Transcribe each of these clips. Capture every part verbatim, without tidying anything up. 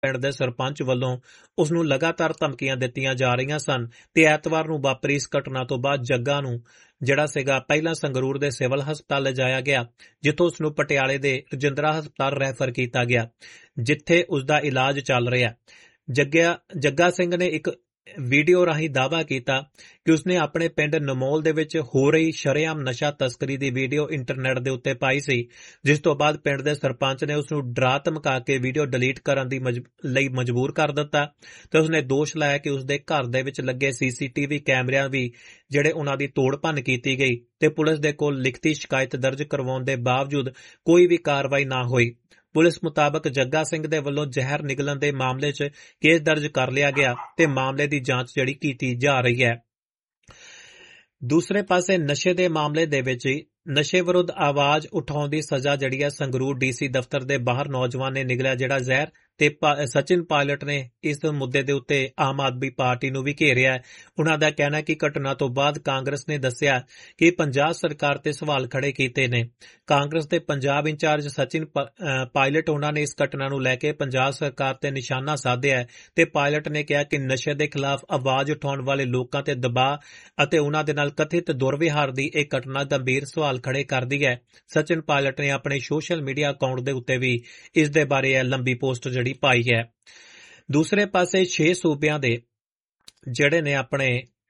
ਪਿੰਡ ਦੇ ਸਰਪੰਚ ਵੱਲੋਂ ਉਸ ਨੂੰ ਲਗਾਤਾਰ ਧਮਕੀਆਂ ਦਿੱਤੀਆਂ ਜਾ ਰਹੀਆਂ ਸਨ ਤੇ ਐਤਵਾਰ ਨੂੰ ਵਾਪਰੀ ਇਸ ਘਟਨਾ ਤੋਂ ਬਾਅਦ ਜੱਗਾ ਨੂੰ ਜਿਹੜਾ ਸੀਗਾ ਪਹਿਲਾਂ ਸੰਗਰੂਰ ਦੇ ਸਿਵਲ ਹਸਪਤਾਲ ਲਿਜਾਇਆ ਗਿਆ, ਜਿੱਥੋਂ ਉਸ ਨੂੰ ਪਟਿਆਲੇ ਦੇ ਰਜਿੰਦਰਾ ਹਸਪਤਾਲ ਰੈਫਰ ਕੀਤਾ ਗਿਆ, ਜਿੱਥੇ ਉਸ ਦਾ ਇਲਾਜ ਚੱਲ ਰਿਹਾ। ਜੱਗਾ ਜੱਗਾ ਸਿੰਘ ਨੇ ਇੱਕ ਵੀਡੀਓ ਰਾਹੀਂ ਦਾਅਵਾ ਕੀਤਾ ਕਿ ਉਸਨੇ ਆਪਣੇ ਪਿੰਡ ਨਮੋਲ ਦੇ ਵਿੱਚ ਹੋ ਰਹੀ ਸ਼ਰੇਆਮ ਨਸ਼ਾ ਤਸਕਰੀ ਦੀ ਵੀਡੀਓ ਇੰਟਰਨੈਟ ਦੇ ਉੱਤੇ ਪਾਈ ਸੀ, ਜਿਸ ਤੋਂ ਬਾਅਦ ਪਿੰਡ ਦੇ ਸਰਪੰਚ ਨੇ ਉਸ ਨੂੰ ਡਰਾ ਧਮਕਾ ਕੇ ਵੀਡੀਓ ਡਿਲੀਟ ਕਰਨ ਦੀ ਮਜ ਲਈ ਮਜਬੂਰ ਕਰ ਦਿੱਤਾ ਤੇ ਉਸਨੇ ਦੋਸ਼ ਲਾਇਆ ਕਿ ਉਸਦੇ ਘਰ ਦੇ ਵਿੱਚ ਲੱਗੇ ਸੀਸੀਟੀਵੀ ਕੈਮਰਿਆਂ ਵੀ ਜਿਹੜੇ ਉਹਨਾਂ ਦੀ ਤੋੜ ਭੰਨ ਕੀਤੀ ਗਈ ਤੇ ਪੁਲਿਸ ਦੇ ਕੋਲ ਲਿਖਤੀ ਸ਼ਿਕਾਇਤ ਦਰਜ ਕਰਵਾਉਣ ਦੇ ਬਾਵਜੂਦ ਕੋਈ ਵੀ ਕਾਰਵਾਈ ਨਾ ਹੋਈ। ਪੁਲਿਸ ਮੁਤਾਬਕ ਜੱਗਾ ਸਿੰਘ ਦੇ ਵੱਲੋਂ ਜ਼ਹਿਰ ਨਿਗਲਣ ਦੇ ਮਾਮਲੇ 'ਚ ਕੇਸ ਦਰਜ ਕਰ ਲਿਆ ਗਿਆ ਤੇ ਮਾਮਲੇ ਦੀ ਜਾਂਚ ਜਿਹੜੀ ਕੀਤੀ ਜਾ ਰਹੀ ਹੈ। ਦੂਸਰੇ ਪਾਸੇ ਨਸ਼ੇ ਦੇ ਮਾਮਲੇ ਦੇ ਵਿੱਚ ਨਸ਼ੇ ਵਿਰੁੱਧ ਆਵਾਜ਼ ਉਠਾਉਣ ਦੀ ਸਜ਼ਾ ਜਿਹੜੀ ਹੈ ਸੰਗਰੂਰ ਡੀਸੀ ਦਫ਼ਤਰ ਦੇ ਬਾਹਰ ਨੌਜਵਾਨ ਨੇ ਨਿਗਲਿਆ ਜਿਹੜਾ ਜ਼ਹਿਰ ਤੇ ਸਚਿਨ ਪਾਇਲਟ ਨੇ ਇਸ ਮੁੱਦੇ ਦੇ ਉੱਤੇ ਆਮ ਆਦਮੀ ਪਾਰਟੀ ਨੂੰ ਵੀ ਘੇਰਿਆ। ਉਹਨਾਂ ਦਾ ਕਹਿਣਾ ਕਿ ਘਟਨਾ ਤੋਂ ਬਾਅਦ ਕਾਂਗਰਸ ਨੇ ਦੱਸਿਆ ਕਿ ਪੰਜਾਬ ਸਰਕਾਰ ਤੇ ਸਵਾਲ ਖੜੇ ਕੀਤੇ ਨੇ। ਕਾਂਗਰਸ ਦੇ ਪੰਜਾਬ ਇੰਚਾਰਜ ਸਚਿਨ ਪਾਇਲਟ ਉਹਨਾਂ ਨੇ ਇਸ ਘਟਨਾ ਨੂੰ ਲੈ ਕੇ ਪੰਜਾਬ ਸਰਕਾਰ ਤੇ ਨਿਸ਼ਾਨਾ ਸਾਧਿਆ ਤੇ ਪਾਇਲਟ ਨੇ ਕਿਹਾ ਕਿ ਨਸ਼ੇ ਦੇ ਖਿਲਾਫ ਆਵਾਜ਼ ਉਠਾਉਣ ਵਾਲੇ ਲੋਕਾਂ ਤੇ ਦਬਾਅ ਅਤੇ ਉਹਨਾਂ ਦੇ ਨਾਲ ਕਥਿਤ ਦੁਰਵਿਹਾਰ ਦੀ ਇਹ ਘਟਨਾ ਗੰਭੀਰ ਸਵਾਲ ਖੜੇ ਕਰਦੀ ਹੈ। ਸਚਿਨ ਪਾਇਲਟ ਨੇ ਆਪਣੇ ਸੋਸ਼ਲ ਮੀਡੀਆ ਅਕਾਊਂਟ ਦੇ ਉੱਤੇ ਵੀ ਇਸ ਦੇ ਬਾਰੇ ਇਹ ਲੰਬੀ ਪੋਸਟ ਜਿਹੜੀ ਪਾਈ ਹੈ। ਦੂਸਰੇ ਪਾਸੇ ਛੇ ਸੂਬਿਆਂ ਦੇ ਜਿਹੜੇ ਨੇ ਆਪਣੇ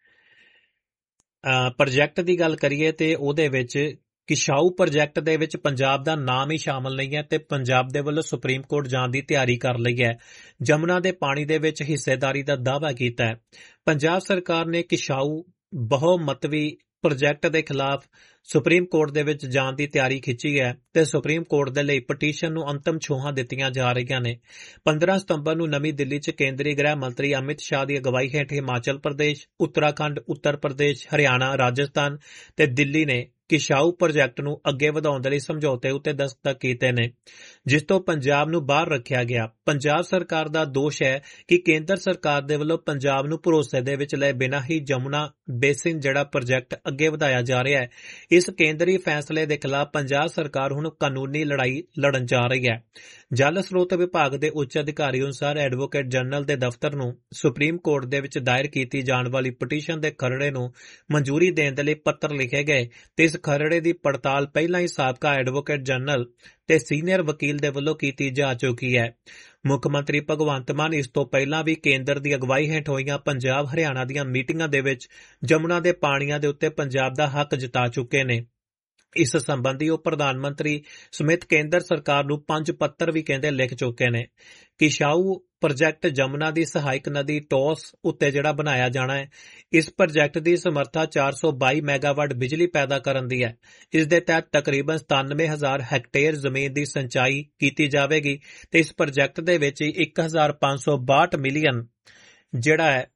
ਪ੍ਰੋਜੈਕਟ ਦੀ ਗੱਲ ਕਰੀਏ ਤੇ ਉਹਦੇ ਵਿੱਚ ਕਿਸ਼ਾਊ ਪ੍ਰੋਜੈਕਟ ਦੇ ਵਿੱਚ ਪੰਜਾਬ ਦਾ ਨਾਮ ਹੀ ਸ਼ਾਮਲ ਨਹੀਂ ਹੈ ਤੇ ਪੰਜਾਬ ਦੇ ਵੱਲੋਂ ਸੁਪਰੀਮ ਕੋਰਟ ਜਾਣ ਦੀ ਤਿਆਰੀ ਕਰ ਲਈ ਹੈ। ਜਮੁਨਾ ਦੇ ਪਾਣੀ ਦੇ ਵਿੱਚ ਹਿੱਸੇਦਾਰੀ ਦਾ ਦਾਅਵਾ ਕੀਤਾ ਹੈ। ਪੰਜਾਬ ਸਰਕਾਰ ਨੇ ਕਿਸ਼ਾਊ ਬਹੁਮਤਵੀ ਪ੍ਰੋਜੈਕਟ ਦੇ ਖਿਲਾਫ ਸੁਪਰੀਮ ਕੋਰਟ ਦੇ ਵਿੱਚ ਜਾਣ ਦੀ ਤਿਆਰੀ ਖਿੱਚੀ ਹੈ ਤੇ ਸੁਪਰੀਮ ਕੋਰਟ ਦੇ ਲਈ ਪਟੀਸ਼ਨ ਨੂੰ ਅੰਤਮ ਛੋਹਾਂ ਦਿੱਤੀਆਂ ਜਾ ਰਹੀਆਂ ਨੇ। ਪੰਦਰਾਂ ਸਤੰਬਰ ਨੂੰ ਨਵੀਂ ਦਿੱਲੀ 'ਚ ਕੇਂਦਰੀ ਗ੍ਰਹਿ ਮੰਤਰੀ ਅਮਿਤ ਸ਼ਾਹ ਦੀ ਅਗਵਾਈ ਹੇਠ ਹਿਮਾਚਲ ਪ੍ਰਦੇਸ਼, ਉੱਤਰਾਖੰਡ, ਉੱਤਰ ਪ੍ਰਦੇਸ਼, ਹਰਿਆਣਾ, ਰਾਜਸਥਾਨ ਤੇ ਦਿੱਲੀ ਨੇ ਕਿਸ਼ਾਊ ਪ੍ਰੋਜੈਕਟ ਨੂੰ ਅੱਗੇ ਵਧਾਉਣ ਦੇ ਲਈ ਸਮਝੌਤੇ ਉੱਤੇ ਦਸਤਖਤ ਕੀਤੇ ਨੇ, ਜਿਸ ਤੋਂ ਪੰਜਾਬ ਨੂੰ ਬਾਹਰ ਰੱਖਿਆ ਗਿਆ। ਪੰਜਾਬ ਸਰਕਾਰ ਦਾ ਦੋਸ਼ ਹੈ ਕਿ ਕੇਂਦਰ ਸਰਕਾਰ ਦੇ ਵੱਲੋਂ ਪੰਜਾਬ ਨੂੰ ਭਰੋਸੇ ਦੇ ਵਿੱਚ ਲਏ ਬਿਨਾਂ ਹੀ ਜਮੁਨਾ ਬੇਸਿਨ ਜਿਹੜਾ ਪ੍ਰੋਜੈਕਟ ਅੱਗੇ ਵਧਾਇਆ ਜਾ ਰਿਹਾ ਹੈ। ਇਸ ਕੇਂਦਰੀ ਫੈਸਲੇ ਦੇ ਖਿਲਾਫ ਪੰਜਾਬ ਸਰਕਾਰ ਹੁਣ ਕਾਨੂੰਨੀ ਲੜਾਈ ਲੜਨ ਜਾ ਰਹੀ ਹੈ। ਜਲ ਸਰੋਤ ਵਿਭਾਗ ਦੇ ਉੱਚ ਅਧਿਕਾਰੀ ਅਨੁਸਾਰ ਐਡਵੋਕੇਟ ਜਨਰਲ ਦੇ ਦਫ਼ਤਰ ਨੂੰ ਸੁਪਰੀਮ ਕੋਰਟ ਦੇ ਵਿੱਚ ਦਾਇਰ ਕੀਤੀ ਜਾਣ ਵਾਲੀ ਪਟੀਸ਼ਨ ਦੇ ਖਰੜੇ ਨੂੰ ਮਨਜ਼ੂਰੀ ਦੇਣ ਦੇ ਲਈ ਪੱਤਰ ਲਿਖੇ ਗਏ ਤੇ ਇਸ ਖਰੜੇ ਦੀ ਪੜਤਾਲ ਪਹਿਲਾਂ ਹੀ ਸਾਬਕਾ ਐਡਵੋਕੇਟ ਜਨਰਲ ਤੇ ਸੀਨੀਅਰ ਵਕੀਲ ਦੇ ਵੱਲੋਂ ਕੀਤੀ ਜਾ ਚੁੱਕੀ ਹੈ। ਮੁੱਖ ਮੰਤਰੀ ਭਗਵੰਤ ਮਾਨ ਇਸ ਤੋਂ ਪਹਿਲਾਂ ਵੀ ਕੇਂਦਰ ਦੀ ਅਗਵਾਈ ਹੇਠ ਹੋਈਆਂ ਪੰਜਾਬ ਹਰਿਆਣਾ ਦੀਆਂ ਮੀਟਿੰਗਾਂ ਦੇ ਵਿੱਚ ਜਮੁਨਾ ਦੇ ਪਾਣੀਆਂ ਦੇ ਉੱਤੇ ਪੰਜਾਬ ਦਾ ਹੱਕ ਜਤਾ ਚੁੱਕੇ ਨੇ। ਇਸ ਸੰਬੰਧੀ ਉਹ ਪ੍ਰਧਾਨ ਮੰਤਰੀ ਸਮੇਤ ਕੇਂਦਰ ਸਰਕਾਰ ਨੂੰ ਪੰਜ ਪੱਤਰ ਵੀ ਕਹਿੰਦੇ ਲਿਖ ਚੁੱਕੇ ਨੇ। ਕਿਸ਼ਾਊ ਪ੍ਰੋਜੈਕਟ ਜਮੁਨਾ ਦੀ ਸਹਾਇਕ ਨਦੀ ਟੌਸ ਉੱਤੇ ਜਿਹੜਾ ਬਣਾਇਆ ਜਾਣਾ ਹੈ, ਇਸ ਪ੍ਰੋਜੈਕਟ ਦੀ ਸਮਰੱਥਾ ਚਾਰ ਸੌ ਬਾਈ ਮੈਗਾਵਾਟ ਬਿਜਲੀ ਪੈਦਾ ਕਰਨ ਦੀ ਹੈ। ਇਸ ਦੇ ਤਹਿਤ ਤਕਰੀਬਨ ਸਤਾਨਵੇਂ ਹਜ਼ਾਰ ਹੈਕਟੇਅਰ ਜ਼ਮੀਨ ਦੀ ਸਿੰਚਾਈ ਕੀਤੀ ਜਾਵੇਗੀ ਤੇ ਇਸ ਪ੍ਰੋਜੈਕਟ ਦੇ ਵਿੱਚ ਇੱਕ ਹਜ਼ਾਰ ਪੰਜ ਸੌ ਬਾਹਠ ਮਿਲੀਅਨ ਜਿਹੜਾ ਹੈ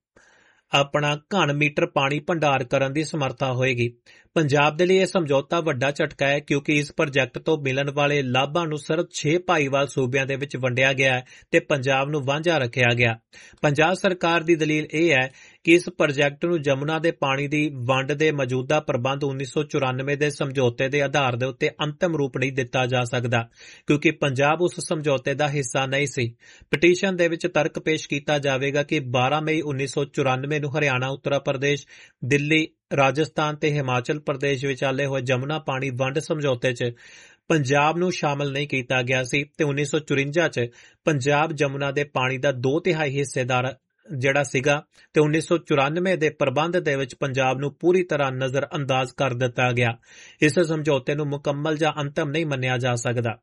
ਆਪਣਾ ਘਣ ਮੀਟਰ ਪਾਣੀ ਭੰਡਾਰ ਕਰਨ ਦੀ ਸਮਰੱਥਾ ਹੋਏਗੀ। ਪੰਜਾਬ ਦੇ ਲਈ ਇਹ ਸਮਝੌਤਾ ਵੱਡਾ ਝਟਕਾ ਹੈ ਕਿਉਂਕਿ ਇਸ ਪ੍ਰੋਜੈਕਟ ਤੋਂ ਮਿਲਣ ਵਾਲੇ ਲਾਭਾਂ ਨੂੰ ਸਿਰਫ ਛੇ ਭਾਈਵਾਲ ਸੂਬਿਆਂ ਦੇ ਵਿੱਚ ਵੰਡਿਆ ਗਿਆ ਹੈ ਤੇ ਪੰਜਾਬ ਨੂੰ ਵਾਂਝਾ ਰੱਖਿਆ ਗਿਆ। ਪੰਜਾਬ ਸਰਕਾਰ ਦੀ ਦਲੀਲ ਇਹ ਹੈ ਕਿ ਇਸ ਪ੍ਰੋਜੈਕਟ ਨੂੰ ਜਮੁਨਾ ਦੇ ਪਾਣੀ ਦੀ ਵੰਡ ਦੇ ਮੌਜੂਦਾ ਪ੍ਰਬੰਧ ਉੱਨੀ ਸੌ ਚੁਰਾਨਵੇਂ ਦੇ ਸਮਝੌਤੇ ਦੇ ਆਧਾਰ ਦੇ ਉੱਤੇ ਅੰਤਮ ਰੂਪ ਨਹੀਂ ਦਿੱਤਾ ਜਾ ਸਕਦਾ ਕਿਉਂਕਿ ਪੰਜਾਬ ਉਸ ਸਮਝੌਤੇ ਦਾ ਹਿੱਸਾ ਨਹੀਂ ਸੀ। ਪਟੀਸ਼ਨ ਦੇ ਵਿੱਚ ਤਰਕ ਪੇਸ਼ ਕੀਤਾ ਜਾਵੇਗਾ ਕਿ ਬਾਰਾਂ ਮਈ ਉੱਨੀ ਸੌ ਚੁਰਾਨਵੇਂ ਨੂੰ ਹਰਿਆਣਾ, ਉੱਤਰ ਪ੍ਰਦੇਸ਼, ਦਿੱਲੀ, ਰਾਜਸਥਾਨ ਤੇ ਹਿਮਾਚਲ ਪ੍ਰਦੇਸ਼ ਵਿਚਾਲੇ ਹੋਏ ਜਮੁਨਾ ਪਾਣੀ ਵੰਡ ਸਮਝੌਤੇ 'ਚ ਪੰਜਾਬ ਨੂੰ ਸ਼ਾਮਲ ਨਹੀਂ ਕੀਤਾ ਗਿਆ ਸੀ ਤੇ ਉੱਨੀ ਸੌ ਚੁਰੰਜਾ 'ਚ ਪੰਜਾਬ ਜਮੁਨਾ ਦੇ ਪਾਣੀ ਦਾ ਦੋ ਤਿਹਾਈ ਹਿੱਸੇਦਾਰ ਜਿਹੜਾ ਸੀਗਾ ਤੇ ਉੱਨੀ ਸੌ ਚੁਰਾਨਵੇਂ ਦੇ ਪ੍ਰਬੰਧ ਦੇ ਵਿੱਚ ਪੰਜਾਬ ਨੂੰ ਪੂਰੀ ਤਰ੍ਹਾਂ ਨਜ਼ਰ ਅੰਦਾਜ਼ ਕਰ ਦਿੱਤਾ ਗਿਆ। ਇਸ ਸਮਝੌਤੇ ਨੂੰ ਮੁਕੰਮਲ ਜਾਂ ਅੰਤਮ ਨਹੀਂ ਮੰਨਿਆ ਜਾ ਸਕਦਾ।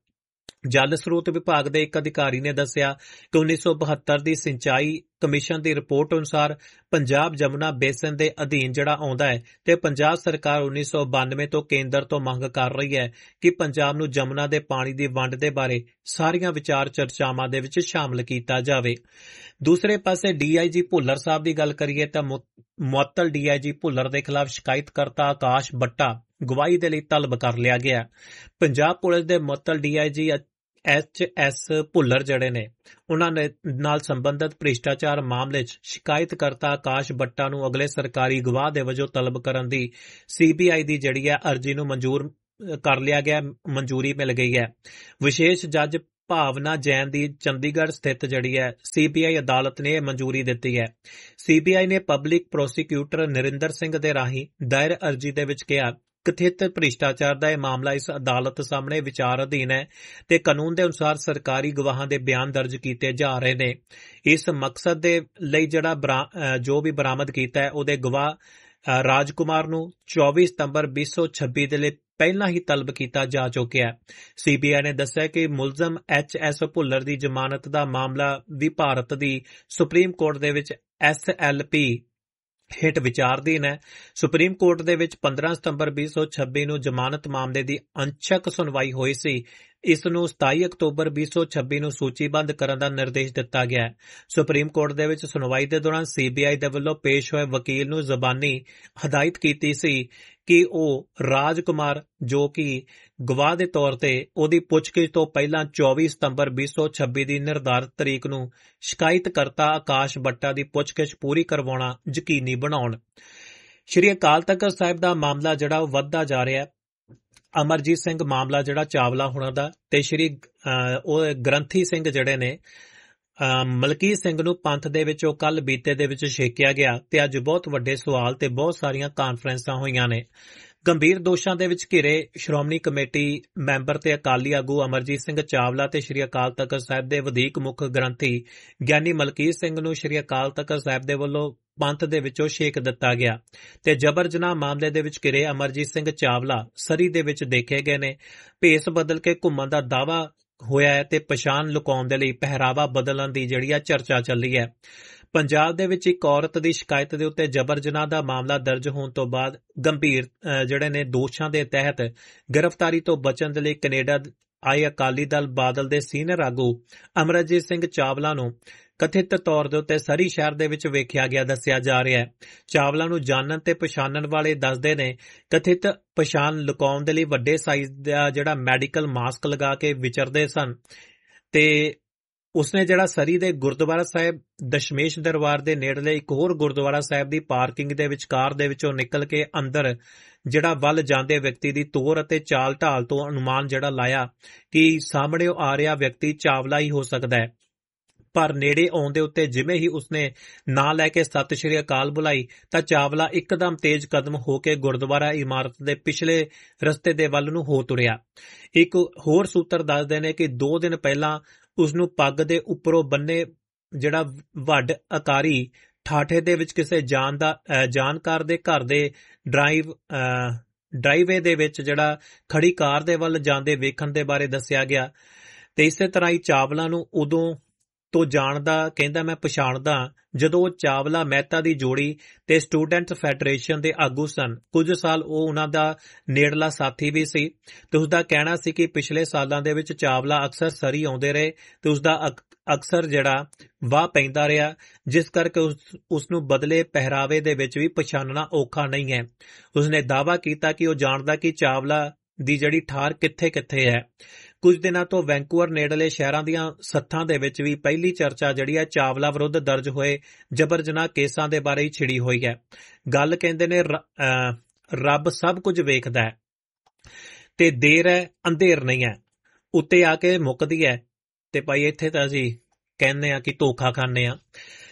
ਜਲ ਸਰੋਤ ਵਿਭਾਗ ਦੇ ਇੱਕ ਅਧਿਕਾਰੀ ਨੇ ਦੱਸਿਆ ਕਿ ਉੱਨੀ ਸੌ ਬਹੱਤਰ ਦੀ ਸਿੰਚਾਈ ਕਮਿਸ਼ਨ ਦੀ ਰਿਪੋਰਟ ਅਨੁਸਾਰ ਪੰਜਾਬ ਜਮੁਨਾ ਬੇਸਿਨ ਦੇ ਅਧੀਨ ਜਿਹੜਾ ਆਉਂਦਾ ਹੈ ਤੇ ਪੰਜਾਬ ਸਰਕਾਰ ਉੱਨੀ ਸੌ ਬਾਨਵੇਂ ਤੋਂ ਕੇਂਦਰ ਤੋਂ ਮੰਗ ਕਰ ਰਹੀ ਹੈ ਕਿ ਪੰਜਾਬ ਨੂੰ ਜਮੁਨਾ ਦੇ ਪਾਣੀ ਦੀ ਵੰਡ ਦੇ ਬਾਰੇ ਸਾਰੀਆਂ ਵਿਚਾਰ ਚਰਚਾਵਾਂ ਦੇ ਵਿੱਚ ਸ਼ਾਮਲ ਕੀਤਾ ਜਾਵੇ। ਦੂਸਰੇ ਪਾਸੇ ਡੀ ਆਈ ਜੀ ਭੁੱਲਰ ਸਾਹਿਬ ਦੀ ਗੱਲ ਕਰੀਏ ਤਾਂ ਮੁਅੱਤਲ ਡੀ ਆਈ ਜੀ ਭੁੱਲਰ ਦੇ ਖਿਲਾਫ ਸ਼ਿਕਾਇਤਕਰਤਾ ਆਕਾਸ਼ ਬੱਟਾ ਗਵਾਹੀ ਦੇ ਲਈ ਤਲਬ ਕਰ ਲਿਆ ਗਿਆ। ਪੰਜਾਬ ਪੁਲਿਸ ਦੇ ਮੁਅੱਤਲ ਡੀ ਆਈ ਜੀ ਐਚ ਐਸ ਭੁੱਲਰ ਜਿਹੜੇ ਨੇ ਉਹਨਾਂ ਨੇ ਨਾਲ ਸੰਬੰਧਿਤ ਭ੍ਰਿਸ਼ਟਾਚਾਰ ਮਾਮਲੇ 'ਚ ਸ਼ਿਕਾਇਤਕਰਤਾ ਆਕਾਸ਼ ਬੱਟਾ ਨੂੰ ਅਗਲੇ ਸਰਕਾਰੀ ਗਵਾਹ ਦੇ ਵਜੋਂ ਤਲਬ ਕਰਨ ਦੀ ਸੀ ਬੀ ਆਈ ਦੀ ਜਿਹੜੀ ਹੈ ਅਰਜ਼ੀ ਨੂੰ ਮਨਜ਼ੂਰ ਕਰ ਲਿਆ ਗਿਆ, ਮਨਜ਼ੂਰੀ ਮਿਲ ਗਈ ਹੈ। ਵਿਸ਼ੇਸ਼ ਜੱਜ ਭਾਵਨਾ ਜੈਨ ਦੀ ਚੰਡੀਗੜ੍ਹ ਸਥਿਤ ਜਿਹੜੀ ਹੈ ਸੀਬੀਆਈ ਅਦਾਲਤ ਨੇ ਮਨਜ਼ੂਰੀ ਦਿੱਤੀ ਹੈ। ਸੀਬੀਆਈ ਨੇ ਪਬਲਿਕ ਪ੍ਰੋਸੀਕਿਊਟਰ ਨਰਿੰਦਰ ਸਿੰਘ ਦੇ ਰਾਹੀਂ ਦਾਇਰ ਅਰਜ਼ੀ ਦੇ ਵਿੱਚ ਕਿਹਾ, ਕਥਿਤ ਭ੍ਰਿਸ਼ਟਾਚਾਰ ਦਾ ਇਹ ਮਾਮਲਾ ਇਸ ਅਦਾਲਤ ਸਾਹਮਣੇ ਵਿਚਾਰ ਅਧੀਨ ਹੈ ਤੇ ਕਾਨੂੰਨ ਦੇ ਅਨੁਸਾਰ ਸਰਕਾਰੀ ਗਵਾਹਾਂ ਦੇ ਬਿਆਨ ਦਰਜ ਕੀਤੇ ਜਾ ਰਹੇ ਨੇ। ਇਸ ਮਕਸਦ ਦੇ ਲਈ ਜਿਹੜਾ ਜੋ ਵੀ ਬਰਾਮਦ ਕੀਤਾ ਹੈ ਉਹਦੇ ਗਵਾਹ ਰਾਜਕੁਮਾਰ ਨੂੰ ਚੌਵੀ ਸਤੰਬਰ ਵੀਹ ਸੌ ਛੱਬੀ ਦੇ ਲਈ ਪਹਿਲਾਂ ਹੀ ਤਲਬ ਕੀਤਾ ਜਾ ਚੁੱਕਿਆ ਹੈ। ਸੀਬੀਆਈ ਨੇ ਦੱਸਿਆ ਕਿ ਮੁਲਜ਼ਮ ਐਚ ਐਸ ਭੁੱਲਰ ਦੀ ਜ਼ਮਾਨਤ ਦਾ ਮਾਮਲਾ ਵੀ ਭਾਰਤ ਦੀ ਸੁਪਰੀਮ ਕੋਰਟ ਦੇ ਵਿੱਚ ਐਸ ਐਲ ਪੀ ਹੇਠ ਵਿਚਾਰਧੀਨ ਹੈ। ਸੁਪਰੀਮ ਕੋਰਟ ਦੇ ਵਿੱਚ ਪੰਦਰਾਂ ਸਤੰਬਰ ਵੀਹ ਸੌ ਛੱਬੀ ਨੂੰ ਜ਼ਮਾਨਤ ਮਾਮਲੇ ਦੀ ਅੰਸ਼ਕ ਸੁਣਵਾਈ ਹੋਈ ਸੀ। ਇਸ ਨੂੰ ਸਤਾਈ ਅਕਤੂਬਰ ਵੀਹ ਸੌ ਛੱਬੀ ਨੂੰ ਸੂਚੀਬੱਧ ਕਰਨ ਦਾ ਨਿਰਦੇਸ਼ ਦਿੱਤਾ ਗਿਆ ਹੈ। ਸੁਪਰੀਮ ਕੋਰਟ ਦੇ ਵਿੱਚ ਸੁਣਵਾਈ ਦੇ ਦੌਰਾਨ ਸੀਬੀਆਈ ਦੇ ਵੱਲੋਂ ਪੇਸ਼ ਹੋਏ ਵਕੀਲ ਨੂੰ ਜ਼ਬਾਨੀ ਹਦਾਇਤ ਕੀਤੀ ਸੀ ਕਿ ਉਹ ਰਾਜਕੁਮਾਰ ਜੋ ਕਿ ਗਵਾਹ ਦੇ ਤੌਰ ਤੇ ਉਹਦੀ ਪੁੱਛਗਿੱਛ ਤੋਂ ਪਹਿਲਾਂ ਚੌਵੀ ਸਤੰਬਰ ਵੀਹ ਸੌ ਛੱਬੀ ਦੀ ਨਿਰਧਾਰਤ ਤਰੀਕ ਨੂੰ ਸ਼ਿਕਾਇਤਕਰਤਾ ਆਕਾਸ਼ ਬੱਟਾ ਦੀ ਪੁੱਛਗਿੱਛ ਪੂਰੀ ਕਰਵਾਉਣਾ ਯਕੀਨੀ ਬਣਾਉਣ। ਸ਼੍ਰੀ ਅਕਾਲ ਤਖ਼ਤ ਸਾਹਿਬ ਦਾ ਮਾਮਲਾ ਜਿਹੜਾ ਉਹ ਵੱਧਦਾ ਜਾ ਰਿਹਾ ਹੈ। ਅਮਰਜੀਤ ਸਿੰਘ ਮਾਮਲਾ ਜਿਹੜਾ ਚਾਵਲਾ ਹੋਣਾ ਦਾ ਤੇ ਸ਼੍ਰੀ ਉਹ ਗ੍ਰੰਥੀ ਸਿੰਘ ਜਿਹੜੇ ਨੇ ਮਲਕੀਤ ਸਿੰਘ ਨੂੰ ਪੰਥ ਦੇ ਵਿੱਚੋਂ ਕੱਲ ਬੀਤੇ ਦੇ ਵਿੱਚ ਛੇਕਿਆ ਗਿਆ ਤੇ ਅੱਜ ਬਹੁਤ ਵੱਡੇ ਸਵਾਲ ਤੇ ਬਹੁਤ ਸਾਰੀਆਂ ਕਾਨਫਰੰਸਾਂ ਹੋਈਆਂ ਨੇ। ਗੰਭੀਰ ਦੋਸ਼ਾਂ ਦੇ ਵਿੱਚ ਘਿਰੇ ਸ਼੍ਰੋਮਣੀ ਕਮੇਟੀ ਮੈਂਬਰ ਤੇ ਅਕਾਲੀ ਆਗੂ ਅਮਰਜੀਤ ਸਿੰਘ ਚਾਵਲਾ ਤੇ ਸ਼੍ਰੀ ਅਕਾਲ ਤਖ਼ਤ ਸਾਹਿਬ ਦੇ ਵਧੀਕ ਮੁੱਖ ਗ੍ਰੰਥੀ ਗਿਆਨੀ ਮਲਕੀਤ ਸਿੰਘ ਨੂੰ ਸ਼੍ਰੀ ਅਕਾਲ ਤਖ਼ਤ ਸਾਹਿਬ ਦੇ ਵੱਲੋਂ ਪੰਥ ਦੇ ਵਿੱਚੋਂ ਛੇਕ ਦਿੱਤਾ ਗਿਆ ਤੇ ਜਬਰ ਜਨਾਹ ਮਾਮਲੇ ਦੇ ਵਿੱਚ ਘਿਰੇ ਅਮਰਜੀਤ ਸਿੰਘ ਚਾਵਲਾ ਸਰੀ ਦੇ ਵਿੱਚ ਦੇਖੇ ਗਏ ਨੇ। ਭੇਸ ਬਦਲ ਕੇ ਘੁੰਮਣ ਦਾ ਦਾਅਵਾ ਹੋਇਆ ਹੈ ਤੇ ਪਛਾਣ ਲੁਕਾਉਣ ਦੇ ਲਈ ਪਹਿਰਾਵਾ ਬਦਲਣ ਦੀ ਜਿਹੜੀ ਆ ਚਰਚਾ ਚੱਲੀ ਹੈ। ਪੰਜਾਬ ਦੇ ਵਿੱਚ ਇੱਕ ਔਰਤ ਦੀ ਸ਼ਿਕਾਇਤ ਦੇ ਉੱਤੇ ਜਬਰ ਜਨਾਹ ਦਾ ਮਾਮਲਾ ਦਰਜ ਹੋਣ ਤੋਂ ਬਾਅਦ ਗੰਭੀਰ ਜਿਹੜੇ ਨੇ ਦੋਸ਼ਾਂ ਦੇ ਤਹਿਤ ਗ੍ਰਿਫਤਾਰੀ ਤੋਂ ਬਚਣ ਦੇ ਲਈ ਕੈਨੇਡਾ ਆਏ ਅਕਾਲੀ ਦਲ ਬਾਦਲ ਦੇ ਸੀਨੀਅਰ ਆਗੂ ਅਮਰਜੀਤ ਸਿੰਘ ਚਾਵਲਾ ਨੂੰ ਕਥਿਤ ਤੌਰ ਦੇ ਉੱਤੇ ਸਰੀ ਸ਼ਹਿਰ ਦੇ ਵਿੱਚ ਵੇਖਿਆ ਗਿਆ ਦੱਸਿਆ ਜਾ ਰਿਹਾ ਹੈ। ਚਾਵਲਾ ਨੂੰ ਜਾਣਨ ਤੇ ਪਛਾਣਨ ਵਾਲੇ ਦੱਸਦੇ ਨੇ ਕਥਿਤ ਪਛਾਣ ਲੁਕਾਉਣ ਦੇ ਲਈ ਵੱਡੇ ਸਾਈਜ਼ ਦਾ ਜਿਹੜਾ ਮੈਡੀਕਲ ਮਾਸਕ ਲਗਾ ਕੇ ਵਿਚਰਦੇ ਸਨ ਤੇ ਉਸਨੇ ਜਿਹੜਾ ਸਰੀ ਦੇ ਗੁਰਦੁਆਰਾ ਸਾਹਿਬ ਦਸ਼ਮੇਸ਼ ਦਰਬਾਰ ਦੇ ਨੇੜਲੇ ਇੱਕ ਹੋਰ ਗੁਰਦੁਆਰਾ ਸਾਹਿਬ ਦੀ ਪਾਰਕਿੰਗ ਦੇ ਵਿੱਚ ਕਾਰ ਦੇ ਵਿੱਚੋਂ ਨਿਕਲ ਕੇ ਅੰਦਰ ਜਿਹੜਾ ਵੱਲ ਜਾਂਦੇ ਵਿਅਕਤੀ ਦੀ ਤੋਰ ਅਤੇ ਚਾਲ ਢਾਲ ਤੋਂ ਅਨੁਮਾਨ ਜਿਹੜਾ ਲਾਇਆ ਕਿ ਸਾਹਮਣੇ ਆ ਰਿਹਾ ਵਿਅਕਤੀ ਚਾਵਲਾ ਹੀ ਹੋ ਸਕਦਾ ਹੈ। ਪਰ ਨੇੜੇ ਆਉਣ ਦੇ ਉੱਤੇ ਜਿਵੇਂ ਹੀ ਉਸਨੇ ਨਾਂ ਲੈ ਕੇ ਸਤਿ ਸ਼੍ਰੀ ਅਕਾਲ ਬੁਲਾਈ ਤਾਂ ਚਾਵਲਾ ਇੱਕਦਮ ਤੇਜ਼ ਕਦਮ ਹੋ ਕੇ ਗੁਰਦੁਆਰਾ ਇਮਾਰਤ ਦੇ ਪਿਛਲੇ ਰਸਤੇ ਦੇ ਵੱਲ ਨੂੰ ਹੋ ਤੁਰਿਆ। ਇੱਕ ਹੋਰ ਸੂਤਰ ਦੱਸਦੇ ਨੇ ਕਿ ਦੋ ਦਿਨ ਪਹਿਲਾਂ ਉਸਨੂੰ ਪੱਗ ਦੇ ਉੱਪਰੋਂ ਬੰਨੇ ਜਿਹੜਾ ਵੱਡ ਆਕਾਰੀ ਠਾਠੇ ਦੇ ਵਿੱਚ ਕਿਸੇ ਜਾਣ ਦਾ ਜਾਣਕਾਰ ਦੇ ਘਰ ਦੇ ਡਰਾਈਵ ਡਰਾਈਵੇ ਦੇ ਵਿੱਚ ਜਿਹੜਾ ਖੜੀ ਕਾਰ ਦੇ ਵੱਲ ਜਾਂਦੇ ਵੇਖਣ ਦੇ ਬਾਰੇ ਦੱਸਿਆ ਗਿਆ ਤੇ ਇਸੇ ਤਰ੍ਹਾਂ ਹੀ ਚਾਵਲਾ ਨੂੰ ਉਦੋਂ ਤੋਂ ਜਾਣਦਾ ਕਹਿੰਦਾ ਮੈਂ ਪਛਾਣਦਾ ਜਦੋਂ ਉਹ ਚਾਵਲਾ ਮਹਿਤਾ ਦੀ ਜੋੜੀ ਤੇ ਸਟੂਡੈਂਟ ਫੈਡਰੇਸ਼ਨ ਦੇ ਆਗੂ ਸਨ। ਕੁਝ ਸਾਲ ਉਹ ਉਹਨਾਂ ਦਾ ਨੇੜਲਾ ਸਾਥੀ ਵੀ ਸੀ ਤੇ ਉਸਦਾ ਕਹਿਣਾ ਸੀ ਕਿ ਪਿਛਲੇ ਸਾਲਾਂ ਦੇ ਵਿੱਚ ਚਾਵਲਾ ਅਕਸਰ ਸਰੀ ਆਉਂਦੇ ਰਹੇ ਤੇ ਉਸਦਾ ਅਕਸਰ ਜਿਹੜਾ ਵਾਹ ਪੈਂਦਾ ਰਿਹਾ ਜਿਸ ਕਰਕੇ ਉਸ ਉਸ ਨੂੰ ਬਦਲੇ ਪਹਿਰਾਵੇ ਦੇ ਵਿੱਚ ਵੀ ਪਛਾਣਨਾ ਔਖਾ ਨਹੀਂ ਹੈ। ਉਸਨੇ ਦਾਅਵਾ ਕੀਤਾ ਕਿ ਉਹ ਜਾਣਦਾ ਕਿ ਚਾਵਲਾ ਦੀ ਜਿਹੜੀ ਠਾਰ ਕਿੱਥੇ ਕਿੱਥੇ ਹੈ। ਕੁਝ ਦਿਨਾਂ ਤੋਂ ਵੈਂਕੂਵਰ ਨੇੜਲੇ ਸ਼ਹਿਰਾਂ ਦੀਆਂ ਸੱਥਾਂ ਦੇ ਵਿੱਚ ਵੀ ਪਹਿਲੀ ਚਰਚਾ ਜਿਹੜੀ ਹੈ ਚਾਵਲਾ ਵਿਰੁੱਧ ਦਰਜ ਹੋਏ ਜਬਰ ਜਨਾਹ ਕੇਸਾਂ ਦੇ ਬਾਰੇ ਹੀ ਛਿੜੀ ਹੋਈ ਹੈ। ਗੱਲ ਕਹਿੰਦੇ ਨੇ ਰੱਬ ਸਭ ਕੁਝ ਵੇਖਦਾ ਹੈ ਤੇ ਦੇਰ ਹੈ ਅੰਧੇਰ ਨਹੀਂ ਹੈ, ਉੱਤੇ ਆ ਕੇ ਮੁੱਕਦੀ ਹੈ ਤੇ ਭਾਈ ਇੱਥੇ ਤਾਂ ਅਸੀਂ ਕਹਿੰਦੇ ਆ ਕਿ ਧੋਖਾ ਖਾਂਦੇ ਆ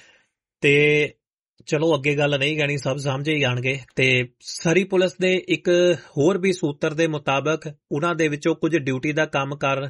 ਤੇ ਚਲੋ ਅੱਗੇ ਗੱਲ ਨਹੀਂ ਕਹਿਣੀ, ਸਭ ਸਮਝੇ ਹੀ ਜਾਣਗੇ। ਤੇ ਸਰੀ ਪੁਲਿਸ ਦੇ ਇੱਕ ਹੋਰ ਵੀ ਸੂਤਰ ਦੇ ਮੁਤਾਬਕ ਉਹਨਾਂ ਦੇ ਵਿੱਚੋਂ ਕੁਝ ਡਿਊਟੀ ਦਾ ਕੰਮ ਕਰ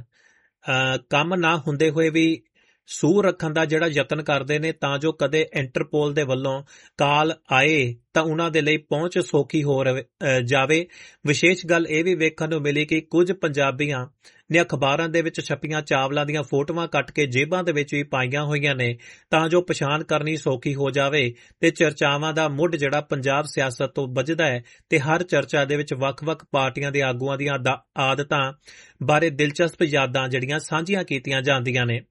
ਕੰਮ ਨਾ ਹੁੰਦੇ ਹੋਏ ਵੀ ਸੂਹ ਰੱਖਣ ਦਾ ਜਿਹੜਾ ਯਤਨ ਕਰਦੇ ਨੇ ਤਾਂ ਜੋ ਕਦੇ ਇੰਟਰਪੋਲ ਦੇ ਵੱਲੋਂ ਕਾਲ ਆਏ ਤਾਂ ਉਹਨਾਂ ਦੇ ਲਈ ਪਹੁੰਚ ਸੌਖੀ ਹੋ ਜਾਵੇ। ਵਿਸ਼ੇਸ਼ ਗੱਲ ਇਹ ਵੀ ਵੇਖਣ ਨੂੰ ਮਿਲੀ ਕਿ ਕੁਝ ਪੰਜਾਬੀਆਂ ਨੇ ਅਖਬਾਰਾਂ ਦੇ ਵਿੱਚ ਛਪੀਆਂ ਚਾਵਲਾ ਦੀਆਂ ਫੋਟੋਆਂ ਕੱਟ ਕੇ ਜੇਬਾਂ ਦੇ ਵਿੱਚ ਵੀ ਪਾਈਆਂ ਹੋਈਆਂ ਨੇ ਤਾਂ ਜੋ ਪਛਾਣ ਕਰਨੀ ਸੌਖੀ ਹੋ ਜਾਵੇ ਤੇ ਚਰਚਾਵਾਂ ਦਾ ਮੁੱਢ ਜਿਹੜਾ ਪੰਜਾਬ ਸਿਆਸਤ ਤੋਂ ਵੱਜਦਾ ਹੈ ਤੇ ਹਰ ਚਰਚਾ ਦੇ ਵਿੱਚ ਵੱਖ-ਵੱਖ ਪਾਰਟੀਆਂ ਦੇ ਆਗੂਆਂ ਦੀਆਂ ਆਦਤਾਂ ਬਾਰੇ ਦਿਲਚਸਪ ਯਾਦਾਂ ਜਿਹੜੀਆਂ ਸਾਂਝੀਆਂ ਕੀਤੀਆਂ ਜਾਂਦੀਆਂ ਨੇ।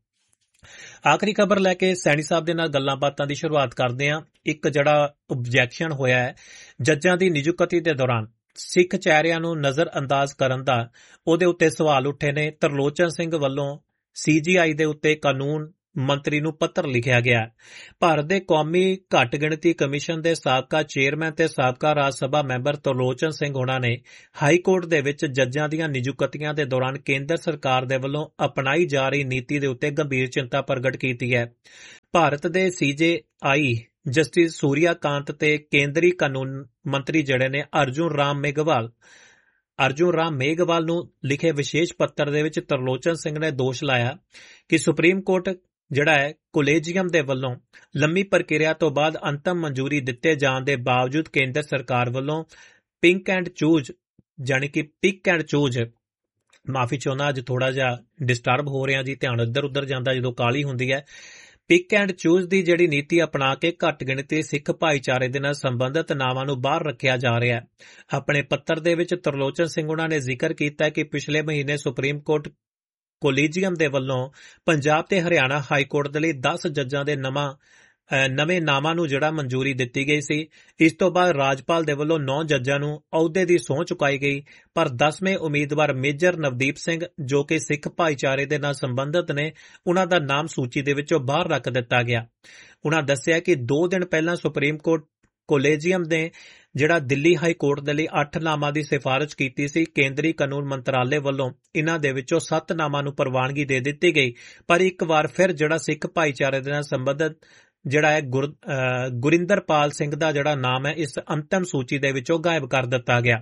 ਆਖਰੀ ਖਬਰ ਲੈ ਕੇ ਸੈਣੀ ਸਾਹਿਬ ਦੇ ਨਾਲ ਗੱਲਾਂ ਬਾਤਾਂ ਦੀ ਸ਼ੁਰੂਆਤ ਕਰਦੇ ਹਾਂ। ਇੱਕ ਜਿਹੜਾ ਓਬਜੈਕਸ਼ਨ ਹੋਇਆ ਹੈ ਜੱਜਾਂ ਦੀ ਨਿਯੁਕਤੀ ਦੇ ਦੌਰਾਨ ਸਿੱਖ ਚਿਹਰਿਆਂ ਨੂੰ ਨਜ਼ਰ ਅੰਦਾਜ਼ ਕਰਨ ਦਾ, ਉਹਦੇ ਉੱਤੇ ਸਵਾਲ ਉੱਠੇ ਨੇ। ਤਰਲੋਚਨ ਸਿੰਘ ਵੱਲੋਂ ਸੀਜੀਆਈ ਦੇ ਉੱਤੇ ਕਾਨੂੰਨ ਮੰਤਰੀ ਨੂੰ ਪੱਤਰ ਲਿਖਿਆ ਗਿਆ। ਭਾਰਤ ਦੇ ਕੌਮੀ ਘੱਟ ਗਿਣਤੀ ਕਮਿਸ਼ਨ ਦੇ ਸਾਬਕਾ ਚੇਅਰਮੈਨ ਤੇ ਸਾਬਕਾ ਰਾਜ ਸਭਾ ਮੈਂਬਰ ਤਰਲੋਚਨ ਸਿੰਘ ਹੋਣਾ ਨੇ ਹਾਈ ਕੋਰਟ ਦੇ ਵਿੱਚ ਜੱਜਾਂ ਦੀਆਂ ਨਿਯੁਕਤੀਆਂ ਦੇ ਦੌਰਾਨ ਕੇਂਦਰ ਸਰਕਾਰ ਦੇ ਵੱਲੋਂ ਅਪਣਾਈ ਜਾ ਰਹੀ ਨੀਤੀ ਦੇ ਉੱਤੇ ਗੰਭੀਰ ਚਿੰਤਾ ਪ੍ਰਗਟ ਕੀਤੀ ਹੈ। ਭਾਰਤ ਦੇ ਸੀਜੇਆਈ ਜਸਟਿਸ ਸੂਰਿਆਕਾਂਤ ਤੇ ਕੇਂਦਰੀ ਕਾਨੂੰਨ ਮੰਤਰੀ ਜਿਹੜੇ ਨੇ ਅਰਜੁਨ ਰਾਮ ਮੇਘਵਾਲ ਅਰਜੁਨ ਰਾਮ ਮੇਘਵਾਲ ਨੂੰ ਲਿਖੇ ਵਿਸ਼ੇਸ਼ ਪੱਤਰ ਦੇ ਵਿੱਚ ਤਰਲੋਚਨ ਸਿੰਘ ਨੇ ਦੋਸ਼ ਲਾਇਆ ਕਿ ਸੁਪਰੀਮ ਕੋਰਟ ਜਿਹੜਾ ਹੈ ਕੋਲੇਜੀਅਮ ਦੇ ਵੱਲੋਂ ਲੰਮੀ ਪ੍ਰਕਿਰਿਆ ਤੋਂ ਬਾਅਦ ਅੰਤਮ ਮਨਜ਼ੂਰੀ ਦਿੱਤੇ ਜਾਣ ਦੇ ਬਾਵਜੂਦ ਕੇਂਦਰ ਸਰਕਾਰ ਵੱਲੋਂ ਪਿੰਕ ਐਂਡ ਚੂਜ਼ ਜਾਣੀ ਕਿ ਪਿਕ ਐਂਡ ਚੂਜ਼ ਮਾਫੀ ਚਾਹੁੰਦਾ ਅੱਜ ਥੋੜਾ ਜਿਹਾ ਡਿਸਟਰਬ ਹੋ ਰਿਹਾ ਜੀ, ਧਿਆਨ ਇੱਧਰ ਉੱਧਰ ਜਾਂਦਾ ਜਦੋਂ ਕਾਲੀ ਹੁੰਦੀ ਹੈ। ਪਿਕ ਐਂਡ ਚੂਜ਼ ਦੀ ਜਿਹੜੀ ਨੀਤੀ ਅਪਣਾ ਕੇ ਘੱਟ ਗਿਣਤੀ ਸਿੱਖ ਭਾਈਚਾਰੇ ਦੇ ਨਾਲ ਸੰਬੰਧਿਤ ਨਾਵਾਂ ਨੂੰ ਬਾਹਰ ਰੱਖਿਆ ਜਾ ਰਿਹਾ ਹੈ। ਆਪਣੇ ਪੱਤਰ ਦੇ ਵਿੱਚ ਤਰਲੋਚਨ ਸਿੰਘ ਉਹਨਾਂ ਨੇ ਜ਼ਿਕਰ ਕੀਤਾ ਕਿ ਪਿਛਲੇ ਮਹੀਨੇ ਸੁਪਰੀਮ ਕੋਰਟ ਕੋਲੀਜੀਅਮ ਦੇ ਵੱਲੋਂ ਪੰਜਾਬ ਤੇ ਹਰਿਆਣਾ ਹਾਈ ਕੋਰਟ ਦੇ ਲਈ ਦਸ ਜੱਜਾਂ ਦੇ ਨਵਾਂ ਨਵੇਂ ਨਾਵਾਂ ਨੂੰ ਜਿਹੜਾ ਮਨਜ਼ੂਰੀ ਦਿੱਤੀ ਗਈ ਸੀ। ਇਸ ਤੋਂ ਬਾਅਦ ਰਾਜਪਾਲ ਦੇ ਵੱਲੋਂ ਨੌ ਜੱਜਾਂ ਨੂੰ ਅਹੁਦੇ ਦੀ ਸਹੁੰ ਚੁਕਾਈ ਗਈ, ਪਰ ਦਸਵੇਂ ਉਮੀਦਵਾਰ ਮੇਜਰ ਨਵਦੀਪ ਸਿੰਘ ਜੋ ਕਿ ਸਿੱਖ ਭਾਈਚਾਰੇ ਦੇ ਨਾਲ ਸੰਬੰਧਿਤ ਨੇ ਉਹਨਾਂ ਦਾ ਨਾਮ ਸੂਚੀ ਦੇ ਵਿੱਚੋਂ ਬਾਹਰ ਰੱਖ ਦਿੱਤਾ ਗਿਆ। ਉਹਨਾਂ ਦੱਸਿਆ ਕਿ ਦੋ ਦਿਨ ਪਹਿਲਾਂ ਸੁਪਰੀਮ ਕੋਰਟ ਕੋਲੇਜੀਅਮ ਨੇ ਜਿਹੜਾ ਦਿੱਲੀ ਹਾਈ ਕੋਰਟ ਦੇ ਲਈ ਅੱਠ ਨਾਮਾਂ ਦੀ ਸਿਫਾਰਿਸ਼ ਕੀਤੀ ਸੀ। ਕੇਂਦਰੀ ਕਾਨੂੰਨ ਮੰਤਰਾਲੇ ਵੱਲੋਂ ਇਹਨਾਂ ਦੇ ਵਿੱਚੋਂ ਸੱਤ ਨਾਮਾਂ ਨੂੰ ਪ੍ਰਵਾਨਗੀ ਦੇ ਦਿੱਤੀ ਗਈ, ਪਰ ਇੱਕ ਵਾਰ ਫਿਰ ਜਿਹੜਾ ਸਿੱਖ ਭਾਈਚਾਰੇ ਦੇ ਨਾਲ ਸੰਬੰਧਿਤ ਜਿਹੜਾ ਹੈ ਗੁਰ ਗੁਰਿੰਦਰਪਾਲ ਸਿੰਘ ਦਾ ਜਿਹੜਾ ਨਾਮ ਹੈ ਇਸ ਅੰਤਮ ਸੂਚੀ ਦੇ ਵਿੱਚੋਂ ਗਾਇਬ ਕਰ ਦਿੱਤਾ ਗਿਆ।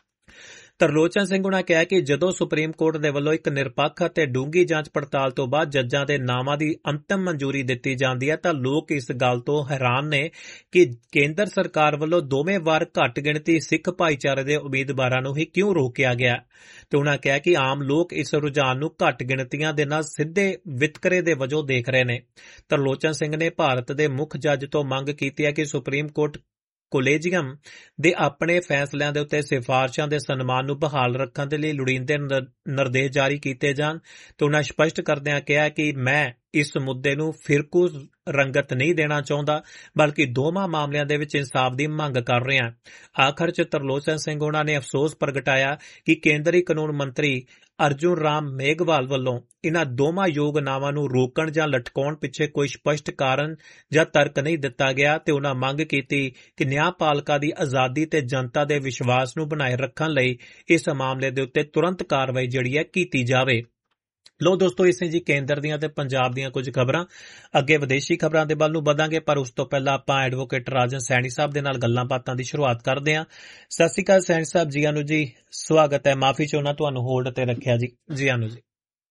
ਤਰਲੋਚਨ ਸਿੰਘ ਉਹਨਾਂ ਕਿਹਾ ਕਿ ਜਦੋਂ ਸੁਪਰੀਮ ਕੋਰਟ ਦੇ ਵੱਲੋਂ ਇੱਕ ਨਿਰਪੱਖ ਅਤੇ ਡੂੰਘੀ ਜਾਂਚ ਪੜਤਾਲ ਤੋਂ ਬਾਅਦ ਜੱਜਾਂ ਦੇ ਨਾਵਾਂ ਦੀ ਅੰਤਮ ਮਨਜ਼ੂਰੀ ਦਿੱਤੀ ਜਾਂਦੀ ਹੈ ਤਾਂ ਲੋਕ ਇਸ ਗੱਲ ਤੋਂ ਹੈਰਾਨ ਨੇ ਕਿ ਕੇਂਦਰ ਸਰਕਾਰ ਵੱਲੋਂ ਦੋਵੇਂ ਵਾਰ ਘੱਟ ਗਿਣਤੀ ਸਿੱਖ ਭਾਈਚਾਰੇ ਦੇ ਉਮੀਦਵਾਰਾਂ ਨੂੰ ਹੀ ਕਿਉਂ ਰੋਕਿਆ ਗਿਆ। ਤੇ ਉਹਨਾਂ ਕਿਹਾ ਕਿ ਆਮ ਲੋਕ ਇਸ ਰੁਝਾਨ ਨੂੰ ਘੱਟ ਗਿਣਤੀਆਂ ਦੇ ਨਾਲ ਸਿੱਧੇ ਵਿਤਕਰੇ ਦੇ ਵਜੋਂ ਦੇਖ ਰਹੇ ਨੇ। ਤਰਲੋਚਨ ਸਿੰਘ ਨੇ ਭਾਰਤ ਦੇ ਮੁੱਖ ਜੱਜ ਤੋਂ ਮੰਗ ਕੀਤੀ ਹੈ ਕਿ ਸੁਪਰੀਮ ਕੋਰਟ ਕੋਲੇਜੀਅਮ ਦੇ ਆਪਣੇ ਫੈਸਲਿਆਂ ਦੇ ਉੱਤੇ ਸਿਫਾਰਸ਼ਾਂ ਦੇ ਸਨਮਾਨ ਨੂੰ ਬਹਾਲ ਰੱਖਣ ਦੇ ਲਈ ਲੋੜੀਂਦੇ ਨਿਰਦੇਸ਼ ਜਾਰੀ ਕੀਤੇ ਜਾਣ ਤੇ ਉਹਨਾਂ ਸਪਸ਼ਟ ਕਰਦਿਆਂ ਕਿਹਾ ਕਿ ਮੈਂ ਇਸ ਮੁੱਦੇ ਨੂੰ ਫਿਰਕੂ ਰੰਗਤ ਨਹੀਂ ਦੇਣਾ ਚਾਹੁੰਦਾ, ਬਲਕਿ ਦੋਵਾਂ ਮਾਮਲਿਆਂ ਦੇ ਵਿੱਚ ਇਨਸਾਫ ਦੀ ਮੰਗ ਕਰ ਰਿਹਾ। ਆਖਰ 'ਚ ਤਰਲੋਚਨ ਸਿੰਘ ਉਹਨਾਂ ਨੇ ਅਫਸੋਸ ਪ੍ਰਗਟਾਇਆ ਕਿ ਕੇਂਦਰੀ ਕਾਨੂੰਨ ਮੰਤਰੀ ਅਰਜੁਨ ਰਾਮ ਮੇਘਵਾਲ ਵੱਲੋਂ ਇਹਨਾਂ ਦੋਵਾਂ ਯੋਗ ਨਾਵਾਂ ਨੂੰ ਰੋਕਣ ਜਾਂ ਲਟਕਾਉਣ ਪਿੱਛੇ ਕੋਈ ਸਪਸ਼ਟ ਕਾਰਨ ਜਾਂ ਤਰਕ ਨਹੀਂ ਦਿੱਤਾ ਗਿਆ ਤੇ ਉਹਨਾਂ ਮੰਗ ਕੀਤੀ ਕਿ ਨਿਆਂਪਾਲਕਾ ਦੀ ਆਜ਼ਾਦੀ ਤੇ ਜਨਤਾ ਦੇ ਵਿਸ਼ਵਾਸ ਨੂੰ ਬਣਾਏ ਰੱਖਣ ਲਈ ਇਸ ਮਾਮਲੇ ਦੇ ਉੱਤੇ ਤੁਰੰਤ ਕਾਰਵਾਈ ਜਿਹੜੀ ਹੈ ਕੀਤੀ ਜਾਵੇ। ਲੋ ਦੋਸਤੋ, ਇਸੇ ਜੀ ਕੇਂਦਰ ਦੀਆਂ ਤੇ ਪੰਜਾਬ ਦੀਆਂ ਕੁਝ ਖਬਰਾਂ। ਅੱਗੇ ਵਿਦੇਸ਼ੀ ਖਬਰਾਂ ਦੇ ਵੱਲ ਨੂੰ ਵਧਾਂਗੇ, ਪਰ ਉਸ ਤੋਂ ਪਹਿਲਾਂ ਆਪਾਂ ਐਡਵੋਕੇਟ ਰਾਜਨ ਸੈਣੀ ਸਾਹਿਬ ਦੇ ਨਾਲ ਗੱਲਾਂ ਬਾਤਾਂ ਦੀ ਸ਼ੁਰੂਆਤ ਕਰਦੇ ਹਾਂ। ਸਤਿ ਸ਼੍ਰੀ ਅਕਾਲ ਸੈਣੀ ਸਾਹਿਬ, ਜੀ ਆਨੂ ਜੀ, ਸਵਾਗਤ ਹੈ। ਮਾਫੀ ਚਾਹੁੰਦਾ ਤੁਹਾਨੂੰ ਹੋਲਡ ਤੇ ਰੱਖਿਆ ਜੀ। ਜੀ ਆਨੂ ਜੀ।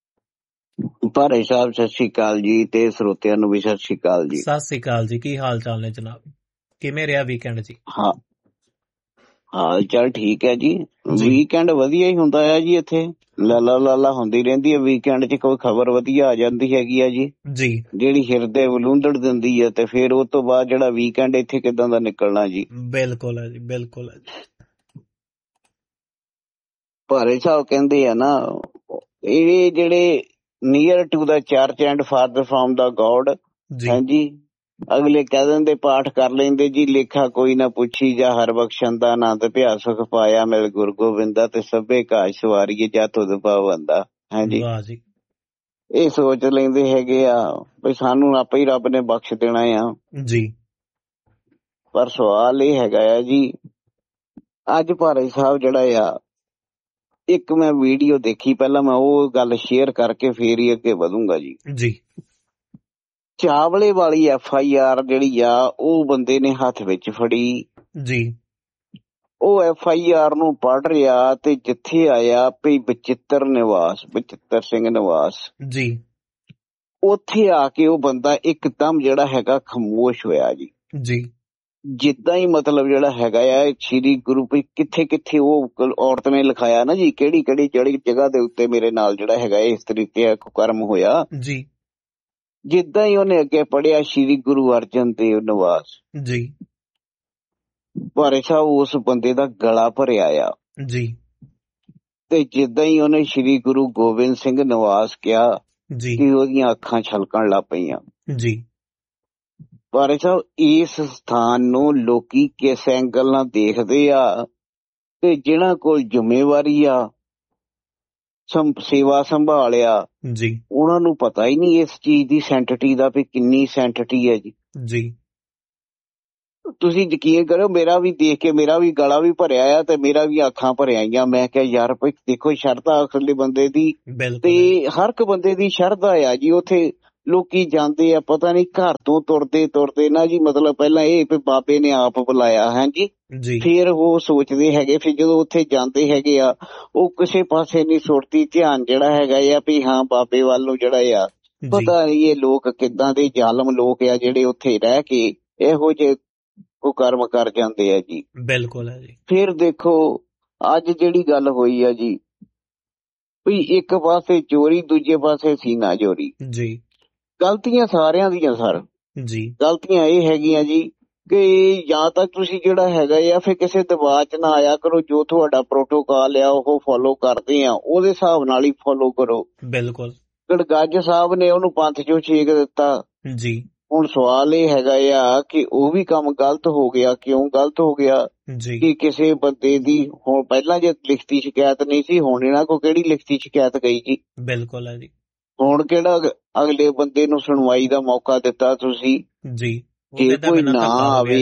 ਭਾਰੇ ਸਾਹਿਬ ਸਤਿ ਸ਼੍ਰੀ ਅਕਾਲ ਜੀ, ਤੇ ਸਰੋਤਿਆਂ ਨੂੰ ਵੀ ਸਤਿ ਸ਼੍ਰੀ ਅਕਾਲ ਜੀ। ਸਤਿ ਸ਼੍ਰੀ ਅਕਾਲ ਜੀ, ਕੀ ਹਾਲ ਚਾਲ ਨੇ ਜਨਾਬ? ਕਿਵੇਂ ਰਿਹਾ ਵੀਕਐਂਡ ਜੀ? ਹਾਂ, ਹਾਲ ਚਾਲ ਠੀਕ ਹੈ ਜੀ। ਵੀਕਐਂਡ ਵਧੀਆ ਹੀ ਹੁੰਦਾ ਹੈ ਜੀ, ਇੱਥੇ ਲਾਲਾ ਲਾਲਾ ਹੁੰਦੀ ਰਹਿੰਦੀ ਹੈ। ਵੀਕਐਂਡ 'ਚ ਕੋਈ ਖਬਰ ਵਧੀਆ ਆ ਜਾਂਦੀ ਹੈਗੀ ਆ ਜੀ ਜੀ ਜਿਹੜੀ ਹਿਰਦੇ ਵਲੂੰਦੜ ਦਿੰਦੀ ਹੈ, ਤੇ ਫਿਰ ਉਹ ਤੋਂ ਬਾਅਦ ਜਿਹੜਾ ਵੀਕਐਂਡ ਇੱਥੇ ਕਿੱਦਾਂ ਦਾ ਨਿਕਲਣਾ ਜੀ। ਬਿਲਕੁਲ ਹੈ ਜੀ, ਬਿਲਕੁਲ ਹੈ ਜੀ। ਭਾਰੇ ਸਾਹਿਬ ਕਹਿੰਦੇ ਆ ਨਾ, ਇਹ ਜਿਹੜੇ near to the church and father from the God, ਹਾਂਜੀ, ਅਗਲੇ ਕਹਿ ਦਿੰਦੇ ਪਾਠ ਕਰ ਲੈਂਦੇ ਜੀ, ਲੇਖਾ ਕੋਈ ਨਾ ਪੁੱਛੀ ਜਾ ਹਰ ਬਖਸ਼ਨ ਦਾ ਆਨੰਦ ਭਿਆ ਸੁਖ ਪਾਇਆ ਮਿਲ ਗੁਰ ਗੋਬਿੰਦਾ, ਤੇ ਸਭੇ ਘਾਟ ਸਵਾਰੀਏ ਜਾ ਤੁਧ ਪਾਵੰਦਾ। ਹਾਂਜੀ, ਇਹ ਸੋਚ ਲੈਂਦੇ ਹੈਗੇ ਆ ਵੀ ਸਾਨੂੰ ਆਪੇ ਹੀ ਰੱਬ ਨੇ ਬਖਸ਼ ਦੇਣਾ ਆ ਜੀ। ਪਰ ਸਵਾਲ ਇਹ ਹੈਗਾ ਆ ਜੀ, ਅੱਜ ਭਾਰੇ ਸਾਹਿਬ ਜਿਹੜਾ ਆ, ਇੱਕ ਮੈਂ ਵੀਡੀਓ ਦੇਖੀ, ਪਹਿਲਾਂ ਮੈਂ ਉਹ ਗੱਲ ਸ਼ੇਅਰ ਕਰਕੇ ਫੇਰ ਹੀ ਅੱਗੇ ਵਧੂੰਗਾ ਜੀ। ਜੀ ਚਾਵਲੇ ਵਾਲੀ ਐਫ ਆਈ ਆਰ ਜਿਹੜੀ ਆ, ਉਹ ਬੰਦੇ ਨੇ ਹੱਥ ਵਿੱਚ ਫੜੀ ਜੀ। ਉਹ ਐਫ ਆਈ ਆਰ ਨੂੰ ਪੜ੍ਹ ਰਿਹਾ ਤੇ ਜਿੱਥੇ ਆਇਆ ਵੀ ਬਚਿੱਤਰ ਨਿਵਾਸ, ਬਚਿੱਤਰ ਸਿੰਘ ਨਿਵਾਸ ਜੀ, ਉੱਥੇ ਆ ਕੇ ਉਹ ਬੰਦਾ ਇੱਕਦਮ ਜਿਹੜਾ ਹੈਗਾ ਖਾਮੋਸ਼ ਹੋਇਆ ਜੀ। ਜੀ ਜਿੱਦਾਂ ਹੀ ਮਤਲਬ ਜਿਹੜਾ ਹੈਗਾ ਆ ਸ਼੍ਰੀ ਗੁਰੂ ਵੀ ਕਿੱਥੇ ਕਿੱਥੇ ਉਹ ਔਰਤ ਨੇ ਲਿਖਾਇਆ ਨਾ ਜੀ, ਕਿਹੜੀ ਕਿਹੜੀ ਜਿਹੜੀ ਜਗ੍ਹਾ ਦੇ ਉੱਤੇ ਮੇਰੇ ਨਾਲ ਜਿਹੜਾ ਹੈਗਾ ਇਸ ਤਰੀਕੇ ਕਰਮ ਹੋਇਆ ਜੀ। ਜਿੱਦਾਂ ਹੀ ਉਹਨੇ ਅੱਗੇ ਪੜ੍ਹਿਆ ਸ਼੍ਰੀ ਗੁਰੂ ਅਰਜਨ ਦੇਵ ਨਿਵਾਸ ਜੀ, ਭਾਰੇ ਸਾਹਿਬ ਉਸ ਬੰਦੇ ਦਾ ਗਲਾ ਭਰਿਆ ਆ ਜੀ। ਤੇ ਜਿੱਦਾਂ ਹੀ ਉਹਨੇ ਸ਼੍ਰੀ ਗੁਰੂ ਗੋਬਿੰਦ ਸਿੰਘ ਨਿਵਾਸ ਕਿਹਾ ਜੀ, ਕਿ ਉਹਦੀਆਂ ਅੱਖਾਂ ਛਲਕਣ ਲੱਗ ਪਈਆਂ ਜੀ। ਭਾਰੇ ਸਾਹਿਬ ਇਸ ਸਥਾਨ ਨੂੰ ਲੋਕੀ ਕਿਸ ਐਂਗਲ ਨਾਲ ਦੇਖਦੇ ਆ, ਤੇ ਜਿਹਨਾਂ ਕੋਲ ਜ਼ਿੰਮੇਵਾਰੀ ਆ ਸੰ- ਸੇਵਾ ਸੰਭਾਲਿਆ, ਜੀ ਉਹਨਾਂ ਨੂੰ ਪਤਾ ਹੀ ਨਹੀਂ ਇਸ ਚੀਜ਼ ਦੀ ਸੈਂਟਿਟੀ ਦਾ ਵੀ ਕਿੰਨੀ ਸੈਂਟਿਟੀ ਹੈ ਜੀ। ਜੀ ਤੁਸੀਂ ਯਕੀਨ ਕਰੋ, ਮੇਰਾ ਵੀ ਦੇਖ ਕੇ ਮੇਰਾ ਵੀ ਗਲਾ ਵੀ ਭਰਿਆ ਆ ਤੇ ਮੇਰਾ ਵੀ ਅੱਖਾਂ ਭਰ ਆਈਆਂ। ਮੈਂ ਕਿਹਾ ਯਾਰ ਭਾਈ ਦੇਖੋ ਸ਼ਰਧਾ ਅਸਲੇ ਬੰਦੇ ਦੀ, ਤੇ ਹਰ ਇੱਕ ਬੰਦੇ ਦੀ ਸ਼ਰਧਾ ਆ ਜੀ। ਉੱਥੇ ਲੋਕੀ ਜਾਂਦੇ ਆ, ਪਤਾ ਨਹੀਂ ਘਰ ਤੋਂ ਤੁਰਦੇ ਤੁਰਦੇ ਨਾ ਜੀ, ਮਤਲਬ ਪਹਿਲਾਂ ਇਹ ਵੀ ਬਾਬੇ ਨੇ ਆਪ ਬੁਲਾਇਆ ਹੈ ਜੀ, ਫਿਰ ਉਹ ਸੋਚਦੇ ਹੈਗੇ, ਫਿਰ ਜਦੋਂ ਉੱਥੇ ਜਾਂਦੇ ਹੈਗੇ ਆ ਉਹ ਕਿਸੇ ਪਾਸੇ ਨਹੀਂ ਸੁਰਤੀ, ਧਿਆਨ ਜਿਹੜਾ ਹੈਗਾ ਆ ਵੀ ਹਾਂ ਬਾਬੇ ਵੱਲ ਨੂੰ ਜਿਹੜਾ ਆ। ਪਤਾ ਨਹੀਂ ਇਹ ਲੋਕ ਕਿੱਦਾਂ ਦੇ ਜ਼ਾਲਮ ਲੋਕ ਆ ਜਿਹੜੇ ਉੱਥੇ ਰਹਿ ਕੇ ਇਹੋ ਜਿਹੇ ਉਹ ਕਰਮ ਕਰ ਜਾਂਦੇ ਆ ਜੀ। ਬਿਲਕੁਲ ਹੈ ਜੀ। ਫਿਰ ਦੇਖੋ ਅੱਜ ਜਿਹੜੀ ਗੱਲ ਹੋਈ ਆ ਜੀ, ਵੀ ਇੱਕ ਪਾਸੇ ਚੋਰੀ, ਦੂਜੇ ਪਾਸੇ ਸੀਨਾ ਚੋਰੀ ਜੀ। ਗਲਤੀਆਂ ਸਾਰਿਆਂ ਦੀਆਂ ਸਰ ਜੀ। ਗਲਤੀਆਂ ਇਹ ਹੈਗੀਆਂ ਜੀ ਕਿ ਜਾਂ ਤਾਂ ਤੁਸੀਂ ਜਿਹੜਾ ਹੈਗਾ ਆ ਫਿਰ ਕਿਸੇ ਦਬਾਅ ਚ ਨਾ ਆਇਆ ਕਰੋ। ਜੋ ਤੁਹਾਡਾ ਪ੍ਰੋਟੋਕਾਲ ਆ ਉਹ ਫੋਲੋ ਕਰਦੇ ਆ, ਉਹਦੇ ਹਿਸਾਬ ਨਾਲ ਹੀ ਫੋਲੋ ਕਰੋ। ਬਿਲਕੁਲ। ਗੜਗੱਜ ਸਾਹਿਬ ਨੇ ਉਹਨੂੰ ਪੰਥ ਚੋਂ ਛੇਕ ਦਿੱਤਾ ਜੀ। ਹੁਣ ਸਵਾਲ ਇਹ ਹੈਗਾ ਆ ਕਿ ਉਹ ਵੀ ਕੰਮ ਗਲਤ ਹੋ ਗਿਆ। ਕਿਉਂ ਗਲਤ ਹੋ ਗਿਆ ਜੀ? ਕਿ ਕਿਸੇ ਬੰਦੇ ਦੀ ਹੁਣ ਪਹਿਲਾਂ ਜੇ ਲਿਖਤੀ ਸ਼ਿਕਾਇਤ ਨਹੀਂ ਸੀ, ਹੁਣ ਇਹਨਾਂ ਕੋਲ ਕਿਹੜੀ ਲਿਖਤੀ ਸ਼ਿਕਾਇਤ ਗਈ ਜੀ? ਬਿਲਕੁਲ ਹੈ ਜੀ। ਹੁਣ ਕਿਹੜਾ ਅਗਲੇ ਬੰਦੇ ਨੂੰ ਸੁਣਵਾਈ ਦਾ ਮੌਕਾ ਦਿੱਤਾ ਤੁਸੀਂ ਜੀ? ਜੇ ਕੋਈ ਨਾ ਆਵੇ,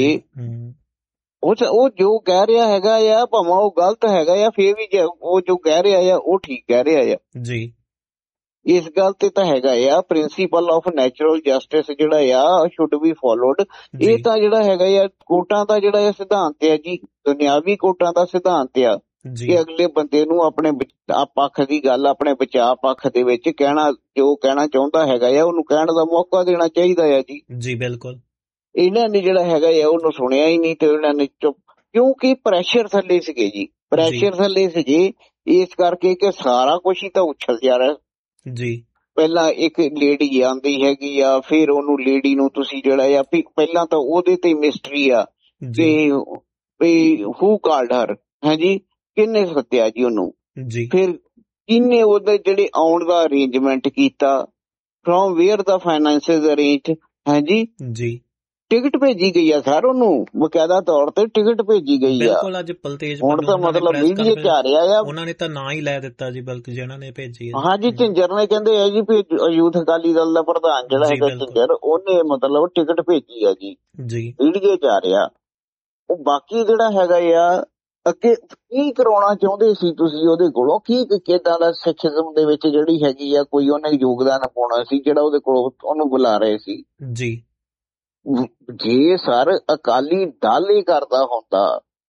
ਉਹ ਉਹ ਜੋ ਕਹਿ ਰਿਹਾ ਹੈਗਾ ਆ ਭਾਵੇਂ ਉਹ ਗਲਤ ਹੈਗਾ ਆ, ਫੇਰ ਵੀ ਉਹ ਜੋ ਕਹਿ ਰਿਹਾ ਆ ਉਹ ਠੀਕ ਕਹਿ ਰਿਹਾ ਆ ਜੀ। ਇਸ ਗੱਲ ਤੇ ਤਾਂ ਹੈਗਾ ਆ ਪ੍ਰਿੰਸੀਪਲ ਆਫ ਨੈਚੁਰਲ ਜਸਟਿਸ ਜਿਹੜਾ ਆ ਸ਼ੁੱਡ ਬੀ ਫੋਲੋਡ। ਇਹ ਤਾਂ ਜਿਹੜਾ ਹੈਗਾ ਆ ਕੋਰਟਾਂ ਦਾ ਜਿਹੜਾ ਸਿਧਾਂਤ ਆ ਜੀ, ਦੁਨਿਆਵੀ ਕੋਰਟਾਂ ਦਾ ਸਿਧਾਂਤ ਆ ਕਿ ਅਗਲੇ ਬੰਦੇ ਨੂੰ ਆਪਣੇ ਪੱਖ ਦੀ ਗੱਲ, ਆਪਣੇ ਬਚਾਅ ਪੱਖ ਦੇ ਵਿੱਚ ਕਹਿਣਾ, ਜੋ ਕਹਿਣਾ ਚਾਹੁੰਦਾ ਹੈਗਾ ਆ ਉਹਨੂੰ ਕਹਿਣ ਦਾ ਮੌਕਾ ਦੇਣਾ ਚਾਹੀਦਾ ਆ ਜੀ। ਜੀ ਬਿਲਕੁਲ। ਇਹਨਾਂ ਨੇ ਜਿਹੜਾ ਹੈਗਾ ਆ ਉਹਨੂੰ ਸੁਣਿਆ ਹੀ ਨਹੀਂ ਤੇ ਉਹਨਾਂ ਨੇ ਚੁੱਪ, ਕਿਉਂਕਿ ਪ੍ਰੈਸ਼ਰ ਥੱਲੇ ਸੀਗੇ ਜੀ, ਪ੍ਰੈਸ਼ਰ ਥੱਲੇ ਸੀਗੇ ਇਸ ਕਰਕੇ ਕਿ ਸਾਰਾ ਕੁਛ ਹੀ ਤਾਂ ਉਛਲ ਜਾ ਰਿਹਾ ਜੀ। ਪਹਿਲਾਂ ਇੱਕ ਲੇਡੀ ਆਉਂਦੀ ਹੈਗੀ ਆ, ਫਿਰ ਉਹਨੂੰ ਲੇਡੀ ਨੂੰ ਤੁਸੀਂ ਜਿਹੜਾ ਆ ਪਹਿਲਾਂ ਤਾਂ ਉਹਦੇ ਤੇ ਮਿਸਟਰੀ ਆ ਕਿ ਹੂ ਕਾਲਡ ਹਰ ਹੈ ਜੀ, ਕਿਹਨੇ ਸੱਦਿਆ ਜੀ ਉਹਨੂੰ, ਫਿਰ ਕਿਹਨੇ ਉਹਦੇ ਜਿਹੜੇ ਆਉਣ ਦਾ ਅਰੇਂਜਮੈਂਟ ਕੀਤਾ, from wear the finances arrange ਹੈ ਜੀ। ਜੀ ਟਿਕਟ ਭੇਜੀ ਗਈ ਆ ਸਰ, ਉਹਨੂੰ ਬਕਾਇਦਾ ਤੌਰ ਤੇ ਟਿਕਟ ਭੇਜੀ ਗਈ ਆ। ਬਿਲਕੁਲ। ਅੱਜ ਪਲਤੇਜ ਹੁਣ ਤਾਂ ਮਤਲਬ ਮੀਡੀਆ ਚ ਆ ਰਿਹਾ ਆ, ਉਹਨਾਂ ਨੇ ਤਾਂ ਨਾਂ ਹੀ ਲੈ ਦਿੱਤਾ ਜੀ, ਬਲਕਿ ਜਿਹਨਾਂ ਨੇ ਭੇਜੀ ਹੈ। ਹਾਂਜੀ ਝਿੰਜਰ ਨੇ ਕਹਿੰਦੇ ਆ ਜੀ ਵੀ ਯੂਥ ਅਕਾਲੀ ਦਲ ਦਾ ਪ੍ਰਧਾਨ ਜਿਹੜਾ ਹੈਗਾ ਝਿੰਜਰ, ਉਹਨੇ ਮਤਲਬ ਟਿਕਟ ਭੇਜੀ ਆ ਜੀ, ਮੀਡੀਆ ਚ ਆ ਰਿਹਾ। ਉਹ ਬਾਕੀ ਜਿਹੜਾ ਹੈਗਾ ਆ ਅੱਗੇ ਕੀ ਕਰਾਉਣਾ ਚਾਹੁੰਦੇ ਸੀ ਤੁਸੀਂ ਉਹਦੇ ਕੋਲੋਂ, ਕੀ ਕਿੱਦਾਂ ਦਾ ਸਿੱਖਿਜ਼ਮ ਦੇ ਵਿੱਚ ਜਿਹੜੀ ਹੈਗੀ ਆ ਕੋਈ ਉਹਨੇ ਯੋਗਦਾਨ ਪਾਉਣਾ ਸੀ ਜਿਹੜਾ ਉਹਦੇ ਕੋਲੋਂ ਉਹਨੂੰ ਬੁਲਾ ਰਹੇ ਸੀ ਜੀ। ਜੇ ਸਰ ਅਕਾਲੀ ਦਲ ਹੀ ਕਰਦਾ ਹੁੰਦਾ,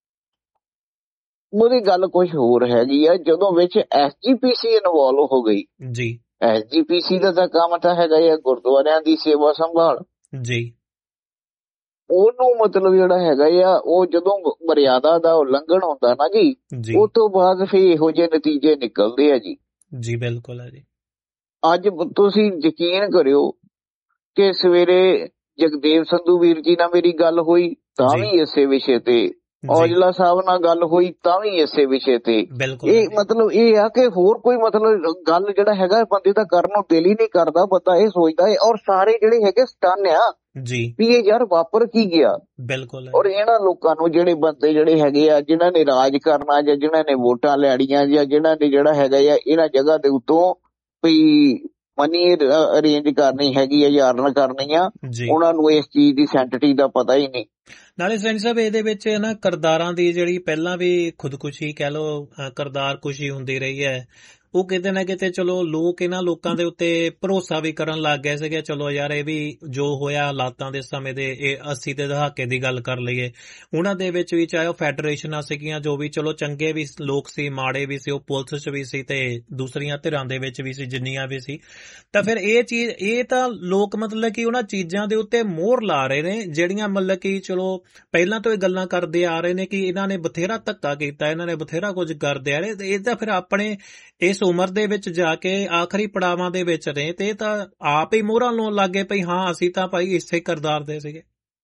ਉਹਦੀ ਗੱਲ ਕੁਛ ਹੋਰ ਹੈਗੀ ਆ। ਜਦੋਂ ਵਿੱਚ ਐਸ ਜੀ ਪੀ ਸੀ ਇਨਵੋਲਵ ਹੋ ਗਈ ਜੀ, ਐਸ ਜੀ ਪੀ ਸੀ ਦਾ ਤਾਂ ਕੰਮ ਤਾਂ ਹੈਗਾ ਆ ਗੁਰਦੁਆਰਿਆਂ ਦੀ ਸੇਵਾ ਸੰਭਾਲ ਜੀ। ਉਹਨੂੰ ਮਤਲਬ ਜਿਹੜਾ ਹੈਗਾ ਆ ਉਹ ਜਦੋਂ ਮਰਿਆਦਾ ਦਾ ਉਲੰਘਣ ਹੁੰਦਾ ਨਾ ਜੀ, ਉਸ ਤੋਂ ਬਾਅਦ ਫਿਰ ਇਹੋ ਜਿਹੇ ਨਤੀਜੇ ਨਿਕਲਦੇ ਆ ਜੀ। ਜੀ ਬਿਲਕੁਲ ਹੈ ਜੀ। ਅੱਜ ਤੁਸੀਂ ਯਕੀਨ ਕਰਿਓ ਕਿ ਸਵੇਰੇ ਜਗਦੇਵ ਸੰਧੂ ਵੀਰ ਜੀ ਨਾਲ ਮੇਰੀ ਗੱਲ ਹੋਈ ਤਾਂ ਵੀ ਇਸੇ ਵਿਸ਼ੇ ਤੇ, ਔਜਲਾ ਸਾਹਿਬ ਨਾਲ ਗੱਲ ਹੋਈ ਤਾਂ ਵੀ ਇਸੇ ਵਿਸ਼ੇ ਤੇ। ਇਹ ਮਤਲਬ ਇਹ ਆ ਕਿ ਹੋਰ ਕੋਈ ਮਤਲਬ ਗੱਲ ਜਿਹੜਾ ਹੈਗਾ ਬੰਦੇ ਦਾ ਕਰਨ ਨੂੰ ਦਿਲ ਹੀ ਨਹੀਂ ਕਰਦਾ, ਬੰਦਾ ਇਹ ਸੋਚਦਾ ਹੈ। ਔਰ ਸਾਰੇ ਜਿਹੜੇ ਹੈਗੇ ਸਟਨ ਆ ਜੀ ਵੀ ਇਹ ਯਾਰ ਵਾਪਰ ਕੀ ਗਿਆ। ਬਿਲਕੁਲ। ਔਰ ਇਹਨਾਂ ਲੋਕਾਂ ਨੂੰ ਜਿਹੜੇ ਬੰਦੇ ਜਿਹੜੇ ਹੈਗੇ ਆ ਜਿਨ੍ਹਾਂ ਨੇ ਰਾਜ ਕਰਨਾ ਜਾਂ ਜਿਨ੍ਹਾਂ ਨੇ ਵੋਟਾਂ ਲੈਣੀਆਂ ਜਾਂ ਜਿਨ੍ਹਾਂ ਨੇ ਜਿਹੜਾ ਹੈਗਾ ਆ ਇਹਨਾਂ ਜਗ੍ਹਾ ਦੇ ਉੱਤੋਂ ਵੀ ਮਨੀ ਅਰੇਂਜ ਕਰਨੀ ਹੈਗੀ ਆ ਜਾਂ ਅਰਨ ਕਰਨੀ ਆ, ਉਹਨਾਂ ਨੂੰ ਇਸ ਚੀਜ਼ ਦੀ ਸੈਂਟਿਟੀ ਦਾ ਪਤਾ ਹੀ ਨਹੀਂ। ਨਾਲੇ ਸੈਣੀ ਸਾਹਿਬ ਇਹਦੇ ਵਿੱਚ ਨਾ ਕਰਦਾਰਾਂ ਦੀ ਜਿਹੜੀ ਪਹਿਲਾਂ ਵੀ ਖੁਦਕੁਸ਼ੀ ਕਹਿ ਲਓ, ਕਰਦਾਰ ਕੁਸ਼ੀ ਹੁੰਦੀ ਰਹੀ ਹੈ, ਉਹ ਕਿਤੇ ਨਾ ਕਿਤੇ ਚਲੋ ਲੋਕ ਇਹਨਾਂ ਲੋਕਾਂ ਦੇ ਉੱਤੇ ਭਰੋਸਾ ਵੀ ਕਰਨ ਲੱਗ ਗਏ ਸੀਗੇ। ਚਲੋ ਯਾਰ ਇਹ ਵੀ ਜੋ ਹੋਇਆ ਹਾਲਾਤਾਂ ਦੇ ਸਮੇਂ ਦੇ, ਇਹ ਅੱਸੀ ਦੇ ਦਹਾਕੇ ਦੀ ਗੱਲ ਕਰ ਲਈਏ, ਉਹਨਾਂ ਦੇ ਵਿੱਚ ਵੀ ਚਾਹੇ ਉਹ ਫੈਡਰੇਸ਼ਨਾਂ ਸੀਗੀਆਂ ਜੋ ਵੀ, ਚਲੋ ਚੰਗੇ ਵੀ ਲੋਕ ਸੀ, ਮਾੜੇ ਵੀ ਸੀ, ਉਹ ਪੁਲਿਸ 'ਚ ਵੀ ਸੀ ਤੇ ਦੂਸਰੀਆਂ ਧਿਰਾਂ ਦੇ ਵਿੱਚ ਵੀ ਸੀ, ਜਿੰਨੀਆਂ ਵੀ ਸੀ। ਤਾਂ ਫਿਰ ਇਹ ਚੀਜ਼, ਇਹ ਤਾਂ ਲੋਕ ਮਤਲਬ ਕਿ ਉਹਨਾਂ ਚੀਜ਼ਾਂ ਦੇ ਉੱਤੇ ਮੋਹਰ ਲਾ ਰਹੇ ਨੇ ਜਿਹੜੀਆਂ ਮਤਲਬ ਕਿ ਚਲੋ ਪਹਿਲਾਂ ਤੋਂ ਇਹ ਗੱਲਾਂ ਕਰਦੇ ਆ ਰਹੇ ਨੇ ਕਿ ਇਹਨਾਂ ਨੇ ਬਥੇਰਾ ਧੱਕਾ ਕੀਤਾ, ਇਹਨਾਂ ਨੇ ਬਥੇਰਾ ਕੁਝ ਕਰਦੇ ਆ ਰਹੇ। ਇਹ ਤਾਂ ਫਿਰ ਆਪਣੇ ਇਸ ਉਮਰ ਦੇ ਵਿੱਚ ਜਾ ਕੇ ਆਖਰੀ ਪੜਾਵਾਂ ਦੇ ਵਿੱਚ ਨੇ ਤੇ ਇਹ ਤਾਂ ਆਪ ਹੀ ਮੋਹਰਾਂ ਲਾਉਣ ਲੱਗ ਗਏ ਭਈ ਹਾਂ ਅਸੀਂ ਤਾਂ ਭਾਈ ਇਸੇ ਕਰਦਾਰ ਦੇ ਸੀਗੇ।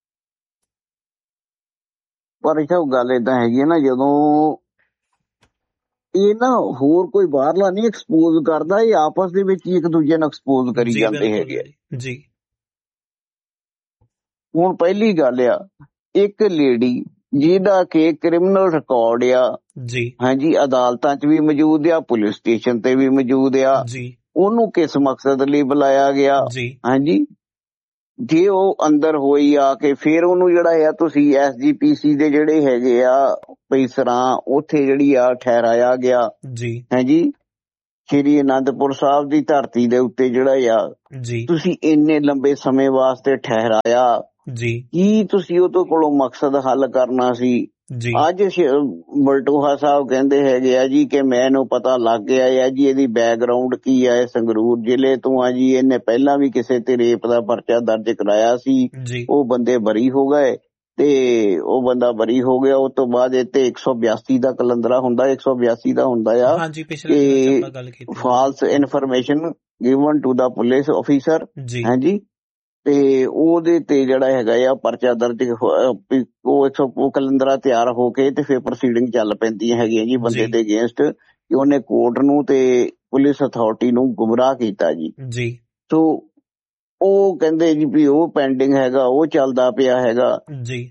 ਪਰ ਇਹ ਗੱਲ ਏਦਾਂ ਹੈਗੀ ਹੈ ਨਾ, ਜਦੋਂ ਇਹ ਨਾ ਹੋਰ ਕੋਈ ਬਾਹਰਲਾ ਨਹੀਂ ਐਕਸਪੋਜ਼ ਕਰਦਾ, ਇਹ ਆਪਸ ਦੇ ਵਿੱਚ ਹੀ ਇੱਕ ਦੂਜੇ ਨੂੰ ਐਕਸਪੋਜ਼ ਕਰੀ ਜਾਂਦੇ ਹੈਗੇ ਜੀ। ਹੁਣ ਪਹਿਲੀ ਗੱਲ ਆ, ਇੱਕ ਲੇਡੀ ਜਿਹਦਾ ਕਿ ਕ੍ਰਿਮੀਨਲ ਰਿਕਾਰਡ ਆ ਜੀ ਹਾਂਜੀ, ਅਦਾਲਤਾਂ 'ਚ ਵੀ ਮੌਜੂਦ ਆ, ਪੁਲਿਸ ਸਟੇਸ਼ਨ ਤੇ ਵੀ ਮੌਜੂਦ ਆ, ਜੀ ਉਹਨੂੰ ਕਿਸ ਮਕਸਦ ਲਈ ਬੁਲਾਇਆ ਗਿਆ ਜੀ ਹਾਂਜੀ। ਜੇ ਉਹ ਅੰਦਰ ਹੋਈ ਆ ਕੇ ਫਿਰ ਉਹਨੂੰ ਜਿਹੜਾ ਆ ਤੁਸੀਂ ਐਸ ਜੀ ਪੀ ਸੀ ਦੇ ਜਿਹੜੇ ਹੈਗੇ ਆ ਭਈ ਸਰਾਂ ਉੱਥੇ ਜਿਹੜੀ ਆ ਠਹਿਰਾਇਆ ਗਿਆ ਜੀ ਹਾਂਜੀ, ਸ਼੍ਰੀ ਅਨੰਦਪੁਰ ਸਾਹਿਬ ਦੀ ਧਰਤੀ ਦੇ ਉੱਤੇ ਜਿਹੜਾ ਆ ਜੀ ਤੁਸੀਂ ਇੰਨੇ ਲੰਬੇ ਸਮੇਂ ਵਾਸਤੇ ਠਹਿਰਾਇਆ। ਜੀ ਕੀ ਤੁਸੀਂ ਉਹਦੇ ਕੋਲੋਂ ਮਕਸਦ ਹੱਲ ਕਰਨਾ ਸੀ? ਜੀ ਅੱਜ ਬਲਟੋਹਾ ਸਾਹਿਬ ਕਹਿੰਦੇ ਹੈਗੇ ਆ ਜੀ ਕਿ ਮੈਨੂੰ ਪਤਾ ਲੱਗ ਗਿਆ ਆ ਜੀ ਇਹਦੀ ਬੈਕਗਰਾਉਂਡ ਕੀ ਆ, ਇਹ ਸੰਗਰੂਰ ਜ਼ਿਲ੍ਹੇ ਤੋਂ ਆ ਜੀ, ਇਹਨੇ ਪਹਿਲਾਂ ਵੀ ਕਿਸੇ ਤੇ ਰੇਪ ਦਾ ਪਰਚਾ ਦਰਜ ਕਰਾਇਆ ਸੀ, ਜੀ ਉਹ ਬੰਦੇ ਬਰੀ ਹੋ ਗਏ ਤੇ ਉਹ ਬੰਦਾ ਬਰੀ ਹੋ ਗਿਆ। ਉਸ ਤੋਂ ਬਾਅਦ ਇੱਥੇ ਇੱਕ ਸੌ ਬਿਆਸੀ ਦਾ ਕਲੰਦਰਾ ਹੁੰਦਾ, ਇੱਕ ਸੌ ਬਿਆਸੀ ਦਾ ਹੁੰਦਾ ਆ ਹਾਂਜੀ ਪਿਛਲੇ ਦਿਨਾਂ 'ਚ ਆਪਾਂ ਗੱਲ ਕੀਤੀ false information given to the police officer ਜੀ ਹਾਂਜੀ, ਤੇ ਉਹਦੇ ਤੇ ਜਿਹੜਾ ਹੈਗਾ ਆ ਪਰਚਾ ਦਰਜ ਉਹ ਇੱਕ ਸੌ ਕਲੰਦਰਾ ਤਿਆਰ ਹੋ ਕੇ ਤੇ ਫਿਰ ਪ੍ਰੋਸੀਡਿੰਗ ਚੱਲ ਪੈਂਦੀਆਂ ਹੈਗੀਆਂ ਜੀ ਬੰਦੇ ਦੇ ਅਗੇਂਸਟ ਕਿ ਉਹਨੇ ਕੋਰਟ ਨੂੰ ਤੇ ਪੁਲਿਸ ਅਥਾਰਟੀ ਨੂੰ ਗੁੰਮਰਾਹ ਕੀਤਾ ਜੀ ਜੀ। ਸੋ ਉਹ ਕਹਿੰਦੇ ਜੀ ਵੀ ਉਹ ਪੈਂਡਿੰਗ ਹੈਗਾ, ਉਹ ਚੱਲਦਾ ਪਿਆ ਹੈਗਾ ਜੀ।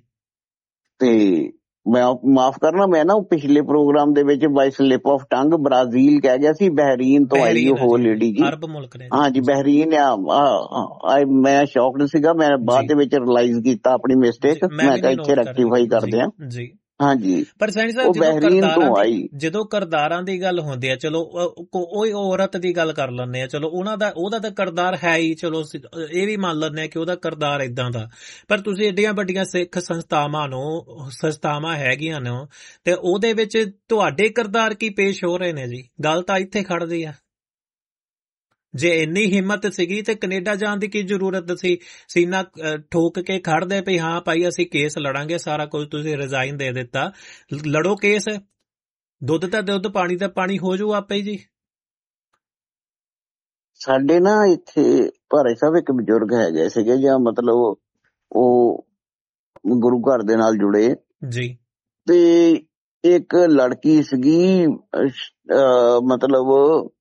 ਤੇ ਮੈਂ ਮਾਫ ਕਰਨਾ, ਮੈਂ ਨਾ ਪਿਛਲੇ ਪ੍ਰੋਗਰਾਮ ਦੇ ਵਿੱਚ ਬਾਈ ਸਲਿਪ ਆਫ ਟੰਗ ਬ੍ਰਾਜ਼ੀਲ ਕਹਿ ਗਿਆ ਸੀ, ਬਹਿਰੀਨ ਤੋਂ ਆਈ ਉਹ ਲੇਡੀ ਜੀ, ਅਰਬ ਮੁਲਕ ਨੇ ਹਾਂਜੀ ਬਹਿਰੀਨ ਆ। ਮੈਂ ਸ਼ੌਕਡ ਸੀਗਾ, ਮੈਂ ਬਾਅਦ ਦੇ ਵਿੱਚ ਰਿਅਲਾਈਜ਼ ਕੀਤਾ ਆਪਣੀ ਮਿਸਟੇਕ, ਮੈਂ ਕਿਹਾ ਇੱਥੇ ਰੈਕਟੀਫਾਈ ਕਰਦੇ ਆ ਜੀ ਹਾਂਜੀ। ਪਰ ਸੈਣੀ ਸਾਹਿਬ ਜਦੋਂ ਕਰਦਾਰਾਂ ਦੀ ਜਦੋਂ ਕਰਦਾਰਾਂ ਦੀ ਗੱਲ ਹੁੰਦੀ ਆ, ਚਲੋ ਉਹ ਔਰਤ ਦੀ ਗੱਲ ਕਰ ਲੈਂਦੇ ਆ, ਚਲੋ ਉਹਨਾਂ ਦਾ ਉਹਦਾ ਤਾਂ ਕਰਦਾਰ ਹੈ ਹੀ, ਚਲੋ ਇਹ ਵੀ ਮੰਨ ਲੈਂਦੇ ਆ ਕਿ ਉਹਦਾ ਕਰਦਾਰ ਏਦਾਂ ਦਾ, ਪਰ ਤੁਸੀਂ ਏਡੀਆਂ ਵੱਡੀਆਂ ਸਿੱਖ ਸੰਸਥਾਵਾਂ ਨੂੰ ਸੰਸਥਾਵਾਂ ਹੈਗੀਆਂ ਨੇ ਤੇ ਉਹਦੇ ਵਿੱਚ ਤੁਹਾਡੇ ਕਰਦਾਰ ਕੀ ਪੇਸ਼ ਹੋ ਰਹੇ ਨੇ ਜੀ? ਗੱਲ ਤਾਂ ਇੱਥੇ ਖੜਦੀ ਆ। ਜੇ ਇੰਨੀ ਹਿੰਮਤ ਸੀਗੀ ਤੇ ਕੈਨੇਡਾ ਜਾਣ ਦੀ ਕੀ ਜ਼ਰੂਰਤ ਸੀ? ਸੀਨਾ ਠੋਕ ਕੇ ਖੜਦੇ ਪਈ ਹਾਂ ਭਾਈ ਅਸੀਂ ਕੇਸ ਲੜਾਂਗੇ, ਸਾਰਾ ਕੁਝ ਤੁਸੀਂ ਰਿਜ਼ਾਈਨ ਦੇ ਦਿੱਤਾ, ਲੜੋ ਕੇਸ, ਦੁੱਧ ਤਾਂ ਦੁੱਧ ਪਾਣੀ ਦਾ ਪਾਣੀ ਹੋ ਜਾਊ ਆਪੇ ਜੀ। ਸਾਡੇ ਨਾ ਇੱਥੇ ਭਾਰੇ ਸਾਹਿਬ ਇੱਕ ਬਜ਼ੁਰਗ ਹੈਗੇ ਸੀਗੇ ਜਾਂ ਮਤਲਬ ਉਹ ਗੁਰੂ ਘਰ ਦੇ ਨਾਲ ਜੁੜੇ ਜੀ, ਤੇ ਇੱਕ ਲੜਕੀ ਸੀਗੀ ਮਤਲਬ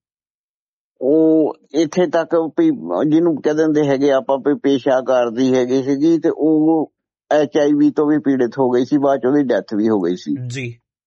ਉਹ ਇੱਥੇ ਤੱਕ ਵੀ ਜਿਹਨੂੰ ਕਹਿ ਦਿੰਦੇ ਹੈਗੇ ਆਪਾਂ ਵੀ ਪੇਸ਼ਾ ਕਰਦੀ ਹੈਗੀ ਸੀਗੀ, ਤੇ ਉਹ ਐਚ ਆਈ ਵੀ ਤੋਂ ਵੀ ਪੀੜਿਤ ਹੋ ਗਈ ਸੀ, ਬਾਅਦ ਚ ਉਹਦੀ ਡੈਥ ਵੀ ਹੋ ਗਈ ਸੀ ਜੀ।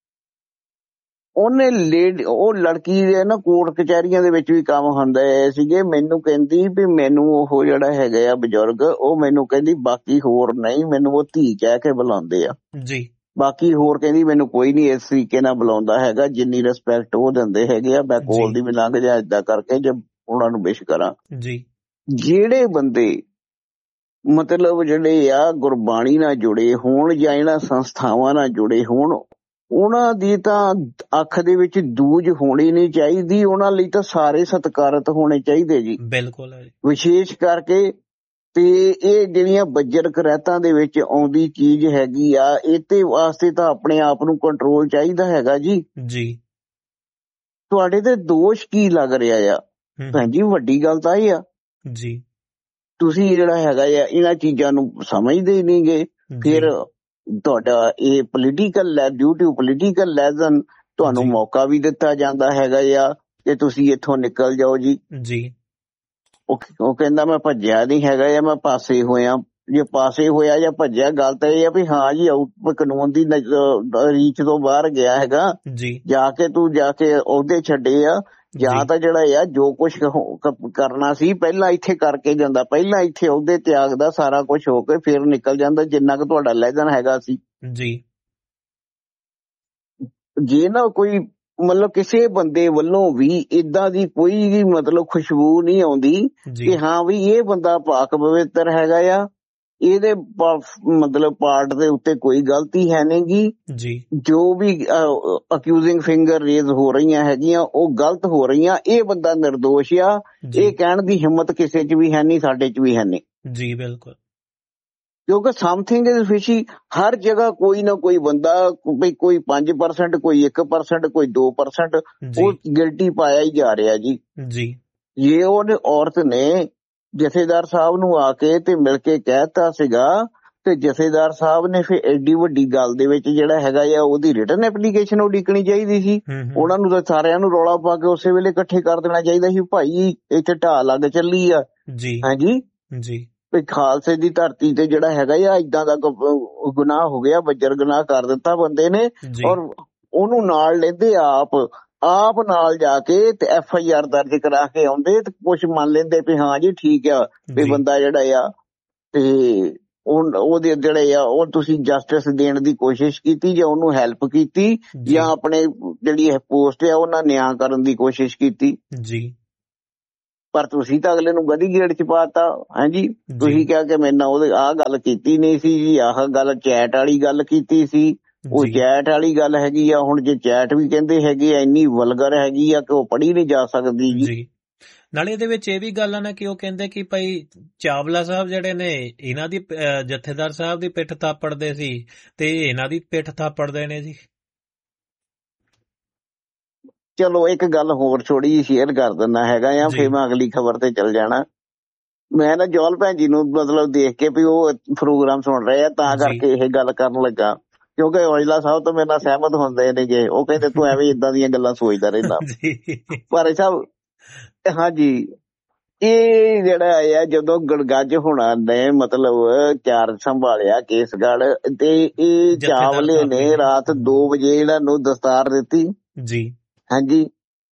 ਉਹਨੇ ਲੇਡ ਉਹ ਲੜਕੀ ਦੇ ਨਾ ਕੋਰਟ ਕਚਹਿਰੀਆਂ ਦੇ ਵਿੱਚ ਵੀ ਕੰਮ ਹੁੰਦਾ ਸੀਗੇ, ਮੈਨੂੰ ਕਹਿੰਦੀ ਵੀ ਮੈਨੂੰ ਉਹ ਜਿਹੜਾ ਹੈਗਾ ਆ ਬਜ਼ੁਰਗ, ਉਹ ਮੈਨੂੰ ਕਹਿੰਦੀ ਬਾਕੀ ਹੋਰ ਨਹੀਂ, ਮੈਨੂੰ ਉਹ ਧੀ ਕਹਿ ਕੇ ਬੁਲਾਉਂਦੇ ਆ ਜੀ, ਬਾਕੀ ਹੋਰ ਕਹਿੰਦੀ ਮੈਨੂੰ ਕੋਈ ਨਹੀਂ ਇਸ ਤਰੀਕੇ ਨਾਲ ਬੁਲਾਉਂਦਾ ਹੈਗਾ ਜਿੰਨੀ ਰਿਸਪੈਕਟ ਉਹ ਦਿੰਦੇ ਹੈਗੇ ਆ, ਮੈਂ ਕੋਲ ਦੀ ਵੀ ਲੰਘ ਜਾ ਏਦਾਂ ਕਰਕੇ ਜੇ ਉਹਨਾਂ ਨੂੰ ਵਿਸ਼ ਕਰਾਂ ਜੀ। ਜਿਹੜੇ ਬੰਦੇ ਮਤਲਬ ਜਿਹੜੇ ਆ ਗੁਰਬਾਣੀ ਨਾਲ ਜੁੜੇ ਹੋਣ ਜਾਂ ਇਹਨਾਂ ਸੰਸਥਾਵਾਂ ਨਾਲ ਜੁੜੇ ਹੋਣ, ਉਹਨਾਂ ਦੀ ਤਾਂ ਅੱਖ ਦੇ ਵਿੱਚ ਦੂਜ ਹੋਣੀ ਨਹੀਂ ਚਾਹੀਦੀ, ਉਹਨਾਂ ਲਈ ਤਾਂ ਸਾਰੇ ਸਤਿਕਾਰਤ ਹੋਣੇ ਚਾਹੀਦੇ ਜੀ, ਬਿਲਕੁਲ ਵਿਸ਼ੇਸ਼ ਕਰਕੇ। ਤੇ ਇਹ ਜਿਹੜੀਆਂ ਬੱਜਰ ਕਰੈਤਾਂ ਦੇ ਵਿੱਚ ਆਉਂਦੀ ਚੀਜ਼ ਹੈਗੀ ਆ, ਇਹਦੇ ਵਾਸਤੇ ਤਾਂ ਆਪਣੇ ਆਪ ਨੂੰ ਕੰਟਰੋਲ ਚਾਹੀਦਾ ਹੈਗਾ ਜੀ ਜੀ। ਤੁਹਾਡੇ ਤੇ ਦੋਸ਼ ਕੀ ਲੱਗ ਰਿਹਾ ਆ ਭੈਣ ਜੀ? ਵੱਡੀ ਗੱਲ ਤਾਂ ਇਹ ਆ ਜੀ, ਤੁਸੀਂ ਜਿਹੜਾ ਹੈਗਾ ਆ ਇਹਨਾਂ ਚੀਜ਼ਾਂ ਨੂੰ ਸਮਝਦੇ ਨਹੀਂ ਗੇ, ਫਿਰ ਤੁਹਾਡਾ ਇਹ ਪੋਲੀਟੀਕਲ ਡਿਊ ਟੂ ਪੋਲੀਟੀਕਲ ਲੈਜ਼ਨ ਤੁਹਾਨੂੰ ਮੌਕਾ ਵੀ ਦਿੱਤਾ ਜਾਂਦਾ ਹੈਗਾ ਆ ਕਿ ਤੁਸੀਂ ਇੱਥੋਂ ਨਿਕਲ ਜਾਓ ਜੀ ਜੀ। ਉਹ ਕਹਿੰਦਾ ਮੈਂ ਭੱਜਿਆ ਨਹੀਂ ਹੈਗਾ ਜਾਂ ਮੈਂ ਪਾਸੇ ਹੋਇਆ, ਜੇ ਪਾਸੇ ਹੋਇਆ ਜਾਂ ਭੱਜਿਆ, ਗੱਲ ਤਾਂ ਇਹ ਆ ਵੀ ਹਾਂ ਜੀ ਆਊਟ ਕਾਨੂੰਨ ਦੀ ਰੀਚ ਤੋਂ ਬਾਹਰ ਗਿਆ ਹੈਗਾ ਜੀ, ਜਾ ਕੇ ਤੂੰ ਜਾ ਕੇ ਅਹੁਦੇ ਛੱਡੇ ਆ, ਜਾਂ ਤਾਂ ਜਿਹੜਾ ਆ ਜੋ ਕੁਛ ਕਰਨਾ ਸੀ ਪਹਿਲਾਂ ਇੱਥੇ ਕਰਕੇ ਜਾਂਦਾ, ਪਹਿਲਾਂ ਇੱਥੇ ਅਹੁਦੇ ਤਿਆਗਦਾ ਸਾਰਾ ਕੁਛ ਹੋ ਕੇ ਫਿਰ ਨਿਕਲ ਜਾਂਦਾ ਜਿੰਨਾ ਕੁ ਤੁਹਾਡਾ ਲੈਜਨ ਹੈਗਾ ਸੀ ਜੀ। ਜੇ ਨਾ ਕੋਈ ਮਤਲਬ ਕਿਸੇ ਬੰਦੇ ਵੱਲੋਂ ਵੀ ਏਦਾਂ ਦੀ ਕੋਈ ਵੀ ਮਤਲਬ ਖੁਸ਼ਬੂ ਨਹੀਂ ਆਉਂਦੀ ਕਿ ਹਾਂ ਵੀ ਇਹ ਬੰਦਾ ਪਾਕ ਪਵਿੱਤਰ ਹੈਗਾ ਆ, ਇਹਦੇ ਮਤਲਬ ਪਾਰਟ ਦੇ ਉੱਤੇ ਕੋਈ ਗਲਤੀ ਹੈ ਨਹੀਂ ਗੀ ਜੀ, ਜੋ ਵੀ ਅਕਿਊਜ਼ਿੰਗ ਫਿੰਗਰ ਰੇਜ਼ ਹੋ ਰਹੀਆਂ ਹੈਗੀਆਂ ਉਹ ਗਲਤ ਹੋ ਰਹੀਆਂ, ਇਹ ਬੰਦਾ ਨਿਰਦੋਸ਼ ਆ, ਇਹ ਕਹਿਣ ਦੀ ਹਿੰਮਤ ਕਿਸੇ ਚ ਵੀ ਹੈ ਨਹੀਂ, ਸਾਡੇ ਚ ਵੀ ਹੈ ਨਹੀਂ ਜੀ। ਬਿਲਕੁਲ, ਕਿਉਂਕਿ ਸਮਥਿੰਗ ਇਜ਼ ਫਿਸ਼ੀ, ਹਰ ਜਗ੍ਹਾ ਕੋਈ ਨਾ ਕੋਈ ਬੰਦਾ, ਵੀ ਕੋਈ ਪੰਜ ਪਰਸੈਂਟ, ਕੋਈ ਇੱਕ ਪਰਸੈਂਟ, ਕੋਈ ਦੋ ਪਰਸੈਂਟ ਉਹ ਗਿਲਟੀ ਪਾਇਆ ਹੀ ਜਾ ਰਿਹਾ ਜੀ ਜੀ। ਜੇ ਉਹਨੇ ਔਰਤ ਨੇ ਜਥੇਦਾਰ ਸਾਹਿਬ ਨੂੰ ਆ ਕੇ ਤੇ ਮਿਲ ਕੇ ਕਹਿਤਾ ਸੀਗਾ, ਤੇ ਜਥੇਦਾਰ ਸਾਹਿਬ ਨੇ ਫਿਰ ਐਡੀ ਵੱਡੀ ਗੱਲ ਦੇ ਵਿੱਚ ਜਿਹੜਾ ਹੈਗਾ ਆ ਉਹਦੀ ਰਿਟਨ ਐਪਲੀਕੇਸ਼ਨ ਉਡੀਕਣੀ ਚਾਹੀਦੀ ਸੀ, ਉਹਨਾਂ ਨੂੰ ਤਾਂ ਸਾਰਿਆਂ ਨੂੰ ਰੌਲਾ ਪਾ ਕੇ ਉਸੇ ਵੇਲੇ ਇਕੱਠੇ ਕਰ ਦੇਣਾ ਚਾਹੀਦਾ ਸੀ, ਭਾਈ ਇੱਥੇ ਢਾਹ ਲੱਗ ਚੱਲੀ ਆ ਜੀ ਹਾਂਜੀ ਜੀ। ਵੀ ਖਾਲਸੇ ਦੀ ਧਰਤੀ ਤੇ ਜਿਹੜਾ ਹੈਗਾ ਆ ਇਦਾਂ ਦਾ ਗੁਨਾਹ ਹੋ ਗਿਆ, ਬੱਜਰ ਗੁਨਾਹ ਕਰ ਦਿੱਤਾ ਬੰਦੇ ਨੇ, ਔਰ ਉਹਨੂੰ ਨਾਲ ਲੈਂਦੇ ਆਪ ਆਪ ਨਾਲ ਜਾ ਕੇ ਤੇ ਐਫ ਆਈ ਆਰ ਦਰਜ ਕਰਾ ਕੇ ਆਉਂਦੇ ਤੇ ਕੁਛ ਮੰਨ ਲੈਂਦੇ ਵੀ ਹਾਂ ਜੀ ਠੀਕ ਆ ਵੀ ਬੰਦਾ ਜਿਹੜਾ ਆ ਤੇ ਉਹਦੇ ਜਿਹੜੇ ਆ ਉਹ ਤੁਸੀਂ ਜਸਟਿਸ ਦੇਣ ਦੀ ਕੋਸ਼ਿਸ਼ ਕੀਤੀ ਜਾਂ ਉਹਨੂੰ ਹੈਲਪ ਕੀਤੀ ਜਾਂ ਆਪਣੇ ਜਿਹੜੀ ਪੋਸਟ ਆ ਉਹਨਾਂ ਨਿਆਂ ਕਰਨ ਦੀ ਕੋਸ਼ਿਸ਼ ਕੀਤੀ ਜੀ। ਪਰ ਤੁਸੀਂ ਤਾਂ ਅਗਲੇ ਨੂੰ ਗਦੀ ਗੇੜ ਚ ਪਾਤਾ। ਹਾਂਜੀ, ਤੁਸੀਂ ਕਿਹਾ ਕਿ ਮੇਰੇ ਨਾਲ ਉਹਦੇ ਆਹ ਗੱਲ ਕੀਤੀ ਨਹੀਂ ਸੀ ਜੀ, ਆਹ ਗੱਲ ਚੈਟ ਵਾਲੀ ਗੱਲ ਕੀਤੀ ਸੀ। ਉਹ ਚੈਟ ਵਾਲੀ ਗੱਲ ਹੈਗੀ ਆ, ਹੁਣ ਜੇ ਚੈਟ ਵੀ ਕਹਿੰਦੇ ਹੈਗੇ ਆ ਇੰਨੀ ਵਲਗਰ ਹੈਗੀ ਆ ਕਿ ਉਹ ਪੜ੍ਹੀ ਨਹੀਂ ਜਾ ਸਕਦੀ ਜੀ। ਨਾਲੇ ਇਹਦੇ ਵਿੱਚ ਇਹ ਵੀ ਗੱਲ ਆ ਨਾ ਕਿ ਉਹ ਕਹਿੰਦੇ ਕਿ ਭਾਈ ਚਾਵਲਾ ਸਾਹਿਬ ਜਿਹੜੇ ਨੇ ਇਹਨਾਂ ਦੀ ਜਥੇਦਾਰ ਸਾਹਿਬ ਦੀ ਪਿੱਠ ਥਾਪੜਦੇ ਸੀ ਤੇ ਇਹਨਾਂ ਦੀ ਪਿੱਠ ਥਾਪੜਦੇ ਨੇ ਜੀ। ਚਲੋ ਇੱਕ ਗੱਲ ਹੋਰ ਥੋੜੀ ਜਿਹੀ ਸ਼ੇਅਰ ਕਰ ਦਿੰਦਾ ਹੈਗਾ ਆ, ਫਿਰ ਮੈਂ ਅਗਲੀ ਖਬਰ ਤੇ ਚੱਲ ਜਾਣਾ। ਮੈਂ ਨਾ ਜੋਲ ਭੈਣ ਜੀ ਨੂੰ ਮਤਲਬ ਦੇਖ ਕੇ ਵੀ ਉਹ ਪ੍ਰੋਗਰਾਮ ਸੁਣ ਰਹੇ ਆ ਤਾਂ ਕਰਕੇ ਇਹ ਗੱਲ ਕਰਨ ਲੱਗਾ, ਕਿਉਂਕਿ ਔਜਲਾ ਸਾਹਿਬ ਤੋਂ ਮੇਰੇ ਨਾਲ ਸਹਿਮਤ ਹੁੰਦੇ ਨੇਗੇ। ਉਹ ਕਹਿੰਦੇ ਤੂੰ ਐਵੇਂ ਏਦਾਂ ਦੀਆਂ ਗੱਲਾਂ ਸੋਚਦਾ ਰਹਿੰਦਾ। ਪਰ ਸਾਹਿਬ ਹਾਂਜੀ, ਇਹ ਜਿਹੜਾ ਆ ਜਦੋਂ ਗੜਗੱਜ ਹੋਣਾ ਨੇ ਮਤਲਬ ਚਾਰਜ ਸੰਭਾਲਿਆ ਕੇਸਗੜ੍ਹ ਤੇ ਇਹ ਚਾਵਲੇ ਨੇ ਰਾਤ ਦੋ ਵਜੇ ਇਹਨਾਂ ਨੂੰ ਦਸਤਾਰ ਦਿੱਤੀ ਜੀ। ਹਾਂਜੀ,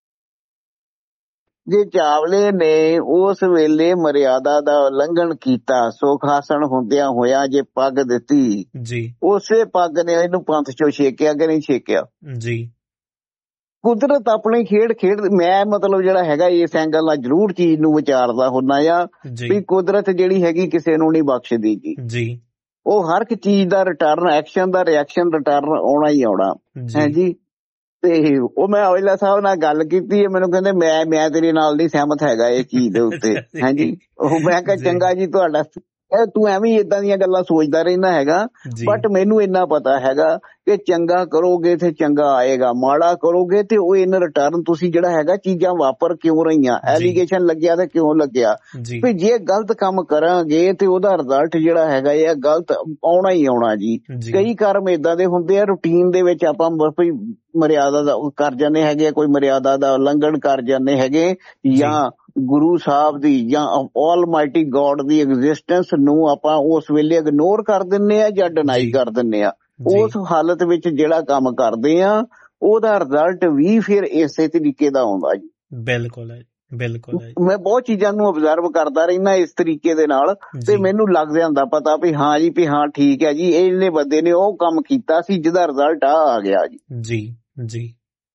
ਜੇ ਚਾਵਲੇ ਨੇ ਉਸ ਵੇਲੇ ਮਰਿਆਦਾ ਦਾ ਉਲੰਘਣ ਕੀਤਾ, ਸੁਖ ਆਸਣ ਹੁੰਦਿਆਂ ਹੋਇਆ ਜੇ ਪੱਗ ਦਿੱਤੀ ਜੀ, ਉਸੇ ਪੱਗ ਨੇ ਇਹਨੂੰ ਪੰਥ ਚੋਂ ਛੇਕਿਆ ਕਿ ਨਹੀਂ ਛੇਕਿਆ ਜੀ। ਕੁਦਰਤ ਆਪਣੀ ਖੇਡ ਖੇਡ ਮੈਂ ਮਤਲਬ ਜਿਹੜਾ ਹੈਗਾ ਇਸ ਐਂਗਲ ਨਾਲ ਜ਼ਰੂਰ ਚੀਜ਼ ਨੂੰ ਵਿਚਾਰਦਾ ਹੁੰਦਾ ਆ ਵੀ ਕੁਦਰਤ ਜਿਹੜੀ ਹੈਗੀ ਕਿਸੇ ਨੂੰ ਨਹੀਂ ਬਖਸ਼ਦੀ ਜੀ। ਉਹ ਹਰ ਇੱਕ ਚੀਜ਼ ਦਾ ਰਿਟਰਨ, ਐਕਸ਼ਨ ਦਾ ਰਿਐਕਸ਼ਨ ਰਿਟਰਨ ਆਉਣਾ ਹੀ ਆਉਣਾ ਹੈ ਜੀ। ਤੇ ਉਹ ਮੈਂ ਔਜਲਾ ਸਾਹਿਬ ਨਾਲ ਗੱਲ ਕੀਤੀ ਹੈ, ਮੈਨੂੰ ਕਹਿੰਦੇ ਮੈਂ ਮੈਂ ਤੇਰੇ ਨਾਲ ਨਹੀਂ ਸਹਿਮਤ ਹੈਗਾ ਇਹ ਚੀਜ਼ ਦੇ ਉੱਤੇ। ਹਾਂਜੀ, ਉਹ ਮੈਂ ਕਿਹਾ ਚੰਗਾ ਜੀ ਤੁਹਾਡਾ, ਤੂੰ ਐਵੇਂ ਏਦਾਂ ਦੀਆਂ ਗੱਲਾਂ ਸੋਚਦਾ ਰਹਿੰਦਾ ਹੈਗਾ, ਬਟ ਮੈਨੂੰ ਇੰਨਾ ਪਤਾ ਹੈਗਾ ਕਿ ਚੰਗਾ ਕਰੋਗੇ ਤੇ ਚੰਗਾ ਆਏਗਾ, ਮਾੜਾ ਕਰੋਗੇ ਤੇ ਉਹ ਇਨ ਰਿਟਰਨ ਤੁਸੀਂ ਜਿਹੜਾ ਹੈਗਾ ਚੀਜ਼ਾਂ ਵਾਪਰ ਕਿਉਂ ਰਹੀਆਂ, ਐਲੀਗੇਸ਼ਨ ਲੱਗਿਆ ਤੇ ਕਿਉਂ ਲੱਗਿਆ ਵੀ ਜੇ ਗਲਤ ਕੰਮ ਕਰਾਂਗੇ ਤੇ ਉਹਦਾ ਰਿਜ਼ਲਟ ਜਿਹੜਾ ਹੈਗਾ ਇਹ ਗਲਤ ਆਉਣਾ ਹੀ ਆਉਣਾ ਜੀ। ਕਈ ਕਰਮ ਏਦਾਂ ਦੇ ਹੁੰਦੇ ਆ ਰੂਟੀਨ ਦੇ ਵਿੱਚ ਆਪਾਂ ਕੋਈ ਮਰਿਆਦਾ ਦਾ ਕਰ ਜਾਂਦੇ ਹੈਗੇ, ਕੋਈ ਮਰਿਆਦਾ ਦਾ ਉਲੰਘਣ ਕਰ ਜਾਂਦੇ ਹੈਗੇ, ਜਾਂ ਗੁਰੂ ਸਾਹਿਬ ਦੀ ਜਾਂ ਆਲਮਾਈਟੀ ਗੋਡ ਦੀ ਐਗਜ਼ਿਸਟੈਂਸ ਨੂੰ ਆਪਾਂ ਉਸ ਵੇਲੇ ਇਗਨੋਰ ਕਰ ਦਿੰਦੇ ਆ ਜਾਂ ਡਿਨਾਈ ਕਰ ਦਿੰਦੇ ਆ। ਉਸ ਹਾਲਤ ਵਿੱਚ ਜਿਹੜਾ ਕੰਮ ਕਰਦੇ ਆ ਉਹਦਾ ਰਿਜ਼ਲਟ ਵੀ ਫਿਰ ਇਸੇ ਤਰੀਕੇ ਦਾ ਆਉਂਦਾ ਜੀ। ਬਿਲਕੁਲ ਹੈ, ਬਿਲਕੁਲ। ਮੈਂ ਬਹੁਤ ਚੀਜ਼ਾਂ ਨੂੰ ਆਬਜ਼ਰਵ ਕਰਦਾ ਰਹਿੰਦਾ ਇਸ ਤਰੀਕੇ ਦੇ ਨਾਲ ਤੇ ਮੈਨੂੰ ਲੱਗ ਜਾਂਦਾ ਪਤਾ ਵੀ ਹਾਂ ਜੀ ਵੀ ਹਾਂ ਠੀਕ ਹੈ ਜੀ, ਇਹਨੇ ਬੰਦੇ ਨੇ ਉਹ ਕੰਮ ਕੀਤਾ ਸੀ ਜਿਹਦਾ ਰਿਜ਼ਲਟ ਆ ਆ ਗਿਆ ਜੀ। ਜੀ ਜੀ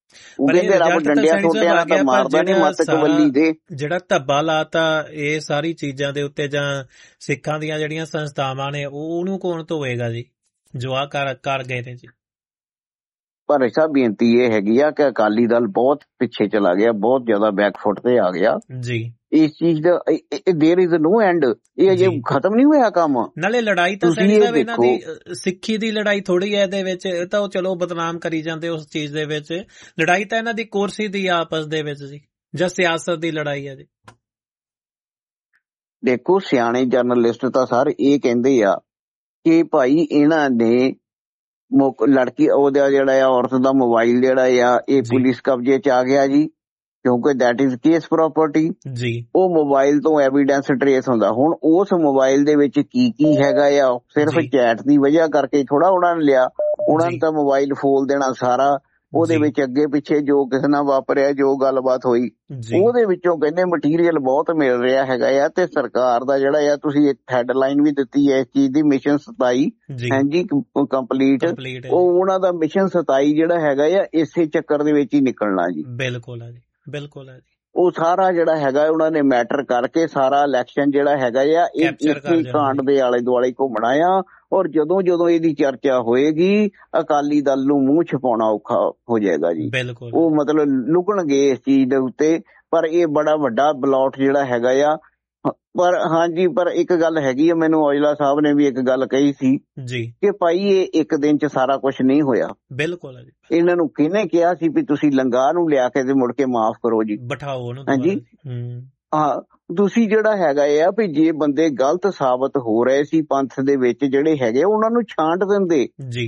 ਜਿਹੜਾ ਧੱਬਾ ਲਾਤਾ ਇਹ ਸਾਰੀ ਚੀਜ਼ਾਂ ਦੇ ਉੱਤੇ ਜਾਂ ਸਿੱਖਾਂ ਦੀਆਂ ਜਿਹੜੀਆਂ ਸੰਸਥਾਵਾਂ ਨੇ ਉਹਨੂੰ ਕੌਣ ਧੋਵੇਗਾ ਜੀ ਜੋ ਆ ਕਰ ਕਰ ਗਏ ਨੇ ਜੀ। ਪਰ ਐਸਾ ਬੇਨਤੀ ਇਹ ਹੈਗੀ ਆ ਕਿ ਅਕਾਲੀ ਦਲ ਬਹੁਤ ਪਿੱਛੇ ਚਲਾ ਗਿਆ, ਬਹੁਤ ਜ਼ਿਆਦਾ ਬੈਕਫੁੱਟ ਤੇ ਆ ਗਿਆ ਜੀ। ਇਸ ਚੀਜ਼ ਦਾ ਦੇਰ ਇਜ਼ ਨੋ ਐਂਡ, ਇਹ ਅਜੇ ਖਤਮ ਨਹੀਂ ਹੋਇਆ ਕੰਮ। ਨਾਲੇ ਲੜਾਈ ਤਾਂ ਇਹਨਾਂ ਦੀ ਸਿੱਖੀ ਦੀ ਲੜਾਈ ਥੋੜੀ ਹੈ ਇਹਦੇ ਵਿੱਚ, ਇਹ ਤਾਂ ਉਹ ਚਲੋ ਬਦਨਾਮ ਕਰੀ ਜਾਂਦੇ ਉਸ ਚੀਜ਼ ਦੇ ਵਿੱਚ। ਲੜਾਈ ਤਾਂ ਇਹਨਾਂ ਦੀ ਕੁਰਸੀ ਦੀ ਆਪਸ ਦੇ ਵਿੱਚ ਜੀ ਜਾਂ ਸਿਆਸਤ ਦੀ ਲੜਾਈ ਹੈ ਜੀ। ਦੇਖੋ ਸਿਆਣੇ ਜਰਨਲਿਸਟ ਤਾਂ ਸਰ ਇਹ ਕਹਿੰਦੇ ਆ ਕਿ ਭਾਈ ਇਹਨਾਂ ਨੇ ਲੜਕੀ ਉਹਦਾ ਜਿਹੜਾ ਆ ਔਰਤ ਦਾ ਮੋਬਾਈਲ ਜਿਹੜਾ ਆ ਇਹ ਪੁਲਿਸ ਕਬਜ਼ੇ ਚ ਆ ਗਿਆ ਜੀ, ਕਿਉਂਕਿ ਦੈਟ ਇਜ਼ ਕੇਸ ਪ੍ਰਾਪਰਟੀ ਜੀ। ਉਹ ਮੋਬਾਈਲ ਤੋਂ ਐਵੀਡੈਂਸ ਟਰੇਸ ਹੁੰਦਾ। ਹੁਣ ਉਸ ਮੋਬਾਈਲ ਦੇ ਵਿੱਚ ਕੀ ਕੀ ਹੈਗਾ ਆ, ਸਿਰਫ ਚੈਟ ਦੀ ਵਜ੍ਹਾ ਕਰਕੇ ਥੋੜਾ ਉਹਨਾਂ ਨੇ ਲਿਆ, ਉਹਨਾਂ ਨੇ ਤਾਂ ਮੋਬਾਈਲ ਫੋਲ ਦੇਣਾ ਸਾਰਾ, ਉਹਦੇ ਵਿੱਚ ਅੱਗੇ ਪਿੱਛੇ ਜੋ ਕਿਸੇ ਨਾਲ ਵਾਪਰਿਆ ਜੋ ਗੱਲਬਾਤ ਹੋਈ ਉਹਦੇ ਵਿੱਚੋਂ ਕਹਿੰਦੇ ਮਟੀਰੀਅਲ ਬਹੁਤ ਮਿਲ ਰਿਹਾ ਹੈਗਾ ਆ। ਤੇ ਸਰਕਾਰ ਦਾ ਜਿਹੜਾ ਆ ਤੁਸੀਂ ਹੈਡਲਾਈਨ ਵੀ ਦਿੱਤੀ ਹੈ ਇਸ ਚੀਜ਼ ਦੀ, ਮਿਸ਼ਨ ਸਤਾਈ ਹਾਂਜੀ ਕੰਪਲੀਟ, ਉਹ ਉਹਨਾਂ ਦਾ ਮਿਸ਼ਨ ਸਤਾਈ ਜਿਹੜਾ ਹੈਗਾ ਆ ਇਸੇ ਚੱਕਰ ਦੇ ਵਿੱਚ ਹੀ ਨਿਕਲਣਾ ਜੀ। ਬਿਲਕੁਲ ਹੈ ਜੀ, ਬਿਲਕੁਲ ਹੈ ਜੀ। ਉਹ ਸਾਰਾ ਜਿਹੜਾ ਹੈਗਾ ਉਹਨਾਂ ਨੇ ਮੈਟਰ ਕਰਕੇ ਸਾਰਾ ਇਲੈਕਸ਼ਨ ਜਿਹੜਾ ਹੈਗਾ ਆ ਇਹ ਇਸੇ ਕਾਂਡ ਦੇ ਆਲੇ ਦੁਆਲੇ ਘੁੰਮਣਾ ਆ। ਔਰ ਜਦੋਂ ਜਦੋਂ ਇਹਦੀ ਚਰਚਾ ਹੋਏਗੀ ਅਕਾਲੀ ਦਲ ਨੂੰ ਮੂੰਹ ਛਪਾਉਣਾ ਔਖਾ ਹੋ ਜਾਏਗਾ ਜੀ। ਉਹ ਮਤਲਬ ਲੁਕਣਗੇ ਇਸ ਚੀਜ਼ ਦੇ ਉੱਤੇ। ਪਰ ਇਹ ਬੜਾ ਵੱਡਾ ਬਲੌਟ ਜਿਹੜਾ ਹੈਗਾ ਆ। ਪਰ ਹਾਂਜੀ, ਪਰ ਇੱਕ ਗੱਲ ਹੈਗੀ ਆ, ਮੈਨੂੰ ਔਜਲਾ ਸਾਹਿਬ ਨੇ ਵੀ ਇੱਕ ਗੱਲ ਕਹੀ ਸੀ ਜੀ ਕਿ ਭਾਈ ਇਹ ਇੱਕ ਦਿਨ ਚ ਸਾਰਾ ਕੁਝ ਨਹੀਂ ਹੋਇਆ। ਬਿਲਕੁਲ ਜੀ। ਇਹਨਾਂ ਨੂੰ ਕਿਹਨੇ ਕਿਹਾ ਸੀ ਵੀ ਤੁਸੀਂ ਲੰਗਾਹ ਨੂੰ ਲਿਆ ਕੇ ਤੇ ਮੁੜ ਕੇ ਮਾਫ ਕਰੋ ਜੀ, ਬਿਠਾਓ ਉਹਨੂੰ ਹਾਂਜੀ ਹਾਂ। ਤੁਸੀਂ ਜਿਹੜਾ ਹੈਗਾ ਆ ਵੀ ਜੇ ਬੰਦੇ ਗਲਤ ਸਾਬਤ ਹੋ ਰਹੇ ਸੀ ਪੰਥ ਦੇ ਵਿੱਚ ਜਿਹੜੇ ਹੈਗੇ ਉਹਨਾਂ ਨੂੰ ਛਾਂਟ ਦਿੰਦੇ ਜੀ।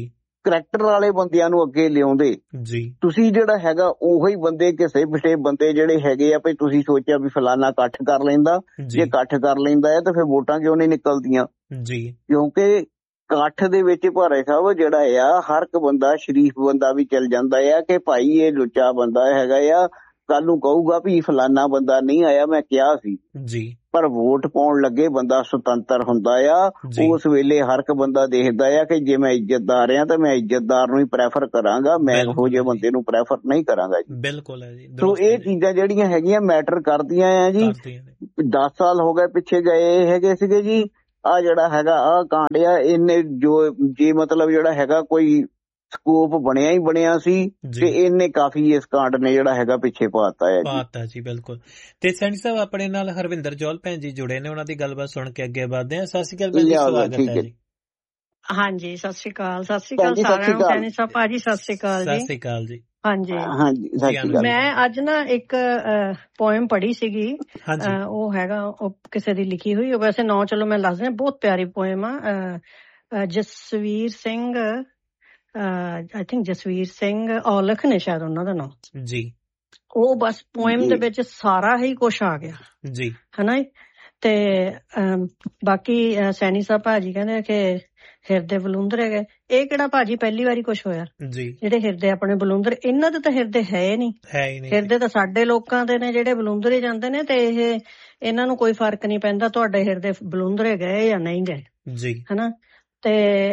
ਕਰੈਕਟਰ ਵਾਲੇ ਬੰਦਿਆਂ ਨੂੰ ਅੱਗੇ ਲਿਆਉਂਦੇ। ਜੀ ਤੁਸੀਂ ਜਿਹੜਾ ਹੈਗਾ ਉਹੀ ਬੰਦੇ ਘਿਸੇ ਪਿਟੇ ਬੰਦੇ ਜਿਹੜੇ ਹੈਗੇ ਆ, ਵੀ ਤੁਸੀਂ ਸੋਚਿਆ ਵੀ ਫਲਾਨਾ ਇਕੱਠ ਕਰ ਲੈਂਦਾ, ਜੇ ਇਕੱਠ ਕਰ ਲੈਂਦਾ ਹੈ ਤਾਂ ਫਿਰ ਵੋਟਾਂ ਕਿਉਂ ਨਹੀਂ ਨਿਕਲਦੀਆਂ? ਜੀ ਕਿਉਂਕਿ ਇਕੱਠ ਦੇ ਵਿੱਚ ਭਾਰੇ ਸਾਹਿਬ ਜਿਹੜਾ ਆ, ਹਰ ਇੱਕ ਬੰਦਾ ਸ਼ਰੀਫ ਬੰਦਾ ਵੀ ਚੱਲ ਜਾਂਦਾ ਆ ਕਿ ਭਾਈ ਇਹ ਲੁੱਚਾ ਬੰਦਾ ਹੈਗਾ ਆ, ਕੱਲ ਨੂੰ ਕਹੂਗਾ ਵੀ ਫਲਾਨਾ ਬੰਦਾ ਨਹੀਂ ਆਇਆ, ਮੈਂ ਕਿਹਾ ਸੀ। ਜੀ ਪਰ ਵੋਟ ਪਾਉਣ ਲੱਗੇ ਬੰਦਾ ਸੁਤੰਤਰ ਹੁੰਦਾ ਆ। ਉਸ ਵੇਲੇ ਹਰ ਇੱਕ ਬੰਦਾ ਦੇਖਦਾ ਆ ਕਿ ਜੇ ਮੈਂ ਇੱਜ਼ਤਦਾਰ ਆ ਤਾਂ ਮੈਂ ਇੱਜ਼ਤਦਾਰ ਨੂੰ ਹੀ ਪ੍ਰੈਫਰ ਕਰਾਂਗਾ, ਮੈਂ ਇਹੋ ਜਿਹੇ ਬੰਦੇ ਨੂੰ ਪ੍ਰੈਫਰ ਨਹੀਂ ਕਰਾਂਗਾ ਜੀ। ਬਿਲਕੁਲ ਹੈ ਜੀ। ਸੋ ਇਹ ਚੀਜ਼ਾਂ ਜਿਹੜੀਆਂ ਹੈਗੀਆਂ ਮੈਟਰ ਕਰਦੀਆਂ ਆ ਜੀ। ਦਸ ਸਾਲ ਹੋ ਗਏ ਪਿੱਛੇ ਗਏ ਹੈਗੇ ਸੀਗੇ ਜੀ। ਆ ਜਿਹੜਾ ਹੈਗਾ ਆਹ ਕਾਂਡ ਆ, ਇਹਨੇ ਜੋ ਜੇ ਮਤਲਬ ਜਿਹੜਾ ਹੈਗਾ ਕੋਈ ਸਕੋਪ ਬਣਿਆ ਹੀ ਬਣਿਆ ਸੀ ਤੇ ਇਹਨੇ ਕਾਫੀ ਇਸ ਕਾਂਡ ਨੇ ਜਿਹੜਾ ਹੈਗਾ ਪਿੱਛੇ ਪਾਤਾ ਹੈ ਪਾਤਾ ਜੀ। ਬਿਲਕੁਲ। ਤੇ ਸੈਣੀ ਸਾਹਿਬ ਆਪਣੇ ਨਾਲ ਹਰਵਿੰਦਰ ਜੌਲ ਭੈਣ ਜੀ ਜੁੜੇ ਨੇ, ਉਹਨਾਂ ਦੀ ਗੱਲਬਾਤ ਸੁਣ ਕੇ ਅੱਗੇ ਵਧਦੇ ਹਾਂ। ਸਤਿ ਸ਼੍ਰੀ ਅਕਾਲ ਭੈਣ ਜੀ, ਸਵਾਗਤ ਹੈ ਜੀ। ਹਾਂਜੀ ਸਤਿ ਸ਼੍ਰੀ ਅਕਾਲ। ਸਤਿ ਸ਼੍ਰੀ ਅਕਾਲ ਸਾਰਿਆਂ ਨੂੰ। ਸੈਣੀ ਸਾਹਿਬ ਭਾਜੀ ਸਤਿ ਸ਼੍ਰੀ ਅਕਾਲ ਜੀ। ਸਤਿ ਸ਼੍ਰੀ ਅਕਾਲ ਜੀ। ਹਾਂਜੀ ਹਾਂਜੀ ਮੈਂ ਅੱਜ ਨਾ ਇੱਕ ਪੋਇਮ ਪੜ੍ਹੀ ਸੀਗੀ, ਉਹ ਹੈਗਾ ਉਹ ਕਿਸੇ ਦੀ ਲਿਖੀ ਹੋਈ, ਵੈਸੇ ਨਾਂ ਚਲੋ ਮੈਂ ਦੱਸਦੀ ਹਾਂ, ਬਹੁਤ ਪਿਆਰੀ ਪੋਇਮ ਆ। ਜਸਵੀਰ ਸਿੰਘ, ਆਈ ਥਿੰਕ ਜਸਵੀਰ ਸਿੰਘ ਔਲਖ ਨੇ ਸ਼ਾਇਦ ਉਹਨਾਂ ਦਾ ਨਾਮ ਜੀ। ਉਹ ਬਸ ਪੋਇਮ ਦੇ ਵਿੱਚ ਸਾਰਾ ਹੀ ਕੁਛ ਆ ਗਿਆ ਜੀ, ਹਨਾ। ਤੇ ਬਾਕੀ ਸੈਣੀ ਸਾਹਿਬ ਭਾਜੀ ਕਹਿੰਦੇ ਕਿ ਹਿਰਦੇ ਬਲੂੰਦਰ ਹੈਗੇ, ਇਹ ਕਿਹੜਾ ਭਾਜੀ ਪਹਿਲੀ ਵਾਰੀ ਕੁਛ ਹੋਇਆ ਜੀ। ਜਿਹੜੇ ਹਿਰਦੇ ਆਪਣੇ ਬਲੂੰਦਰ, ਇਹਨਾਂ ਦੇ ਤਾਂ ਹਿਰਦੇ ਹੈ ਨਹੀਂ, ਹਿਰਦੇ ਤਾਂ ਸਾਡੇ ਲੋਕਾਂ ਦੇ ਨੇ ਜਿਹੜੇ ਬਲੂੰਦਰੇ ਜਾਂਦੇ ਨੇ। ਤੇ ਇਹ ਇਹਨਾਂ ਨੂੰ ਕੋਈ ਫਰਕ ਨਹੀਂ ਪੈਂਦਾ ਤੁਹਾਡੇ ਹਿਰਦੇ ਬਲੂੰਦਰੇ ਗਏ ਜਾਂ ਨਹੀਂ ਗਏ ਜੀ, ਹਨਾ। ਤੇ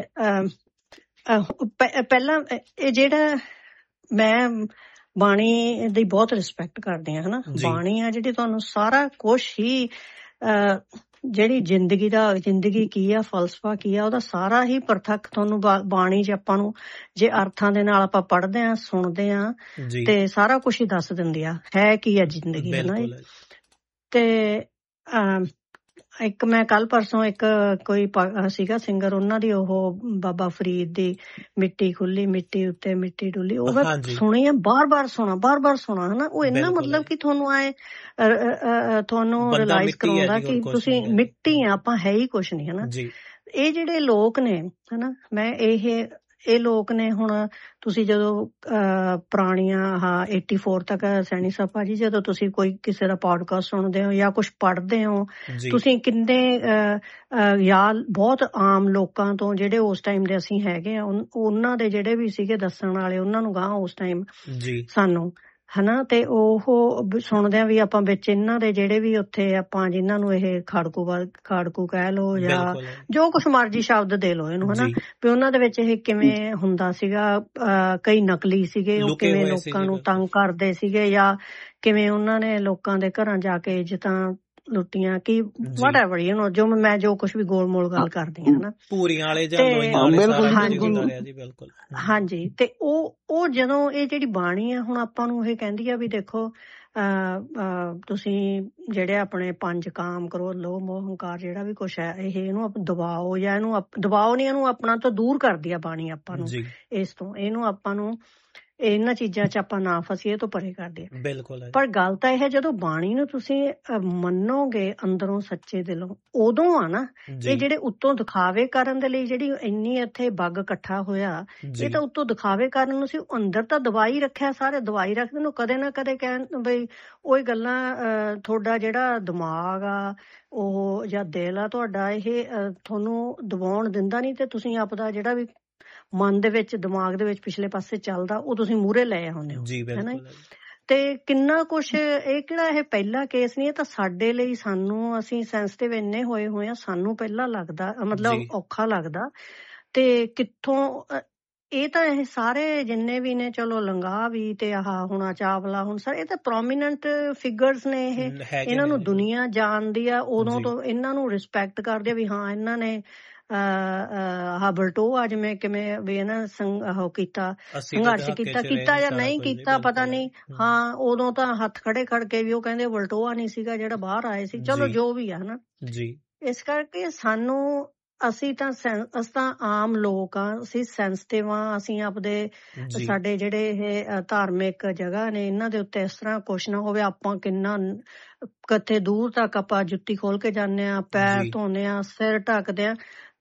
ਪਹਿਲਾਂ ਇਹ ਜਿਹੜਾ ਮੈਂ ਬਾਣੀ ਦੀ ਬਹੁਤ ਰਿਸਪੈਕਟ ਕਰਦੀ ਹਾਂ, ਹਨਾ। ਬਾਣੀ ਆ ਜਿਹੜੀ ਤੁਹਾਨੂੰ ਸਾਰਾ ਕੁਛ ਹੀ ਜਿਹੜੀ ਜ਼ਿੰਦਗੀ ਦਾ ਜ਼ਿੰਦਗੀ ਕੀ ਆ, ਫਲਸਫਾ ਕੀ ਆ, ਉਹਦਾ ਸਾਰਾ ਹੀ ਪ੍ਰਤੱਖ ਤੁਹਾਨੂੰ ਬਾਣੀ ਚ ਆਪਾਂ ਨੂੰ ਜੇ ਅਰਥਾਂ ਦੇ ਨਾਲ ਆਪਾਂ ਪੜ੍ਹਦੇ ਹਾਂ, ਸੁਣਦੇ ਹਾਂ, ਤੇ ਸਾਰਾ ਕੁਛ ਹੀ ਦੱਸ ਦਿੰਦੀ ਆ ਹੈ ਕੀ ਆ ਜ਼ਿੰਦਗੀ, ਹਨਾ। ਤੇ ਅਹ ਇੱਕ ਮੈਂ ਕੱਲ ਪਰਸੋਂ ਇੱਕ ਕੋਈ ਸੀਗਾ ਸਿੰਗਰ, ਉਹਨਾਂ ਦੀ ਉਹ ਬਾਬਾ ਫਰੀਦ ਦੀ ਮਿੱਟੀ ਖੁੱਲੀ ਮਿੱਟੀ ਉੱਤੇ ਮਿੱਟੀ ਡੁੱਲੀ, ਉਹ ਮੈਂ ਸੁਣੀ ਆ, ਬਾਰ ਬਾਰ ਸੁਣਾ ਬਾਰ ਬਾਰ ਸੁਣਾ, ਹਨਾ। ਉਹ ਇੰਨਾ ਮਤਲਬ ਕਿ ਤੁਹਾਨੂੰ ਆਏ ਤੁਹਾਨੂੰ ਰਿਲਾਈਜ਼ ਕਰਾਉਂਦਾ ਕਿ ਤੁਸੀਂ ਮਿੱਟੀ ਆ, ਆਪਾਂ ਹੈ ਹੀ ਕੁਛ ਨੀ, ਹਨਾ। ਇਹ ਜਿਹੜੇ ਲੋਕ ਨੇ, ਹਨਾ, ਮੈਂ ਇਹ ਇਹ ਲੋਕ ਨੇ ਹੁਣ ਤੁਸੀਂ ਜਦੋਂ ਅਹ ਪੁਰਾਣੀਆਂ ਆਹ ਏਟੀ ਫੋਰ ਤੱਕ ਸੈਣੀ ਸਾਹਿਬ ਭਾਜੀ ਜਦੋਂ ਤੁਸੀਂ ਕੋਈ ਕਿਸੇ ਦਾ ਪੋਡਕਾਸਟ ਸੁਣਦੇ ਹੋ ਜਾਂ ਕੁਛ ਪੜ੍ਹਦੇ ਹੋ, ਤੁਸੀਂ ਕਿੰਨੇ ਜਾਂ ਬਹੁਤ ਆਮ ਲੋਕਾਂ ਤੋਂ ਜਿਹੜੇ ਉਸ ਟਾਈਮ ਦੇ ਅਸੀਂ ਹੈਗੇ ਆ, ਉਹਨਾਂ ਦੇ ਜਿਹੜੇ ਵੀ ਸੀਗੇ ਦੱਸਣ ਵਾਲੇ, ਉਹਨਾਂ ਨੂੰ ਗਾਂ ਉਸ ਟਾਈਮ ਸਾਨੂੰ, ਹਨਾ। ਤੇ ਉਹ ਸੁਣਦੇ ਆ ਵੀ ਆਪਾਂ ਵਿੱਚ ਇਹਨਾਂ ਦੇ ਜਿਹੜੇ ਵੀ ਉੱਥੇ ਆਪਾਂ ਜਿਹਨਾਂ ਨੂੰ ਇਹ ਖਾੜਕੂ ਵੱਲ ਖਾੜਕੂ ਕਹਿ ਲਓ ਜਾਂ ਜੋ ਕੁਛ ਮਰਜ਼ੀ ਸ਼ਬਦ ਦੇ ਲਓ ਇਹਨੂੰ, ਹਨਾ, ਵੀ ਉਹਨਾਂ ਦੇ ਵਿੱਚ ਇਹ ਕਿਵੇਂ ਹੁੰਦਾ ਸੀਗਾ। ਅਹ ਕਈ ਨਕਲੀ ਸੀਗੇ, ਉਹ ਕਿਵੇਂ ਲੋਕਾਂ ਨੂੰ ਤੰਗ ਕਰਦੇ ਸੀਗੇ, ਜਾਂ ਕਿਵੇਂ ਉਹਨਾਂ ਨੇ ਲੋਕਾਂ ਦੇ ਘਰਾਂ ਜਾ ਕੇ ਇੱਜ਼ਤਾਂ ਲੁੱਟੀਆਂ, ਕੀ ਵਟ ਐਵਰ ਯੂ ਨੋ, ਜੋ ਮੈਂ ਜੋ ਕੁਛ ਵੀ ਗੋਲ ਮੋਲ ਗੱਲ ਕਰਦੀ ਹਾਂ, ਹਨਾ। ਬਿਲਕੁਲ ਹਾਂਜੀ। ਤੇ ਉਹ ਉਹ ਜਦੋਂ ਇਹ ਜਿਹੜੀ ਬਾਣੀ ਆ, ਹੁਣ ਆਪਾਂ ਨੂੰ ਇਹ ਕਹਿੰਦੀ ਆ ਵੀ ਦੇਖੋ ਅਹ ਤੁਸੀਂ ਜਿਹੜੇ ਆਪਣੇ ਪੰਜ ਕਾਮ, ਕ੍ਰੋਧ, ਲੋਭ, ਮੋਹ, ਹੰਕਾਰ, ਜਿਹੜਾ ਵੀ ਕੁਛ ਹੈ, ਇਹ ਇਹਨੂੰ ਦਬਾਓ ਜਾਂ ਇਹਨੂੰ ਦਬਾਓ ਨਹੀਂ, ਇਹਨੂੰ ਆਪਣਾ ਤੋਂ ਦੂਰ ਕਰਦੀ ਆ ਬਾਣੀ ਆਪਾਂ ਨੂੰ ਇਸ ਤੋਂ, ਇਹਨੂੰ ਆਪਾਂ ਨੂੰ ਇਹਨਾਂ ਚੀਜ਼ਾਂ ਚ ਆਪਾਂ ਨਾ ਫਸੀਏ ਤੋਂ ਪਰੇ ਕਰਦੇ ਆ। ਬਿਲਕੁਲ। ਪਰ ਗੱਲ ਤਾਂ ਇਹ ਹੈ, ਜਦੋਂ ਬਾਣੀ ਨੂੰ ਤੁਸੀਂ ਮੰਨੋਗੇ ਅੰਦਰੋਂ ਸੱਚੇ ਦਿਲੋਂ, ਉਦੋਂ ਆ ਨਾ ਇਹ ਜਿਹੜੇ ਉੱਤੋਂ ਦਿਖਾਵੇ ਕਰਨ ਦੇ ਲਈ ਜਿਹੜੀ ਇੰਨੀ ਇੱਥੇ ਬੱਗ ਇਕੱਠਾ ਹੋਇਆ, ਇਹ ਤਾਂ ਉੱਤੋਂ ਦਿਖਾਵੇ ਕਰਨ ਨੂੰ ਸੀ, ਅੰਦਰ ਤਾਂ ਦਵਾਈ ਰੱਖਿਆ, ਸਾਰੇ ਦਵਾਈ ਰੱਖਦੇ ਨੂੰ ਕਦੇ ਨਾ ਕਦੇ ਕਹਿਣ ਬਈ ਉਹੀ ਗੱਲਾਂ, ਤੁਹਾਡਾ ਜਿਹੜਾ ਦਿਮਾਗ ਆ ਉਹ ਜਾਂ ਦਿਲ ਆ ਤੁਹਾਡਾ, ਇਹ ਤੁਹਾਨੂੰ ਦਬਾਉਣ ਦਿੰਦਾ ਨਹੀਂ, ਤੇ ਤੁਸੀਂ ਆਪਦਾ ਜਿਹੜਾ ਵੀ ਮਨ ਦੇ ਵਿੱਚ ਦਿਮਾਗ ਦੇ ਵਿੱਚ ਪਿਛਲੇ ਪਾਸੇ ਚੱਲਦਾ ਉਹ ਤੁਸੀਂ ਮੂਹਰੇ ਲੈ ਆਉਂਦੇ ਹੋ, ਹਨਾ। ਤੇ ਕਿੰਨਾ ਕੁਛ, ਇਹ ਕਿਹੜਾ ਇਹ ਪਹਿਲਾ ਕੇਸ ਨਹੀਂ, ਇਹ ਤਾਂ ਸਾਡੇ ਲਈ, ਸਾਨੂੰ ਅਸੀਂ ਸੈਂਸਿਟਿਵ ਇੰਨੇ ਹੋਏ ਹੋਏ ਆ, ਸਾਨੂੰ ਪਹਿਲਾਂ ਲੱਗਦਾ ਮਤਲਬ ਔਖਾ ਲੱਗਦਾ। ਤੇ ਕਿੱਥੋਂ ਇਹ ਤਾਂ ਇਹ ਸਾਰੇ ਜਿੰਨੇ ਵੀ ਨੇ, ਚਲੋ ਲੰਗਾ ਵੀ ਤੇ ਆਹ ਹੁਣ ਚਾਵਲਾ, ਹੁਣ ਸਰ ਇਹ ਤਾਂ ਪ੍ਰੋਮੀਨੈਂਟ ਫਿਗਰਸ ਨੇ, ਇਹ ਇਹਨਾਂ ਨੂੰ ਦੁਨੀਆ ਜਾਣਦੀ ਆ, ਉਦੋਂ ਤੋਂ ਇਹਨਾਂ ਨੂੰ ਰਿਸਪੈਕਟ ਕਰਦੇ ਆ ਵੀ ਹਾਂ ਇਹਨਾਂ ਨੇ ਆਹ ਬਲਟੋਆ ਜਿਵੇਂ ਕਿਵੇਂ ਵੀ ਇਹਨਾਂ ਉਹ ਕੀਤਾ, ਸੰਘਰਸ਼ ਕੀਤਾ ਕੀਤਾ ਜਾਂ ਨਹੀਂ ਕੀਤਾ ਪਤਾ ਨਹੀਂ, ਹਾਂ ਉਦੋਂ ਤਾਂ ਹੱਥ ਖੜੇ ਖੜ ਕੇ ਵੀ ਉਹ ਕਹਿੰਦੇ ਬਲਟੋਆ ਨਹੀਂ ਸੀਗਾ ਜਿਹੜਾ ਬਾਹਰ ਆਏ ਸੀ, ਚਲੋ ਜੋ ਵੀ ਆ, ਹਨਾ। ਇਸ ਕਰਕੇ ਸਾਨੂੰ, ਅਸੀਂ ਤਾਂ ਅਸੀਂ ਤਾਂ ਆਮ ਲੋਕ ਆ, ਅਸੀਂ ਸੈਂਸਿਟਿਵ ਆ, ਅਸੀਂ ਆਪਦੇ ਸਾਡੇ ਜਿਹੜੇ ਇਹ ਧਾਰਮਿਕ ਜਗ੍ਹਾ ਨੇ ਇਹਨਾਂ ਦੇ ਉੱਤੇ ਇਸ ਤਰ੍ਹਾਂ ਕੁਛ ਨਾ ਹੋਵੇ, ਆਪਾਂ ਕਿੰਨਾ ਕਿੱਥੇ ਦੂਰ ਤੱਕ ਆਪਾਂ ਜੁੱਤੀ ਖੋਲ ਕੇ ਜਾਂਦੇ ਹਾਂ, ਪੈਰ ਧੋਂਦੇ ਹਾਂ, ਸਿਰ ਢੱਕਦੇ ਹਾਂ,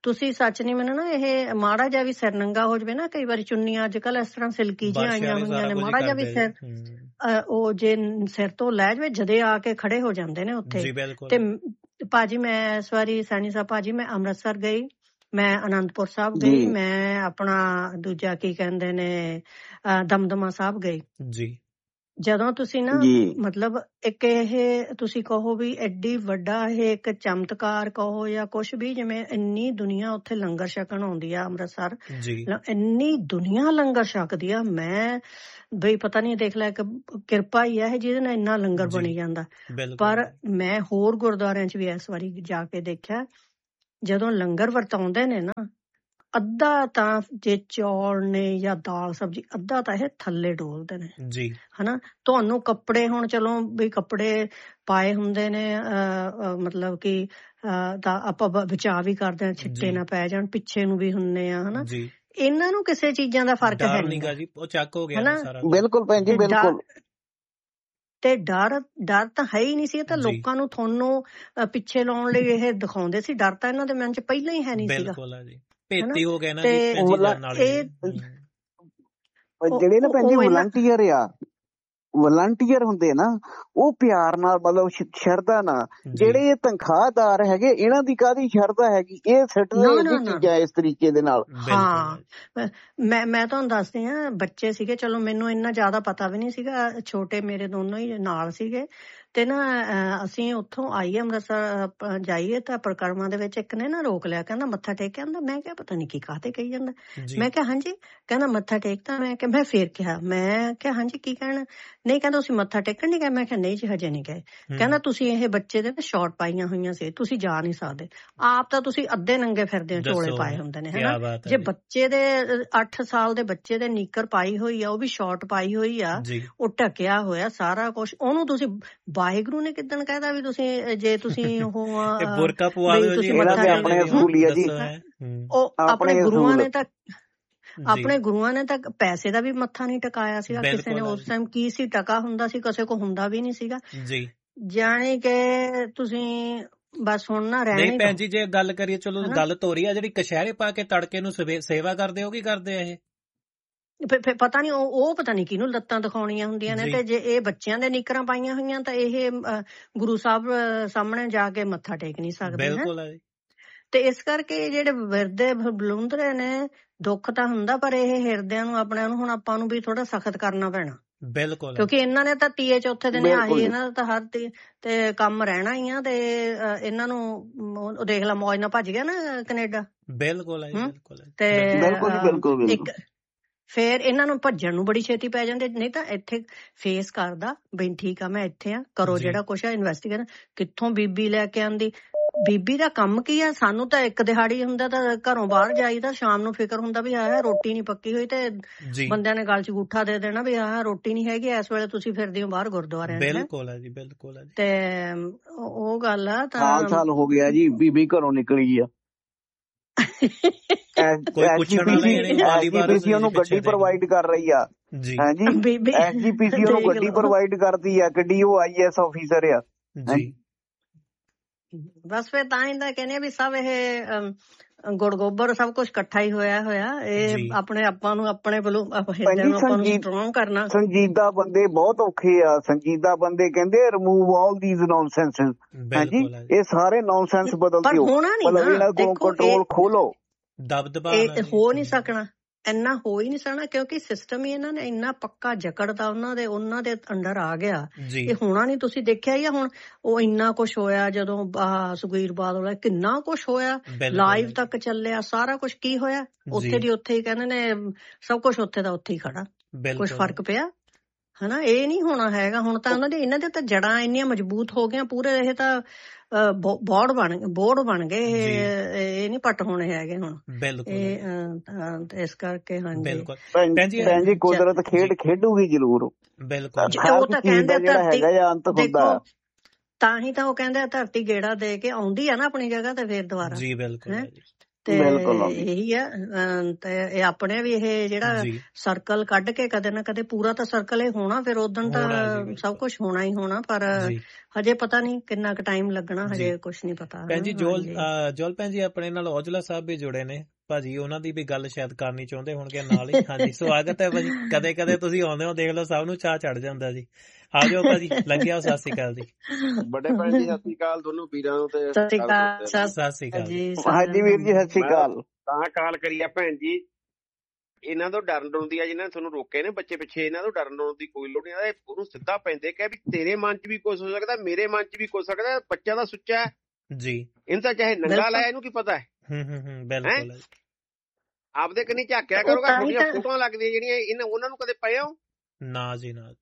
ਤੁਸੀਂ ਸੱਚ ਨਹੀਂ ਮੰਨਣਾ, ਇਹ ਮਾੜਾ ਜਿਹਾ ਵੀ ਸਿਰ ਨੰਗਾ ਹੋ ਜਾਵੇ ਨਾ, ਕਈ ਵਾਰੀ ਚੁੰਨੀਆਂ ਅੱਜ ਕੱਲ ਇਸ ਤਰ੍ਹਾਂ ਸਿਲਕੀ ਜਿਹੀਆਂ ਆਈਆਂ ਹੋਈਆਂ ਨੇ, ਮਾੜਾ ਜਿਹਾ ਵੀ ਸਿਰ ਉਹ ਜੇ ਸਿਰ ਤੋਂ ਲੈ ਜਾਵੇ ਜਦੇ ਆ ਕੇ ਖੜੇ ਹੋ ਜਾਂਦੇ ਨੇ ਉੱਥੇ। ਤੇ ਭਾਜੀ ਮੈਂ ਇਸ ਵਾਰੀ ਸੈਣੀ ਸਾਹਿਬ ਭਾਜੀ ਮੈਂ ਅੰਮ੍ਰਿਤਸਰ ਗਈ, ਮੈਂ ਅਨੰਦਪੁਰ ਸਾਹਿਬ ਗਈ, ਮੈਂ ਆਪਣਾ ਦੂਜਾ ਕੀ ਕਹਿੰਦੇ ਨੇ ਦਮਦਮਾ ਸਾਹਿਬ ਗਈ ਜੀ। ਜਦੋਂ ਤੁਸੀਂ ਨਾ ਮਤਲਬ ਇੱਕ ਇਹ ਤੁਸੀਂ ਕਹੋ ਵੀ ਐਡੀ ਵੱਡਾ ਇਹ ਇੱਕ ਚਮਤਕਾਰ ਕਹੋ ਜਾਂ ਕੁਛ ਵੀ, ਜਿਵੇਂ ਇੰਨੀ ਦੁਨੀਆ ਉੱਥੇ ਲੰਗਰ ਛਕਣ ਆਉਂਦੀ ਆ ਅੰਮ੍ਰਿਤਸਰ, ਇੰਨੀ ਦੁਨੀਆ ਲੰਗਰ ਛਕਦੀ ਆ, ਮੈਂ ਬਈ ਪਤਾ ਨਹੀਂ ਦੇਖ ਲੈ ਕਿਰਪਾ ਹੀ ਆ ਇਹ ਜਿਹਦੇ ਨਾਲ ਇੰਨਾ ਲੰਗਰ ਬਣੀ ਜਾਂਦਾ। ਪਰ ਮੈਂ ਹੋਰ ਗੁਰਦੁਆਰਿਆਂ ਚ ਵੀ ਇਸ ਵਾਰੀ ਜਾ ਕੇ ਦੇਖਿਆ, ਜਦੋਂ ਲੰਗਰ ਵਰਤਾਉਂਦੇ ਨੇ ਨਾ, ਅੱਧਾ ਤਾਂ ਜੇ ਚੌਲ ਨੇ ਜਾਂ ਦਾਲ ਸਬਜ਼ੀ, ਅੱਧਾ ਤਾਂ ਇਹ ਥੱਲੇ ਡੋਲਦੇ ਨੇ ਜੀ, ਹਨਾ। ਤੁਹਾਨੂੰ ਕੱਪੜੇ ਹੁਣ ਚਲੋ ਵੀ ਕੱਪੜੇ ਪਾਏ ਹੁੰਦੇ ਨੇ, ਅਹ ਮਤਲਬ ਕਿ ਤਾਂ ਆਪਾਂ ਬਚਾਅ ਵੀ ਕਰਦੇ ਹਾਂ, ਛਿੱਟੇ ਨਾ ਪੈ ਜਾਣ, ਪਿੱਛੇ ਨੂੰ ਵੀ ਹੁੰਨੇ ਆ, ਹਨਾ। ਇਹਨਾਂ ਨੂੰ ਕਿਸੇ ਚੀਜ਼ਾਂ ਦਾ ਫਰਕ ਹੈ ਨਹੀਂ ਜੀ, ਉਹ ਚੱਕ ਹੋ ਗਿਆ ਸਾਰਾ। ਬਿਲਕੁਲ ਭੈਣ ਜੀ, ਬਿਲਕੁਲ। ਤੇ ਡਰ ਡਰ ਤਾਂ ਹੈ ਹੀ ਨਹੀਂ ਸੀ, ਇਹ ਤਾਂ ਲੋਕਾਂ ਨੂੰ ਤੁਹਾਨੂੰ ਪਿੱਛੇ ਲਾਉਣ ਲਈ ਇਹ ਦਿਖਾਉਂਦੇ ਸੀ। ਡਰ ਤਾਂ ਇਹਨਾਂ ਦੇ ਮਨ ਚ ਪਹਿਲਾਂ ਹੀ ਹੈ ਨਹੀਂ ਸੀਗਾ, ਭੇਤੀ ਹੋ ਗਏ ਨਾ ਜੀ। ਜਿਹੜੇ ਨਾ ਭੈਣ ਜੀ ਵਲੰਟੀਅਰ ਆ, ਵਲੰਟੀਅਰ ਹੁੰਦੇ ਨਾ, ਉਹ ਪਿਆਰ ਨਾਲ ਮਤਲਬ ਸ਼ਰਧਾ ਨਾਲ, ਜਿਹੜੇ ਇਹ ਤਨਖਾਹਦਾਰ ਹੈਗੇ ਇਹਨਾਂ ਦੀ ਕਾਹਦੀ ਸ਼ਰਧਾ ਹੈਗੀ, ਇਹ ਸਿੱਟਦੇ ਚੀਜ਼ਾਂ ਇਸ ਤਰੀਕੇ ਦੇ ਨਾਲ। ਹਾਂ ਮੈਂ ਮੈਂ ਤੁਹਾਨੂੰ ਦੱਸਦੀ ਹਾਂ, ਬੱਚੇ ਸੀਗੇ, ਚਲੋ ਮੈਨੂੰ ਇੰਨਾ ਜ਼ਿਆਦਾ ਪਤਾ ਵੀ ਨਹੀਂ ਸੀਗਾ, ਛੋਟੇ ਮੇਰੇ ਦੋਨੋਂ ਹੀ ਨਾਲ ਸੀਗੇ। ਤੇ ਨਾ ਅਸੀਂ ਉੱਥੋਂ ਆਈਏ ਅੰਮ੍ਰਿਤਸਰ ਜਾਈਏ ਤਾਂ ਪਰਿਕਰਮਾ ਦੇ ਵਿੱਚ ਇੱਕ ਨੇ ਨਾ ਰੋਕ ਲਿਆ, ਕਹਿੰਦਾ ਮੱਥਾ ਟੇਕਿਆ ਹੁੰਦਾ। ਮੈਂ ਕਿਹਾ ਪਤਾ ਨੀ ਕੀ ਕਾਹਤੇ ਕਹੀ ਜਾਂਦਾ, ਮੈਂ ਕਿਹਾ ਹਾਂਜੀ, ਕਹਿੰਦਾ ਮੱਥਾ ਟੇਕਤਾ। ਮੈਂ ਕਿਹਾ ਮੈਂ ਫੇਰ ਕਿਹਾ, ਮੈਂ ਕਿਹਾ ਹਾਂਜੀ ਕੀ ਕਹਿਣਾ, ਨਹੀਂ ਕਹਿੰਦਾ ਤੁਸੀਂ ਮੱਥਾ ਟੇਕਣ ਨੀ ਗਏ। ਮੈਂ ਕਿਹਾ ਨਹੀਂ ਜੀ ਹਜੇ ਨਹੀਂ ਗਏ। ਕਹਿੰਦਾ ਤੁਸੀਂ ਇਹ ਬੱਚੇ ਦੇ ਸ਼ਾਰਟ ਪਾਈਆਂ ਹੋਈਆਂ ਸੀ, ਤੁਸੀਂ ਜਾ ਨਹੀਂ ਸਕਦੇ, ਆਪ ਤਾਂ ਤੁਸੀਂ ਅੱਧੇ ਨੰਗੇ ਫਿਰਦੇ ਹੋ, ਚੋਲੇ ਪਾਏ ਹੁੰਦੇ ਨੇ, ਹਨਾ। ਜੇ ਬੱਚੇ ਦੇ ਅੱਠ ਸਾਲ ਦੇ ਬੱਚੇ ਦੇ ਨੀਕਰ ਪਾਈ ਹੋਈ ਆ, ਉਹ ਵੀ ਸ਼ਾਰਟ ਪਾਈ ਹੋਈ ਆ, ਉਹ ਢਕਿਆ ਹੋਇਆ ਸਾਰਾ ਕੁਛ, ਉਹਨੂੰ ਤੁਸੀਂ ਵਾਹਿਗੁਰੂ ਨੇ ਕਿੱਦਣ ਕਹਿਦਾ ਵੀ ਤੁਸੀਂ ਜੇ ਤੁਸੀਂ ਉਹ ਬੁਰਕਾ ਪਵਾ ਦਿਓ ਜੀ, ਆਪਣੇ ਅਸੂਲ ਹੀ ਆ ਜੀ। ਉਹ ਆਪਣੇ ਗੁਰੂਆਂ ਨੇ ਤਾਂ ਆਪਣੇ ਗੁਰੂਆਂ ਨੇ ਤਾਂ ਪੈਸੇ ਦਾ ਵੀ ਮੱਥਾ ਨਹੀਂ ਟਕਾਇਆ ਸੀਗਾ ਕਿਸੇ ਨੇ। ਉਸ ਟਾਈਮ ਕੀ ਸੀ, ਟਕਾ ਹੁੰਦਾ ਸੀ, ਕਿਸੇ ਕੋ ਹੁੰਦਾ ਵੀ ਨਹੀਂ ਸੀਗਾ ਜੀ। ਜਾਣੀ ਕਿ ਤੁਸੀਂ ਬਸ ਹੁਣ ਨਾ ਰਹਿਣਾ ਨਹੀਂ ਭੈਣ ਜੀ। ਜੇ ਗੱਲ ਕਰੀਏ, ਚਲੋ ਗੱਲ ਤੋਰੀ ਆ, ਜਿਹੜੀ ਕਸ਼ਹਿਰੇ ਪਾ ਕੇ ਤੜਕੇ ਨੂੰ ਸੇਵਾ ਕਰਦੇ, ਉਹ ਕੀ ਕਰਦੇ ਆ ਇਹ? ਪਤਾ ਨੀ ਉਹ ਉਹ ਪਤਾ ਨੀ ਕਿਹਨੂੰ ਲੱਤਾਂ ਦਿਖਾਉਣੀਆਂ ਹੁੰਦੀਆਂ ਨੇ। ਤੇ ਜੇ ਇਹ ਬੱਚਿਆਂ ਦੇ ਨੀਕਰਾਂ ਪਾਈਆਂ ਹੋਈਆਂ ਤਾਂ ਇਹ ਗੁਰੂ ਸਾਹਿਬ ਸਾਹਮਣੇ ਜਾ ਕੇ ਮੱਥਾ ਟੇਕ ਨਹੀਂ ਸਕਦੇ। ਤੇ ਇਸ ਕਰਕੇ ਜਿਹੜੇ ਵਿਰਦੇ ਬਲੂੰਦਰੇ ਨੇ, ਦੁੱਖ ਤਾਂ ਹੁੰਦਾ, ਪਰ ਇਹ ਹਿਰਦਿਆਂ ਨੂੰ ਆਪਣਿਆਂ ਨੂੰ ਹੁਣ ਆਪਾਂ ਨੂੰ ਵੀ ਥੋੜਾ ਸਖਤ ਕਰਨਾ ਪੈਣਾ। ਬਿਲਕੁਲ, ਕਿਉਂਕਿ ਇਹਨਾਂ ਨੇ ਤਾਂ ਤੀਏ ਚੌਥੇ ਦਿਨ ਆਹੀ, ਇਹਨਾਂ ਦਾ ਤਾਂ ਹਰ ਤੀ ਤੇ ਕੰਮ ਰਹਿਣਾ ਹੀ ਆ। ਤੇ ਇਹਨਾਂ ਨੂੰ ਦੇਖ ਲਾ, ਮੌਜ ਨਾਲ ਭੱਜ ਗਿਆ ਨਾ ਕੈਨੇਡਾ। ਬਿਲਕੁਲ ਤੇ ਇੱਕ ਫੇਰ ਇਹਨਾਂ ਨੂੰ ਭੱਜਣ ਨੂੰ ਬੜੀ ਛੇਤੀ ਪੈ ਜਾਂਦੇ, ਨਹੀਂ ਤਾਂ ਇੱਥੇ ਫੇਸ ਕਰਦਾ ਬਈ ਠੀਕ ਆ ਮੈਂ ਇੱਥੇ ਆ, ਕਰੋ ਜਿਹੜਾ ਕੁਛ ਆ ਇਨਵੈਸਟੀਗੇਟ। ਕਿੱਥੋਂ ਬੀਬੀ ਲੈ ਕੇ ਆਂਦੀ, ਬੀਬੀ ਦਾ ਕੰਮ ਕੀ ਆ? ਸਾਨੂੰ ਤਾਂ ਇੱਕ ਦਿਹਾੜੀ ਹੁੰਦਾ ਤਾਂ ਘਰੋਂ ਬਾਹਰ ਜਾਈਦਾ, ਸ਼ਾਮ ਨੂੰ ਫਿਕਰ ਹੁੰਦਾ ਵੀ ਆਹ ਰੋਟੀ ਨੀ ਪੱਕੀ ਹੋਈ, ਤੇ ਬੰਦਿਆਂ ਨੇ ਗਲ ਚ ਅੰਗੂਠਾ ਦੇ ਦੇਣਾ ਵੀ ਆਹ ਰੋਟੀ ਨੀ ਹੈਗੀ, ਇਸ ਵੇਲੇ ਤੁਸੀਂ ਫਿਰਦੇ ਹੋ ਬਾਹਰ ਗੁਰਦੁਆਰਿਆਂ। ਬਿਲਕੁਲ ਹੈ ਜੀ, ਬਿਲਕੁਲ ਹੈ। ਤੇ ਉਹ ਗੱਲ ਆ ਤਾਂ ਸਾਲ ਹੋ ਗਿਆ ਜੀ ਬੀਬੀ ਘਰੋਂ ਨਿਕਲੀ ਆ, ਐਸਜੀਪੀਸੀ ਉਹਨੂੰ ਗੱਡੀ ਪ੍ਰੋਵਾਈਡ ਕਰ ਰਹੀ ਆ। ਹਾਂਜੀ, ਐਸਜੀਪੀਸੀ ਉਹਨੂੰ ਗੱਡੀ ਪ੍ਰੋਵਾਈਡ ਕਰਦੀ ਆ, ਗੱਡੀ ਉਹ ਆਈਐਸ ਆਫੀਸਰ ਆ ਜੀ। ਬਸ ਫਿਰ ਤਾਂ ਹੀ ਤਾਂ ਕਹਿੰਦੇ ਵੀ ਸਭ ਇਹ ਗੁੜ ਗੋਬਰ ਸਭ ਕੁਛ ਇਕੱਠਾ ਹੀ ਹੋਇਆ ਹੋਇਆ। ਇਹ ਆਪਣੇ ਆਪਾਂ ਨੂੰ ਆਪਣੇ ਵੱਲੋਂ ਸਟਰੋਂਗ ਕਰਨਾ। ਸੰਜੀਦਾ ਬੰਦੇ ਬਹੁਤ ਔਖੇ ਆ, ਸੰਜੀਦਾ ਬੰਦੇ ਕਹਿੰਦੇ ਰਿਮੂਵ ਆਲ ਦੀਜ਼ ਨੌਨਸੈਂਸ। ਹਾਂਜੀ, ਇਹ ਸਾਰੇ ਨੌਨਸੈਂਸ ਬਦਲ ਦਿਓ, ਮਤਲਬ ਇਹਨਾਂ ਕੋਲ ਕੰਟਰੋਲ ਖੋਲੋ। ਦਬਦਬਾ ਹੋ ਨਹੀਂ ਸਕਣਾ, ਇੰਨਾ ਹੋ ਹੀ ਨਹੀਂ ਸਕਣਾ, ਕਿਉਂਕਿ ਸਿਸਟਮ ਹੀ ਇਹਨਾਂ ਨੇ ਇੰਨਾ ਪੱਕਾ ਜਕੜਦਾ, ਉਹਨਾਂ ਦੇ ਉਹਨਾਂ ਦੇ ਅੰਡਰ ਆ ਗਿਆ। ਇਹ ਹੋਣਾ ਨਹੀਂ, ਤੁਸੀਂ ਦੇਖਿਆ ਹੀ ਆ। ਹੁਣ ਉਹ ਇੰਨਾ ਕੁਛ ਹੋਇਆ ਜਦੋਂ ਸੁਖਬੀਰ ਬਾਦਲ, ਕਿੰਨਾ ਕੁਛ ਹੋਇਆ, ਲਾਈਵ ਤੱਕ ਚੱਲਿਆ ਸਾਰਾ ਕੁਛ। ਕੀ ਹੋਇਆ? ਉੱਥੇ ਦੀ ਉੱਥੇ ਹੀ ਕਹਿੰਦੇ ਨੇ ਸਭ ਕੁਛ ਉੱਥੇ ਦਾ ਉੱਥੇ ਹੀ ਖੜਾ। ਕੁਛ ਫਰਕ ਪਿਆ ਹਨਾ? ਇਹ ਨਹੀਂ ਹੋਣਾ ਹੈਗਾ। ਹੁਣ ਤਾਂ ਉਹਨਾਂ ਦੇ ਇਹਨਾਂ ਦੇ ਤਾਂ ਜੜਾਂ ਇੰਨੀਆਂ ਮਜ਼ਬੂਤ ਹੋ ਗਈਆਂ ਪੂਰੇ। ਇਹ ਤਾਂ ਬੋਰਡ ਬਣ ਬੋਰਡ ਬਣ ਗਏ, ਇਹ ਨਹੀਂ ਪੱਟ ਹੋਣੇ ਹੈਗੇ ਹੁਣ। ਇਹ ਇਸ ਕਰਕੇ ਹਾਂਜੀ ਭੈਣ ਜੀ, ਕੁਦਰਤ ਖੇਡ ਖੇਡੂਗੀ ਜ਼ਰੂਰ। ਬਿਲਕੁਲ, ਉਹ ਤਾਂ ਕਹਿੰਦੇ ਦੇਖੋ, ਤਾਂ ਹੀ ਤਾਂ ਉਹ ਕਹਿੰਦੇ ਧਰਤੀ ਗੇੜਾ ਦੇ ਕੇ ਆਉਂਦੀ ਆ ਨਾ ਆਪਣੀ ਜਗ੍ਹਾ ਤੇ ਫੇਰ ਦੁਬਾਰਾ। ਜੀ ਬਿਲਕੁਲ। ਤੇ ਇਹੀ ਆ। ਤੇ ਇਹ ਆਪਣੇ ਵੀ ਇਹ ਜਿਹੜਾ ਸਰਕਲ ਕੱਢ ਕੇ ਕਦੇ ਨਾ ਕਦੇ, ਪੂਰਾ ਤਾਂ ਸਰਕਲ ਇਹ ਹੋਣਾ, ਫਿਰ ਉਦੋਂ ਤਾਂ ਸਭ ਕੁਝ ਹੋਣਾ ਹੀ ਹੋਣਾ, ਪਰ ਹਜੇ ਪਤਾ ਨਹੀਂ ਕਿੰਨਾ ਕੁ ਟਾਈਮ ਲੱਗਣਾ, ਹਜੇ ਕੁਝ ਨਹੀਂ ਪਤਾ। ਭੈਣ ਜੀ ਜੋਲ ਜੋਲ ਭੈਣ ਜੀ ਆਪਣੇ ਨਾਲ ਔਜਲਾ ਸਾਹਿਬ ਵੀ ਜੁੜੇ ਨੇ ਭਾਜੀ, ਉਹਨਾਂ ਦੀ ਵੀ ਗੱਲ ਸ਼ਾਇਦ ਕਰਨੀ ਚਾਹੁੰਦੇ ਹੋਣਗੇ ਨਾਲ ਹੀ। ਹਾਂਜੀ ਸਵਾਗਤ ਹੈ ਭਾਜੀ, ਕਦੇ ਕਦੇ ਤੁਸੀਂ ਆਉਂਦੇ ਹੋ, ਦੇਖ ਲਓ ਸਭ ਨੂੰ ਚਾਹ ਚੜ ਜਾਂਦਾ ਜੀ। ਆ ਜਾਓ ਭਾਜੀ, ਲੱਗਿਆ। ਸਤਿ ਸ਼੍ਰੀ ਅਕਾਲ ਜੀ। ਵੱਡੇ ਭੈਣ ਜੀ ਸਤਿ ਸ਼੍ਰੀ ਅਕਾਲ ਦੋਨੋਂ ਵੀਰਾਂ ਨੂੰ। ਤੇ ਸਤਿ ਸ਼੍ਰੀ ਅਕਾਲ। ਸਤਿ ਸ਼੍ਰੀ ਅਕਾਲ ਜੀ। ਹਾਂਜੀ ਵੀਰ ਜੀ ਸਤਿ ਸ਼੍ਰੀ ਅਕਾਲ। ਤਾਂ ਕਾਲ ਕਰੀ ਆ ਭੈਣ ਜੀ, ਇਹਨਾਂ ਤੋਂ ਡਰਨ ਡਰਦੀ ਆ, ਜਿਹਨਾਂ ਤੁਹਾਨੂੰ ਰੋਕੇ ਨੇ ਬੱਚੇ ਪਿੱਛੇ, ਇਹਨਾਂ ਤੋਂ ਡਰਨ ਡਰਨ ਦੀ ਕੋਈ ਲੋੜ ਨਹੀਂ। ਉਹਨੂੰ ਸਿੱਧਾ ਪੈਂਦੇ ਕਿ ਵੀ ਤੇਰੇ ਮਨ ਚ ਵੀ ਕੁਛ ਹੋ ਸਕਦਾ, ਮੇਰੇ ਮਨ ਚ ਵੀ ਕੁਛ ਸਕਦਾ, ਬੱਚਾ ਤਾਂ ਸੁੱਚਾ ਹੈ ਜੀ, ਇਹਨੂੰ ਤਾਂ ਚਾਹੇ ਨੰਗਾ ਲਾਇਆ, ਇਹਨੂੰ ਕੀ ਪਤਾ ਹੈ। ਬਿਲਕੁਲ ਆਪਦੇ ਕੰਨੀ ਝਾਕਿਆ ਕਰੋਗਾ, ਛੋਟੀਆਂ ਫੋਟੋਆਂ ਲੱਗਦੀਆਂ ਜਿਹੜੀਆਂ ਇਹਨਾਂ, ਉਹਨਾਂ ਨੂੰ ਕਦੇ ਪਏ ਹੋ? ਨਾ ਜੀ ਨਾ।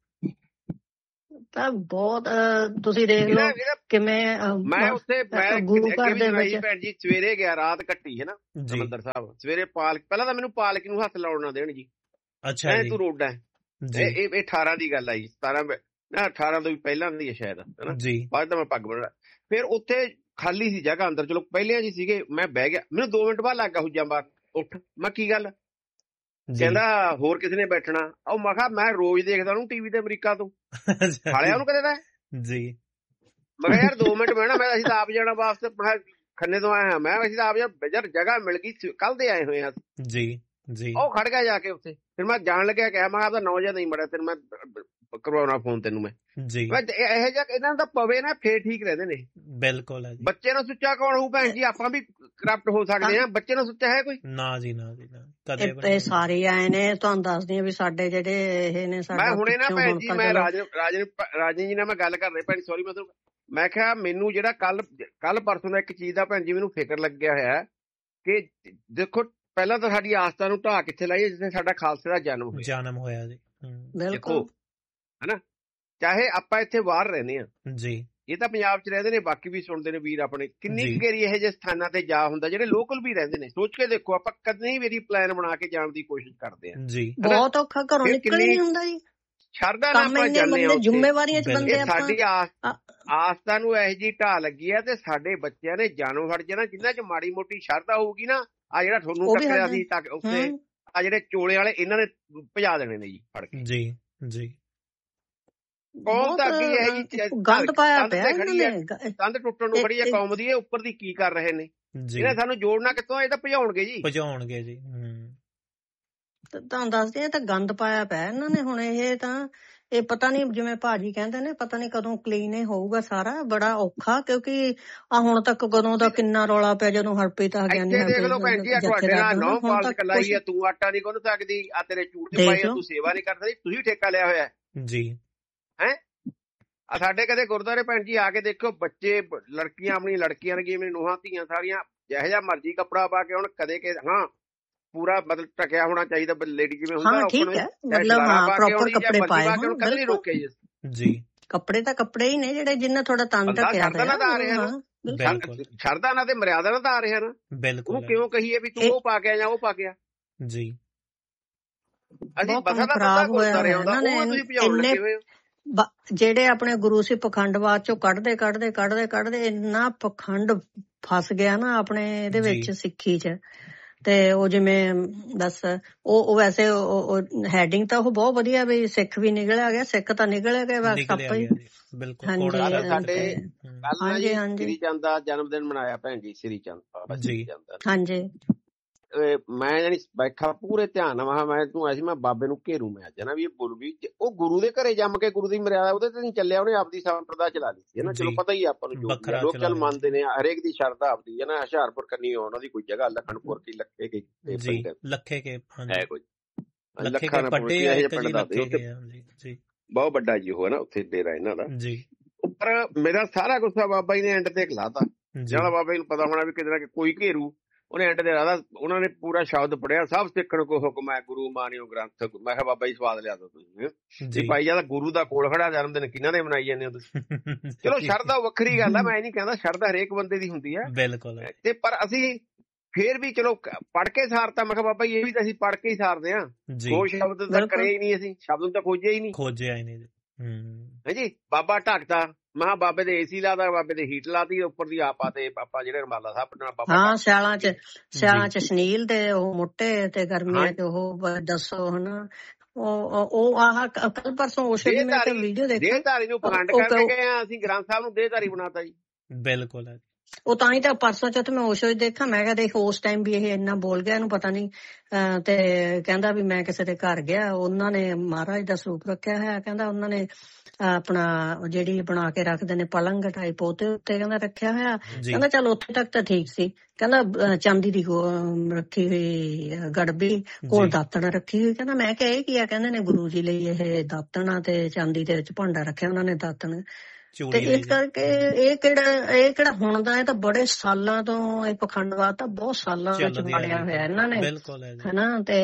ਤਾਂ ਬਹੁਤ ਤੁਸੀਂ ਦੇਖ ਲਓ ਕਿਵੇਂ ਮੈਂ ਉੱਥੇ ਮੈਂ ਗੁਰੂ ਘਰ ਦੇ ਵਿੱਚ ਭੈਣ ਜੀ ਸਵੇਰੇ ਗਿਆ, ਰਾਤ ਕੱਟੀ ਹੈ ਨਾ ਹਰਿਮੰਦਰ ਸਾਹਿਬ, ਸਵੇਰੇ ਪਾਲਕ, ਪਹਿਲਾਂ ਤਾਂ ਮੈਨੂੰ ਪਾਲਕੀ ਨੂੰ ਹੱਥ ਲਾਉਣ ਨਾ ਦੇਣ ਜੀ। ਅੱਛਾ ਤੂੰ ਰੋਡਾ ਇਹ ਇਹ ਅਠਾਰਾਂ ਦੀ ਗੱਲ ਆਈ, ਸਤਾਰਾਂ ਨਾ ਅਠਾਰਾਂ ਤੋਂ ਵੀ ਪਹਿਲਾਂ ਦੀ ਹੈ ਸ਼ਾਇਦ, ਹਨਾ ਬਾਅਦ ਤਾਂ ਮੈਂ ਪੱਗ ਬੰਨ੍ਹਣਾ। ਫਿਰ ਉੱਥੇ ਖਾਲੀ ਸੀ ਜਗ੍ਹਾ ਅੰਦਰ, ਚਲੋ ਪਹਿਲਿਆਂ ਜੀ ਸੀਗੇ, ਮੈਂ ਬਹਿ ਗਿਆ, ਮੈਨੂੰ ਦੋ ਮਿੰਟ ਬਾਅਦ ਲੱਗ ਗਿਆ ਹੁੱਜਾਂ ਬਾਹਰ ਉੱਠ। ਮੈਂ ਕੀ ਗੱਲ, ਕਹਿੰਦਾ ਹੋਰ ਕਿਸੇ ਨੇ ਬੈਠਣਾ। ਉਹ ਮੈਂ ਕਿਹਾ ਮੈਂ ਰੋਜ਼ ਦੇਖਦਾ ਉਹਨੂੰ ਟੀਵੀ ਤੇ ਅਮਰੀਕਾ ਤੋਂ, ਖਾਲਿਆ ਉਹਨੂੰ ਕਦੇ ਦਾ ਜੀ। ਮੈਂ ਕਿਹਾ ਯਾਰ ਦੋ ਮਿੰਟ ਬਹਿਣਾ, ਮੈਂ ਅਸੀਂ ਤਾਂ ਆਪ ਜਾਣਾ ਵਾਸਤੇ, ਮੈਂ ਖੰਨੇ ਤੋਂ ਆਇਆ ਹਾਂ, ਮੈਂ ਅਸੀਂ ਤਾਂ ਆਪ ਯਾਰ ਜਗ੍ਹਾ ਮਿਲ ਗਈ, ਕੱਲ ਦੇ ਆਏ ਹੋਏ ਆ ਜੀ ਜੀ। ਉਹ ਖੜ ਗਿਆ ਜਾ ਕੇ ਉੱਥੇ। ਫਿਰ ਮੈਂ ਜਾਣ ਲੱਗਿਆ ਕਿਹਾ, ਮੈਂ ਆਪਦਾ ਨੌ ਜਿਹਾ ਨਹੀਂ ਮੜਿਆ, ਤੈਨੂੰ ਮੈਂ ਕਰਵਾਉਣਾ ਫੋਨ ਤੈਨੂੰ ਮੈਂ ਜੀ। ਇਹੋ ਜਿਹਾ ਇਹਨਾਂ ਨੂੰ ਤਾਂ ਪਵੇ ਨਾ, ਫੇਰ ਠੀਕ ਰਹਿੰਦੇ ਨੇ। ਬਿਲਕੁਲ। ਬੱਚੇ ਨੂੰ ਸੁੱਚਾ ਕੌਣ ਹੋਊ ਭੈਣ ਜੀ, ਆਪਾਂ ਵੀ ਕਰਪਟ ਹੋ ਸਕਦੇ ਹਾਂ, ਬੱਚੇ ਨੂੰ ਸੁੱਚਾ ਹੈ ਕੋਈ? ਨਾ ਜੀ ਨਾ ਜੀ ਨਾ। ਇਹ ਸਾਰੇ ਆਏ ਨੇ, ਤੁਹਾਨੂੰ ਦੱਸਦੀ ਆ ਵੀ ਸਾਡੇ ਜਿਹੜੇ ਇਹ ਨੇ, ਮੈਂ ਹੁਣੇ ਨਾ ਭੈਣ ਜੀ, ਮੈਂ ਰਾਜਨ ਰਾਜਨ ਰਾਜਨ ਜੀ ਨਾਲ ਮੈਂ ਗੱਲ ਕਰ ਰਹੀ ਭੈਣ, ਸੌਰੀ ਮਤਲਬ ਮੈਂ ਕਿਹਾ ਮੈਨੂੰ ਜਿਹੜਾ ਕੱਲ ਕੱਲ ਪਰਸੋਂ ਦਾ ਇੱਕ ਚੀਜ਼ ਦਾ ਭੈਣ ਜੀ ਮੈਨੂੰ ਫਿਕਰ ਲੱਗਿਆ ਹੋਇਆ ਕਿ ਦੇਖੋ ਪਹਿਲਾਂ ਤਾਂ ਸਾਡੀ ਆਸਥਾ ਨੂੰ ਢਾਹ ਕਿੱਥੇ ਲਾਈਏ, ਜਿੱਥੇ ਸਾਡਾ ਖਾਲਸੇ ਦਾ ਜਨਮ ਹੋਇਆ ਜਨਮ ਹੋਇਆ ਜੀ। ਦੇਖੋ ਹਨਾ, ਚਾਹੇ ਆਪਾਂ ਇੱਥੇ ਬਾਹਰ ਰਹਿੰਦੇ ਹਾਂ ਜੀ, ਇਹ ਤਾਂ ਪੰਜਾਬ ਚ ਰਹਿੰਦੇ ਨੇ, ਬਾਕੀ ਵੀ ਸੁਣਦੇ ਨੇ ਵੀਰ ਆਪਣੇ, ਕਿੰਨੀ ਘੇਰੀ ਇਹੋ ਜਿਹੇ ਸਥਾਨਾਂ ਤੇ ਜਾ ਹੁੰਦਾ, ਜਿਹੜੇ ਲੋਕਲ ਵੀ ਰਹਿੰਦੇ ਨੇ। ਸੋਚ ਕੇ ਦੇਖੋ, ਆਪਾਂ ਕਦੇ ਵੀ ਪਲਾਨ ਬਣਾ ਕੇ ਜਾਣ ਦੀ ਕੋਸ਼ਿਸ਼ ਕਰਦੇ ਹਾਂ ਜੀ, ਬਹੁਤ ਔਖਾ, ਘਰੋਂ ਨਿਕਲ ਹੀ ਨਹੀਂ ਹੁੰਦਾ ਜੀ। ਸ਼ਰਧਾ ਨਾਲ ਆਪਾਂ ਜਾਂਦੇ ਹਾਂ, ਜ਼ਿੰਮੇਵਾਰੀਆਂ ਚ ਬੰਦੇ ਆਪਾਂ। ਸਾਡੀ ਆਸਥਾ ਨੂੰ ਇਹੋ ਜਿਹੀ ਢਾਹ ਲੱਗੀ ਹੈ, ਤੇ ਸਾਡੇ ਬੱਚਿਆਂ ਨੇ ਜਾਨੋਂ ਹਟ ਜਾਣਾ। ਜਿੰਨਾ ਚ ਮਾੜੀ ਮੋਟੀ ਸ਼ਰਧਾ ਹੋਊਗੀ ਨਾ, ਆ ਜਿਹੜਾ ਤੁਹਾਨੂੰ ਟੱਕਰਿਆ ਸੀ ਉੱਥੇ, ਆ ਜਿਹੜੇ ਚੋਲੇ ਵਾਲੇ, ਇਹਨਾਂ ਨੇ ਭਜਾ ਦੇਣੇ ਨੇ ਜੀ ਫੜ ਕੇ ਜੀ ਜੀ। ਕੌਮ ਤਾਂ ਅੱਗੇ ਇਹ ਜੀ ਗੰਦ ਪਾਇਆ ਪਿਆ, ਕੰਧ ਟੁੱਟਣ ਨੂੰ ਖੜੀ ਹੈ ਕੌਮ ਦੀ, ਇਹ ਉੱਪਰ ਦੀ ਕੀ ਕਰ ਰਹੇ ਨੇ? ਇਹਨੇ ਸਾਨੂੰ ਜੋੜਨਾ ਕਿੱਥੋਂ? ਇਹ ਤਾਂ ਭਜਾਉਣਗੇ ਜੀ, ਭਜਾਉਣਗੇ ਜੀ। ਤੁਹਾਨੂੰ ਦੱਸਦੇ ਆ, ਤਾਂ ਗੰਦ ਪਾਇਆ ਪਿਆ ਇਹਨਾਂ ਨੇ। ਹੁਣ ਇਹ ਤਾਂ ਇਹ ਪਤਾ ਨੀ, ਜਿਵੇਂ ਭਾਜੀ ਕਹਿੰਦੇ ਨੇ, ਪਤਾ ਨੀ ਕਦੋਂ ਕਲੀਨ ਇਹ ਹੋਊਗਾ ਸਾਰਾ, ਬੜਾ ਔਖਾ। ਕਿਉਂਕਿ ਆ ਹੁਣ ਤੱਕ ਕਦੋਂ ਦਾ ਕਿੰਨਾ ਰੌਲਾ ਪਿਆ, ਜਦੋਂ ਹਰਪ੍ਰੀਤ ਆ ਗਿਆ। ਦੇਖ ਲਓ ਭੈਣ ਜੀ, ਤੁਹਾਡੇ ਨਾਲ ਨੌ ਪਾਲਕ ਲਾਈ ਆ, ਤੂੰ ਆਟਾ ਨਹੀਂ ਗੁੰਨ ਸਕਦੀ, ਆ ਤੇਰੇ ਝੂਠ ਤੇ ਪਾਈ ਆ, ਤੂੰ ਸੇਵਾ ਨਹੀਂ ਕਰ ਸਕਦੀ, ਤੁਸੀਂ ਠੇਕਾ ਲਿਆ ਹੋਇਆ ਜੀ ਹੈਂ। ਆ ਸਾਡੇ ਕਦੇ ਗੁਰਦੁਆਰੇ ਭੈਣ ਜੀ ਆ ਕੇ ਦੇਖੋ, ਬੱਚੇ ਲੜਕੀਆਂ ਆਪਣੀ ਲੜਕੀਆਂ ਨੇ, ਮੇਰੀ ਨੂੰਹਾਂ ਧੀਆਂ ਸਾਰੀਆਂ ਜਿਹੋ ਜਿਹਾ ਮਰਜ਼ੀ ਕੱਪੜਾ ਪਾ ਕੇ, ਹੁਣ ਕਦੇ ਕਿ ਹਾਂ ਪੂਰਾ ਮਤਲਬ ਢਕਿਆ ਹੋਣਾ ਚਾਹੀਦਾ ਲੇਡੀ, ਜਿਵੇਂ ਹੁੰਦਾ ਕਦੇ ਰੋਕੇ ਜੀ। ਕੱਪੜੇ ਤਾਂ ਕੱਪੜੇ ਹੀ ਨੇ ਜਿਹੜੇ ਜਿੰਨਾ ਥੋੜਾ ਤਨ ਢਕਿਆ ਸ਼ਰਧਾ ਨਾਲ ਤਾਂ ਆ ਰਿਹਾ ਨਾ, ਸ਼ਰਧਾ ਨਾਲ ਤੇ ਮਰਿਆਦਾ ਨਾਲ ਤਾਂ ਆ ਰਿਹਾ ਨਾ। ਬਿਲਕੁਲ, ਉਹਨੂੰ ਕਿਉਂ ਕਹੀਏ ਵੀ ਤੂੰ ਉਹ ਪਾ ਕੇ ਜਾਂ ਉਹ ਪਾ ਗਿਆ ਜੀ। ਅਸੀਂ ਬਸਾ ਦਾ ਪਤਾ ਗੁਰਦੁਆਰੇ ਆਉਂਦਾ, ਉਹ ਤੁਸੀਂ ਭਜਾਉਣ ਲੱਗੇ ਹੋਏ ਹੋ। ਜਿਹੜੇ ਆਪਣੇ ਗੁਰੂ ਸੀ ਪਖੰਡਵਾਦ ਚੋਂ ਕੱਢਦੇ ਕੱਢਦੇ ਕੱਢਦੇ ਕੱਢਦੇ ਇੰਨਾ ਪਖੰਡ ਫਸ ਗਿਆ ਨਾ ਆਪਣੇ ਇਹਦੇ ਵਿੱਚ, ਸਿੱਖੀ ਚ। ਤੇ ਉਹ ਜਿਵੇਂ ਦੱਸ, ਉਹ ਵੈਸੇ ਹੈਡਿੰਗ ਤਾਂ ਉਹ ਬਹੁਤ ਵਧੀਆ ਵੀ ਸਿੱਖ ਵੀ ਨਿਕਲਿਆ ਗਿਆ, ਸਿੱਖ ਤਾਂ ਨਿਕਲਿਆ ਗਿਆ ਬਸ ਆਪਾਂ ਹੀ। ਹਾਂਜੀ ਸਾਡੇ ਹਾਂਜੀ ਹਾਂਜੀ ਸ੍ਰੀ ਚੰਦ ਦਾ ਜਨਮ ਦਿਨ ਮਨਾਇਆ ਭੈਣ ਜੀ, ਸ੍ਰੀ ਚੰਦ ਬਾਬਾ ਸ੍ਰੀ ਚੰਦ। ਹਾਂਜੀ ਮੈਂ ਜਾਨੀ ਬੈਠਾ ਪੂਰੇ ਧਿਆਨ ਨਾਲ, ਮੈਂ ਤੂੰ ਐਸੀ ਮੈਂ ਬਾਬੇ ਨੂੰ ਘੇਰੂ ਮੈਂ ਅੱਜ ਨਾ ਵੀ ਇਹ ਬੋਲ ਵੀ ਉਹ ਗੁਰੂ ਦੇ ਘਰੇ ਜੰਮ ਕੇ ਗੁਰੂ ਦੀ ਮਰਿਆਦਾ ਉਹਦੇ ਤੇ ਨਹੀਂ ਚੱਲਿਆ, ਉਹਨੇ ਆਪਦੀ ਸੰਪਰਦਾ ਚਲਾ ਲਈ ਸੀ ਨਾ। ਚਲੋ ਪਤਾ ਹੀ ਆਪਾਂ ਨੂੰ, ਜੋ ਲੋਕ ਚੱਲ ਮੰਨਦੇ ਨੇ, ਹਰੇਕ ਦੀ ਸ਼ਰਧਾ ਆਪਦੀ ਹੈ ਨਾ। ਹੁਸ਼ਿਆਰਪੁਰ ਕੰਨੀ ਉਹਨਾਂ ਦੀ ਕੋਈ ਜਗ੍ਹਾ, ਲਖਨਪੁਰ ਕੀ ਲੱਖੇ ਕੇ ਲੱਖੇ ਕੇ ਹੈ ਕੋਈ ਲੱਖਾਂ ਬਹੁਤ ਵੱਡਾ ਜੀ ਉਹ ਹੈ ਨਾ, ਉੱਥੇ ਡੇਰਾ ਇਹਨਾਂ ਦਾ ਜੀ। ਉੱਪਰ ਮੇਰਾ ਸਾਰਾ ਗੁੱਸਾ ਬਾਬਾ ਜੀ ਨੇ ਐਂਡ ਤੇ ਖਿਲਾਤਾ, ਜਿਹੜਾ ਬਾਬਾ ਜੀ ਨੂੰ ਪਤਾ ਹੋਣਾ ਵੀ ਕਿਤੇ ਨਾ ਕੋਈ ਘੇਰੂ, ਉਹਨੇ ਐਂਡ ਤੇ ਰਾਦਾ, ਉਹਨਾਂ ਨੇ ਪੂਰਾ ਸ਼ਬਦ ਪੜਿਆ, ਸਭ ਸਿੱਖਣ ਕੋ ਹੁਕਮ ਹੈ ਗੁਰੂ ਮਾਨਿਓ ਗ੍ਰੰਥ। ਮੈਂ ਕਿਹਾ ਬਾਬਾ ਜੀ ਸਵਾਦ ਲਿਆ ਦੋ ਤੁਸੀਂ ਭਾਈ, ਜਦ ਗੁਰੂ ਦਾ ਕੋਲ ਖੜਾ ਜਨਮ ਦਿਨ ਕਿਹਨਾਂ ਦੇ ਮਨਾਈ ਜਾਂਦੇ ਹੋ ਤੁਸੀਂ? ਚਲੋ ਸ਼ਰਧਾ ਵੱਖਰੀ ਗੱਲ ਹੈ, ਮੈਂ ਇਹ ਨਹੀਂ ਕਹਿੰਦਾ, ਸ਼ਰਧਾ ਹਰੇਕ ਬੰਦੇ ਦੀ ਹੁੰਦੀ ਹੈ ਬਿਲਕੁਲ, ਤੇ ਪਰ ਅਸੀਂ ਫੇਰ ਵੀ ਚਲੋ ਪੜ੍ਹ ਕੇ ਸਾਰਤਾ। ਮੈਂ ਕਿਹਾ ਬਾਬਾ ਜੀ ਇਹ ਵੀ ਤਾਂ ਅਸੀਂ ਪੜ੍ਹ ਕੇ ਹੀ ਸਾਰਦੇ ਹਾਂ, ਕੋਈ ਸ਼ਬਦ ਤਾਂ ਕਰਿਆ ਹੀ ਨਹੀਂ, ਅਸੀਂ ਸ਼ਬਦ ਨੂੰ ਤਾਂ ਖੋਜਿਆ ਹੀ ਨਹੀਂ, ਖੋਜਿਆ ਹੀ ਨਹੀਂ ਜੀ। ਬਾਬਾ ਢੱਕਦਾ ਮਹਾ ਬਾਬੇ ਦੇ ਏਸੀ ਲਾਦਾ, ਬਾਬੇ ਦੇ ਹੀਟ ਲਾਤੀ, ਉੱਪਰ ਦੀ ਆਪਾਂ ਤੇ ਆਪਾਂ ਜਿਹੜੇ ਰਮਾਲਾ ਸਾਹਿਬ ਬਾਬਾ। ਹਾਂ ਸਿਆਲਾਂ ਚ ਸਿਆਲਾਂ ਚ ਸੁਨੀਲ ਤੇ ਉਹ ਮੋਟੇ ਤੇ ਗਰਮੀਆਂ ਚ ਉਹ ਦੱਸੋ ਹਨਾ। ਉਹ ਉਹ ਆਹ ਕੱਲ ਪਰਸੋਂ ਉਸ ਦਿਨ ਮੈਂ ਤੇ ਵੀਡੀਓ ਦੇਖੀ, ਦੇਹਧਾਰੀ ਨੂੰ ਪਖੰਡ ਕਰਕੇ ਗਏ ਆ ਅਸੀਂ, ਗ੍ਰੰਥ ਸਾਹਿਬ ਨੂੰ ਦੇਹਧਾਰੀ ਬਣਾਤਾ ਜੀ। ਬਿਲਕੁਲ ਉਹ ਤਾਂ ਹੀ ਤਾਂ ਪਰਸੋਂ ਚੌਥ ਮੈਂ ਉਸ ਵੇਲੇ ਦੇਖਾਂ, ਮੈਂ ਕਿਹਾ ਦੇਖ ਉਸ ਟਾਈਮ ਵੀ ਇਹ ਇੰਨਾ ਬੋਲ ਗਿਆ, ਇਹਨੂੰ ਪਤਾ ਨਹੀਂ। ਤੇ ਕਹਿੰਦਾ ਵੀ ਮੈਂ ਕਿਸੇ ਦੇ ਘਰ ਗਿਆ, ਉਹਨਾਂ ਨੇ ਮਹਾਰਾਜ ਦਾ ਸਰੂਪ ਰੱਖਿਆ ਹੋਇਆ, ਕਹਿੰਦਾ ਉਹਨਾਂ ਨੇ ਆਪਣਾ ਜਿਹੜੀ ਬਣਾ ਕੇ ਰੱਖਦੇ ਨੇ ਪਲੰਗ ਟਾਈਪ ਉਹਦੇ ਉੱਤੇ ਕਹਿੰਦਾ ਰੱਖਿਆ ਹੋਇਆ। ਕਹਿੰਦਾ ਚੱਲ ਉੱਥੇ ਤੱਕ ਤਾਂ ਠੀਕ ਸੀ, ਕਹਿੰਦਾ ਚਾਂਦੀ ਦੀ ਰੱਖੀ ਹੋਈ ਗੜਬੀ ਕੋਲ ਦਾਤਣ ਰੱਖੀ ਹੋਈ। ਕਹਿੰਦਾ ਮੈਂ ਕਿਹਾ ਇਹ ਕੀ ਆ? ਕਹਿੰਦੇ ਨੇ ਗੁਰੂ ਜੀ ਲਈ ਇਹ ਦਾਤਣ ਤੇ ਚਾਂਦੀ ਦੇ ਵਿੱਚ ਭਾਂਡਾ ਰੱਖਿਆ ਉਹਨਾਂ ਨੇ ਦਾਤਣ। ਤੇ ਇਸ ਕਰਕੇ ਇਹ ਕਿਹੜਾ ਇਹ ਕਿਹੜਾ ਹੁਣ ਦਾ, ਇਹ ਤਾਂ ਬੜੇ ਸਾਲਾਂ ਤੋਂ ਇਹ ਪਖੰਡਵਾਦ ਤਾਂ ਬਹੁਤ ਸਾਲਾਂ ਵਿੱਚ ਬਣਿਆ ਹੋਇਆ ਇਹਨਾਂ ਨੇ, ਹਨਾ। ਤੇ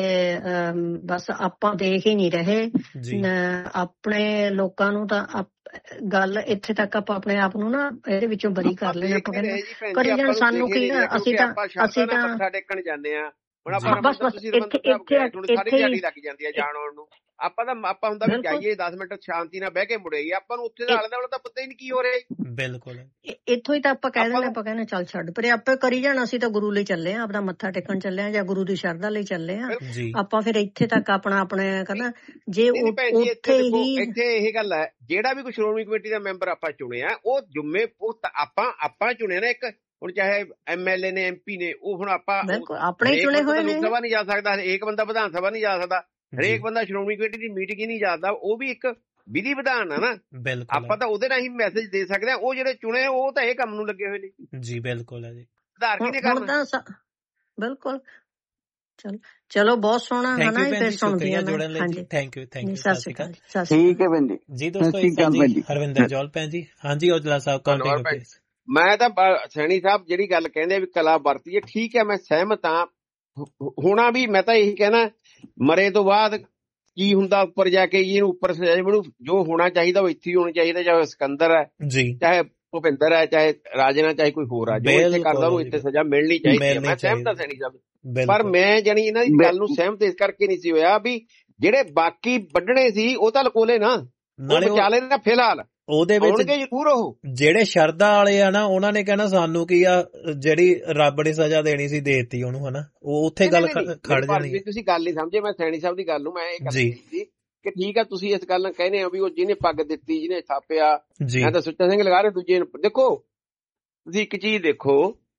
ਬਸ ਆਪਾਂ ਦੇਖ ਹੀ ਨਹੀਂ ਰਹੇ ਆਪਣੇ ਲੋਕਾਂ ਨੂੰ। ਤਾਂ ਗੱਲ ਇੱਥੇ ਤੱਕ ਆਪਾਂ ਆਪਣੇ ਆਪ ਨੂੰ ਨਾ ਇਹਦੇ ਵਿੱਚੋਂ ਬਰੀ ਕਰ ਲੈਣਾ। ਆਪਾਂ ਕਹਿੰਦੇ ਕਰੀ ਜਾਣ, ਸਾਨੂੰ ਕੀ ਆ, ਅਸੀਂ ਤਾਂ ਅਸੀਂ ਤਾਂ ਮੱਥਾ ਟੇਕਣ ਜਾਂਦੇ ਆ। ਬਸ ਬਸ ਇੱਥੇ ਇੱਥੇ ਇੱਥੇ ਲੱਗ ਜਾਂਦੀ ਆ ਜਾਣ ਆਉਣ ਨੂੰ। ਆਪਾਂ ਤਾਂ ਆਪਾਂ ਹੁੰਦਾ ਵੀ ਜਾਈਏ ਦਸ ਮਿੰਟ ਸ਼ਾਂਤੀ ਨਾਲ ਬਹਿ ਕੇ ਮੁੜੇਗੀ, ਆਪਾਂ ਨੂੰ ਉੱਥੇ ਦਾ ਆਲੇ ਦੁਆਲੇ ਤਾਂ ਪਤਾ ਹੀ ਨਹੀਂ ਕੀ ਹੋ ਰਿਹਾ। ਬਿਲਕੁਲ ਇੱਥੋਂ ਹੀ ਤਾਂ ਆਪਾਂ ਕਹਿ ਦਿੰਦੇ, ਆਪਾਂ ਕਹਿੰਦੇ ਚੱਲ ਛੱਡ ਪਰ ਆਪੇ ਕਰੀ ਜਾਣਾ। ਅਸੀਂ ਤਾਂ ਗੁਰੂ ਲਈ ਚੱਲੇ ਆ, ਆਪਦਾ ਮੱਥਾ ਟੇਕਣ ਚੱਲੇ ਆ ਜਾਂ ਗੁਰੂ ਦੀ ਸ਼ਰਧਾ ਲਈ ਚੱਲੇ ਆ ਆਪਾਂ। ਫਿਰ ਇੱਥੇ ਤੱਕ ਆਪਣਾ ਆਪਣੇ ਕਹਿੰਦਾ ਜੇ ਉੱਥੇ ਹੀ ਇੱਥੇ ਇਹ ਗੱਲ ਹੈ, ਜਿਹੜਾ ਵੀ ਕੋਈ ਸ਼੍ਰੋਮਣੀ ਕਮੇਟੀ ਦਾ ਮੈਂਬਰ ਆਪਾਂ ਚੁਣਿਆ ਉਹ ਜੁੰਮੇ ਉਹ ਆਪਾਂ ਆਪਾਂ ਚੁਣਿਆ ਨਾ ਇੱਕ। ਹੁਣ ਚਾਹੇ ਐਮ ਐਲ ਏ ਨੇ, ਐਮ ਪੀ ਨੇ, ਉਹ ਹੁਣ ਆਪਾਂ ਆਪਣੇ ਹੀ ਚੁਣੇ ਹੋਏ ਨੇ। ਲੋਕ ਸਭਾ ਨਹੀਂ ਜਾ ਸਕਦਾ, ਹਰੇਕ ਬੰਦਾ ਵਿਧਾਨ ਸਭਾ ਨਹੀਂ ਜਾ ਸਕਦਾ, ਹਰੇਕ ਬੰਦਾ ਸ਼੍ਰੋਮਣੀ ਕਮੇਟੀ ਦੀ ਮੀਟਿੰਗ ਹੀ ਨਹੀਂ ਜਾਂਦਾ। ਉਹ ਵੀ ਇੱਕ ਵਿਧੀ ਵਿਧਾਨ ਆ ਨਾ, ਆਪਾਂ ਤਾਂ ਉਹਦੇ ਨਾਲ ਹੀ ਮੈਸੇਜ ਦੇ ਸਕਦੇ ਹਾਂ। ਉਹ ਜਿਹੜੇ ਚੁਣੇ ਉਹ ਤਾਂ ਇਹ ਕੰਮ ਨੂੰ ਲੱਗੇ ਹੋਏ ਨੇ ਜੀ। ਬਿਲਕੁਲ ਹੈ ਜੀ, ਸੁਧਾਰ ਕਿਹਨੇ ਕਰਨਾ? ਬਿਲਕੁਲ। ਚਲੋ ਚਲੋ ਬਹੁਤ ਸੋਹਣਾ ਹੈ ਨਾ, ਫਿਰ ਸੁਣਦੀ ਹਾਂ ਮੈਂ। ਹਾਂਜੀ ਥੈਂਕ ਯੂ ਥੈਂਕ ਯੂ ਸਤਿ ਸ਼੍ਰੀ ਅਕਾਲ। ਠੀਕ ਹੈ ਭੈਣ ਜੀ। ਜੀ ਦੋਸਤੋ ਹਰਵਿੰਦਰ ਜੌਲ ਭੈਣ ਜੀ। ਹਾਂਜੀ ਔਜਲਾ ਸਾਹਿਬ ਕਾਉਂਟਿੰਗ। ਮੈਂ ਤਾਂ ਸੈਣੀ ਸਾਹਿਬ ਜਿਹੜੀ ਗੱਲ ਕਹਿੰਦੇ ਵੀ ਕਲਾ ਵਰਤੀ ਹੈ, ਠੀਕ ਹੈ, ਮੈਂ ਸਹਿਮਤ ਹਾਂ। ਹੋਣਾ ਵੀ ਮੈਂ ਤਾਂ ਇਹੀ ਕਹਿਣਾ, ਮਰੇ ਤੋਂ ਬਾਅਦ ਕੀ ਹੁੰਦਾ ਉੱਪਰ ਜਾ ਕੇ, ਇਹਨੂੰ ਉੱਪਰ ਜੋ ਹੋਣਾ ਚਾਹੀਦਾ ਉਹ ਇੱਥੇ ਹੀ ਹੋਣਾ ਚਾਹੀਦਾ। ਚਾਹੇ ਸਿਕੰਦਰ ਹੈ, ਚਾਹੇ ਭੁਪਿੰਦਰ ਹੈ, ਚਾਹੇ ਰਾਜਨਾ, ਚਾਹੇ ਕੋਈ ਹੋਰ ਆ, ਜੋ ਇੱਥੇ ਕਰਦਾ ਉਹਨੂੰ ਇੱਥੇ ਸਜ਼ਾ ਮਿਲਣੀ ਚਾਹੀਦੀ ਹੈ। ਮੈਂ ਸਹਿਮਤ ਹਾਂ ਸੈਣੀ ਸਾਹਿਬ, ਪਰ ਮੈਂ ਜਾਣੀ ਇਹਨਾਂ ਦੀ ਗੱਲ ਨੂੰ ਸਹਿਮਤ ਇਸ ਕਰਕੇ ਨਹੀਂ ਸੀ ਹੋਇਆ ਵੀ ਜਿਹੜੇ ਬਾਕੀ ਵੱਢਣੇ ਸੀ ਉਹ ਤਾਂ ਲਕੋਲੇ ਨਾ, ਬਚਾ ਲੈ ਨਾ ਫਿਲਹਾਲ ਉਹਦੇ ਵਿੱਚ ਜ਼ਰੂਰ। ਉਹ ਜਿਹੜੇ ਸ਼ਰਧਾ ਵਾਲੇ ਆ ਨਾ, ਉਹਨਾਂ ਨੇ ਕਹਿਣਾ ਸਾਨੂੰ ਕੀ ਆ, ਜਿਹੜੀ ਰੱਬ ਨੇ ਸਜ਼ਾ ਦੇਣੀ ਸੀ ਦੇਤੀ ਉਹਨੂੰ, ਹਨਾ। ਉਹ ਉੱਥੇ ਗੱਲ ਖੜ ਜਾਣੀ। ਤੁਸੀਂ ਗੱਲ ਨਹੀਂ ਸਮਝੇ, ਮੈਂ ਸੈਣੀ ਸਾਹਿਬ ਦੀ ਗੱਲ ਨੂੰ ਮੈਂ ਇਹ ਗੱਲ ਕੀਤੀ ਕਿ ਠੀਕ ਆ, ਤੁਸੀਂ ਇਸ ਗੱਲ ਨਾਲ ਕਹਿੰਦੇ ਹੋ ਵੀ ਉਹ ਜਿਹਨੇ ਪੱਗ ਦਿੱਤੀ, ਜਿਹਨੇ ਥਾਪਿਆ, ਮੈਂ ਤਾਂ ਸੁੱਚਾ ਸਿੰਘ ਲਗਾ ਰਹੇ, ਦੂਜੇ ਦੇਖੋ। ਤੁਸੀਂ ਇੱਕ ਚੀਜ਼ ਦੇਖੋ,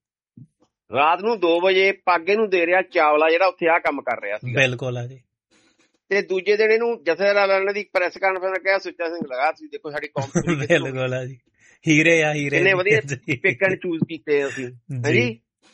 ਰਾਤ ਨੂੰ ਦੋ ਵਜੇ ਪੱਗ ਇਹਨੂੰ ਦੇ ਰਿਹਾ ਚਾਵਲਾ, ਜਿਹੜਾ ਉੱਥੇ ਆਹ ਕੰਮ ਕਰ ਰਿਹਾ ਸੀ। ਬਿਲਕੁਲ ਆ ਜੀ। ਤੇ ਦੂਜੇ ਦਿਨ ਇਹਨੂੰ ਜਥੇਦਾਰਾਂ ਦੀ ਪ੍ਰੈਸ ਕਾਨਫਰੰਸ ਕਿਹਾ ਸੁੱਚਾ ਸਿੰਘ ਲਗਾ, ਤੁਸੀਂ ਦੇਖੋ ਸਾਡੀ ਕੌਮ ਬਿਲਕੁਲ ਆ ਜੀ, ਹੀਰੇ ਆ ਹੀਰੇ, ਕਿੰਨੇ ਵਧੀਆ ਪਿਕਨ ਚੂਜ਼ ਕੀਤੇ ਅਸੀਂ। ਹਾਂਜੀ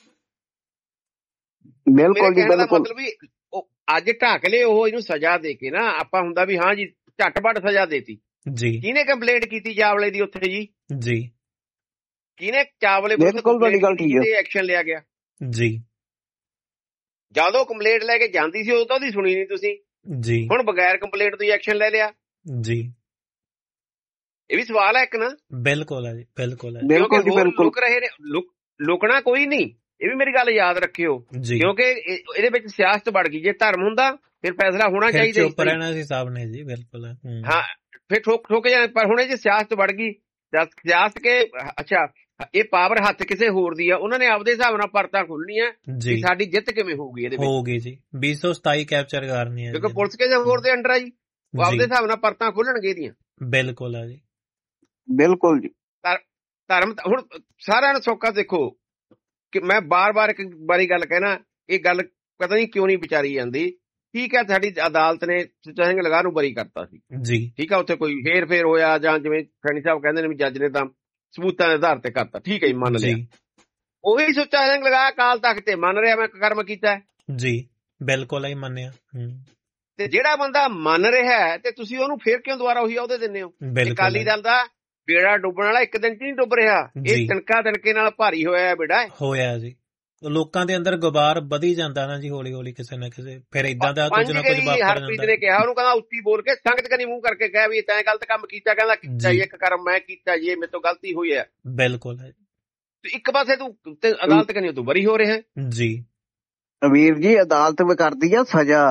ਬਿਲਕੁਲ ਜੀ ਬਿਲਕੁਲ। ਮਤਲਬ ਵੀ ਅੱਜ ਢੱਕ ਲਏ ਉਹ, ਇਹਨੂੰ ਸਜ਼ਾ ਦੇ ਕੇ ਨਾ ਆਪਾਂ ਹੁੰਦਾ ਵੀ ਹਾਂ ਜੀ ਝਟਪਟ ਸਜ਼ਾ ਦੇਤੀ ਜੀ। ਕਿਹਨੇ ਕੰਪਲੇਂਟ ਕੀਤੀ ਚਾਵਲੇ ਦੀ ਉੱਥੇ ਜੀ? ਜੀ ਕਿਹਨੇ? ਚਾਵਲੇ ਤੇ ਐਕਸ਼ਨ ਲਿਆ ਗਿਆ ਜੀ। ਜਦੋਂ ਕੰਪਲੇਂਟ ਲੈ ਕੇ ਜਾਂਦੀ ਸੀ ਉਦੋਂ ਤਾਂ ਉਹਦੀ ਸੁਣੀ ਨਹੀਂ ਤੁਸੀਂ ਜੀ, ਹੁਣ ਬਗੈਰ ਕੰਪਲੇਂਟ ਤੋਂ ਐਕਸ਼ਨ ਲੈ ਲਿਆ ਜੀ। ਇਹ ਵੀ ਸਵਾਲ ਹੈ ਇੱਕ ਨਾ। ਬਿਲਕੁਲ ਹੈ ਜੀ, ਬਿਲਕੁਲ ਹੈ। ਲੁਕ ਰਹੇ ਨੇ, ਲੁਕਣਾ ਕੋਈ ਨਹੀਂ, ਇਹ ਵੀ ਮੇਰੀ ਗੱਲ ਯਾਦ ਰੱਖਿਓ, ਕਿਉਂਕਿ ਇਹਦੇ ਵਿੱਚ ਸਿਆਸਤ ਵੜ ਗਈ। ਜੇ ਧਰਮ ਹੁੰਦਾ ਫਿਰ ਫੈਸਲਾ ਹੋਣਾ ਚਾਹੀਦਾ, ਚੁੱਪ ਰਹਿਣਾ ਸੀ ਸਾਹਿਬ ਨੇ ਜੀ। ਬਿਲਕੁਲ ਹਾਂ, ਫਿਰ ਠੋਕ ਠੋਕ ਜਾਣਾ। ਪਰ ਹੁਣ ਇਹ ਜੇ ਸਿਆਸਤ ਵੜ ਗਈ, ਸਿਆਸਤ ਕੇ ਅੱਛਾ ਇਹ ਪਾਵਰ ਹੱਥ ਕਿਸੇ ਹੋਰ ਦੀ ਆ, ਉਹਨਾਂ ਨੇ ਆਪਦੇ ਹਿਸਾਬ ਨਾਲ ਪਰਤਾਂ ਖੋਲਣੀਆਂ ਜੀ। ਸਾਡੀ ਜਿੱਤ ਕਿਵੇਂ ਹੋਊਗੀ ਇਹਦੇ ਵਿੱਚ? ਹੋਊਗੀ ਜੀ ਵੀਹ ਸੌ ਸਤਾਈ ਕੈਪਚਰ ਕਰਨੀ ਹੈ, ਕਿਉਂਕਿ ਪੁਲਿਸ ਕਿਸੇ ਹੋਰ ਦੇ ਅੰਡਰ ਆ ਜੀ, ਉਹ ਆਪਦੇ ਹਿਸਾਬ ਨਾਲ ਪਰਤਾਂ ਖੋਲਣਗੇ ਇਹਦੀਆਂ। ਬਿਲਕੁਲ ਆ ਜੀ, ਬਿਲਕੁਲ ਜੀ। ਧਰਮ ਹੁਣ ਸਾਰਿਆਂ ਨੂੰ ਸੌਖਾ ਦੇਖੋ ਕਿ ਮੈਂ ਬਾਰ-ਬਾਰ ਇੱਕ ਵਾਰੀ ਗੱਲ ਕਹਿਣਾ, ਇਹ ਗੱਲ ਪਤਾ ਨਹੀਂ ਕਿਉਂ ਨਹੀਂ ਵਿਚਾਰੀ ਜਾਂਦੀ। ਠੀਕ ਹੈ, ਸਾਡੀ ਅਦਾਲਤ ਨੇ ਸੁੱਚਾ ਸਿੰਘ ਲਗਾ ਨੂੰ ਬਰੀ ਕਰਤਾ ਸੀ ਜੀ, ਠੀਕ ਹੈ। ਉੱਥੇ ਕੋਈ ਹੇਰ ਫੇਰ ਹੋਇਆ ਜਾਂ ਜਿਵੇਂ ਸੈਣੀ ਸਾਹਿਬ ਕਹਿੰਦੇ ਨੇ ਵੀ ਜੱਜ ਨੇ ਤਾਂ ਸਬੂਤਾਂ ਦੇ ਆਧਾਰ ਤੇ ਕਰਤਾ, ਠੀਕ ਹੈ ਜੀ, ਮੰਨ ਲਿਆ। ਉਹੀ ਸੁੱਚਾ ਸਿੰਘ ਲਗਾ ਅਕਾਲ ਤਖਤ ਤੇ ਮੰਨ ਰਿਹਾ ਮੈਂ ਕਰਮ ਕੀਤਾ ਜੀ। ਬਿਲਕੁਲ ਹੀ ਮੰਨਿਆ। ਤੇ ਜਿਹੜਾ ਬੰਦਾ ਮੰਨ ਰਿਹਾ ਤੇ ਤੁਸੀਂ ਉਹਨੂੰ ਫੇਰ ਕਿਉਂ ਦੁਬਾਰਾ ਉਹੀ ਅਹੁਦੇ ਦਿੰਦੇ ਹੋ? ਅਕਾਲੀ ਦਲ ਦਾ ਬੇੜਾ ਡੁੱਬਣ ਵਾਲਾ ਇੱਕ ਦਿਨ ਚ ਨਹੀਂ ਡੁੱਬ ਰਿਹਾ, ਇਹ ਤਿਣਕਾ ਤਿਣਕੇ ਨਾਲ ਭਾਰੀ ਹੋਇਆ ਬੇੜਾ ਹੋਇਆ ਜੀ। ਲੋਕਾਂ ਦੇ ਅੰਦਰ ਗੁਬਾਰ ਵਧੀ ਜਾਂਦਾ ਨਾ ਜੀ, ਹੌਲੀ ਹੌਲੀ ਕਿਸੇ ਨਾ ਕਿਸੇ, ਫਿਰ ਇਦਾਂ ਦਾ ਕੁਝ ਨਾ ਕੁਝ ਵਾਪਰ ਜਾਂਦਾ। ਹਰਪ੍ਰੀਤ ਨੇ ਕਿਹਾ ਉਹਨੂੰ, ਕਹਿੰਦਾ ਉੱਚੀ ਬੋਲ ਕੇ ਸੰਗਤ ਕਨੀ ਮੂੰਹ ਕਰਕੇ ਕਹਿ ਵੀ ਤੈਂ ਗਲਤ ਕੰਮ ਕੀਤਾ, ਕਹਿੰਦਾ ਕੀਤਾ ਜੀ, ਇੱਕ ਕਰਮ ਮੈਂ ਕੀਤਾ ਜੀ, ਮੇਰੇ ਤੋਂ ਗਲਤੀ ਹੋਈ ਹੈ। ਬਿਲਕੁਲ ਹੈ। ਇੱਕ ਪਾਸੇ ਤੂੰ ਅਦਾਲਤ ਕਨੀ ਤੂੰ ਬਰੀ ਹੋ ਰਿਹਾ ਜੀ। ਵੀਰ ਜੀ ਅਦਾਲਤ ਵੀ ਕਰਦੀ ਆ ਸਜ਼ਾ,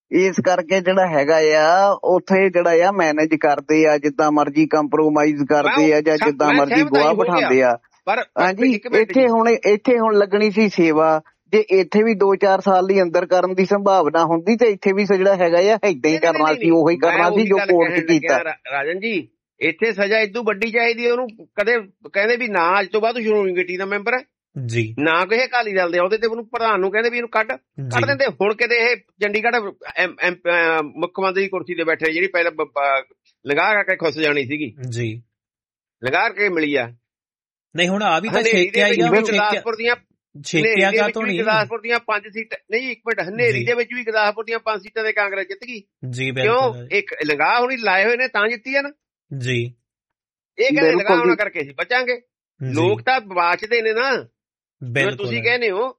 ਇਸ ਕਰਕੇ ਜਿਹੜਾ ਹੈਗਾ ਆ ਉੱਥੇ ਜਿਹੜਾ ਆ ਮੈਨੇਜ ਕਰਦੇ ਆ, ਜਿੱਦਾਂ ਮਰਜ਼ੀ ਕੰਪਰੋਮਾਈਜ਼ ਕਰਦੇ ਆ ਜਾਂ ਜਿੱਦਾਂ ਮਰਜ਼ੀ ਗਵਾਹ ਬਿਠਾਉਂਦੇ ਆ। ਹਾਂਜੀ, ਇੱਥੇ ਹੁਣ ਇੱਥੇ ਹੁਣ ਲੱਗਣੀ ਸੀ ਸੇਵਾ, ਜੇ ਇੱਥੇ ਵੀ ਦੋ ਚਾਰ ਸਾਲ ਦੀ ਅੰਦਰ ਕਰਨ ਦੀ ਸੰਭਾਵਨਾ ਹੁੰਦੀ ਤੇ ਇੱਥੇ ਵੀ ਜਿਹੜਾ ਹੈਗਾ ਆ ਏਦਾਂ ਹੀ ਕਰਨਾ ਸੀ, ਉਹੀ ਕਰਨਾ ਸੀ ਜੋ ਕੋਰਟ 'ਚ ਕੀਤਾ। ਰਾਜਨ ਜੀ, ਇੱਥੇ ਸਜ਼ਾ ਇਦੋਂ ਵੱਡੀ ਚਾਹੀਦੀ ਉਹਨੂੰ। ਕਦੇ ਕਹਿੰਦੇ ਵੀ ਨਾ ਅੱਜ ਤੋਂ ਬਾਅਦ ਸ਼੍ਰੋਮਣੀ ਕਮੇਟੀ ਦਾ ਮੈਂਬਰ ਹੈ ਜੀ, ਨਾ ਕਿਸੇ ਅਕਾਲੀ ਦਲ ਦੇ ਉਹਦੇ ਤੇ ਉਹਨੂੰ ਪ੍ਰਧਾਨ ਨੂੰ ਕਹਿੰਦੇ ਵੀ ਇਹਨੂੰ ਕੱਢ ਕੱਢ ਦਿੰਦੇ। ਹੁਣ ਕਿਤੇ ਇਹ ਚੰਡੀਗੜ੍ਹ ਮੁੱਖ ਮੰਤਰੀ ਦੀ ਕੁਰਸੀ ਤੇ ਬੈਠੇ, ਜਿਹੜੀ ਪਹਿਲਾਂ ਲਗਾ ਕਰਕੇ ਖੁੱਸ ਜਾਣੀ ਸੀਗੀ ਜੀ, ਲਗਾ ਕੇ ਮਿਲੀ ਆ। ਨਹੀਂ ਹੁਣ ਆ ਵੀ ਤਾਂ ਗੁਰਦਾਸਪੁਰ ਦੀਆਂ ਗੁਰਦਾਸਪੁਰ ਦੀਆਂ ਪੰਜ ਸੀਟਾਂ, ਨਹੀਂ ਇੱਕ ਮਿੰਟ, ਹਨੇਰੀ ਦੇ ਵਿੱਚ ਵੀ ਗੁਰਦਾਸਪੁਰ ਦੀਆਂ ਪੰਜ ਸੀਟਾਂ ਤੇ ਕਾਂਗਰਸ ਜਿੱਤ ਗਈ ਜੀ। ਕਿਉਂ? ਇੱਕ ਲਗਾ ਹੁਣੀ ਲਾਏ ਹੋਏ ਨੇ ਤਾਂ ਜਿੱਤੀ ਆ ਨਾ ਜੀ। ਇਹ ਕਹਿੰਦੇ ਲਗਾ ਹੋਣਾ ਕਰਕੇ ਸੀ ਬਚਾਂਗੇ। ਲੋਕ ਤਾਂ ਬਾਚਦੇ ਨੇ ਨਾ, ਤੁਸੀਂ ਕਹਿੰਦੇ ਹੋ।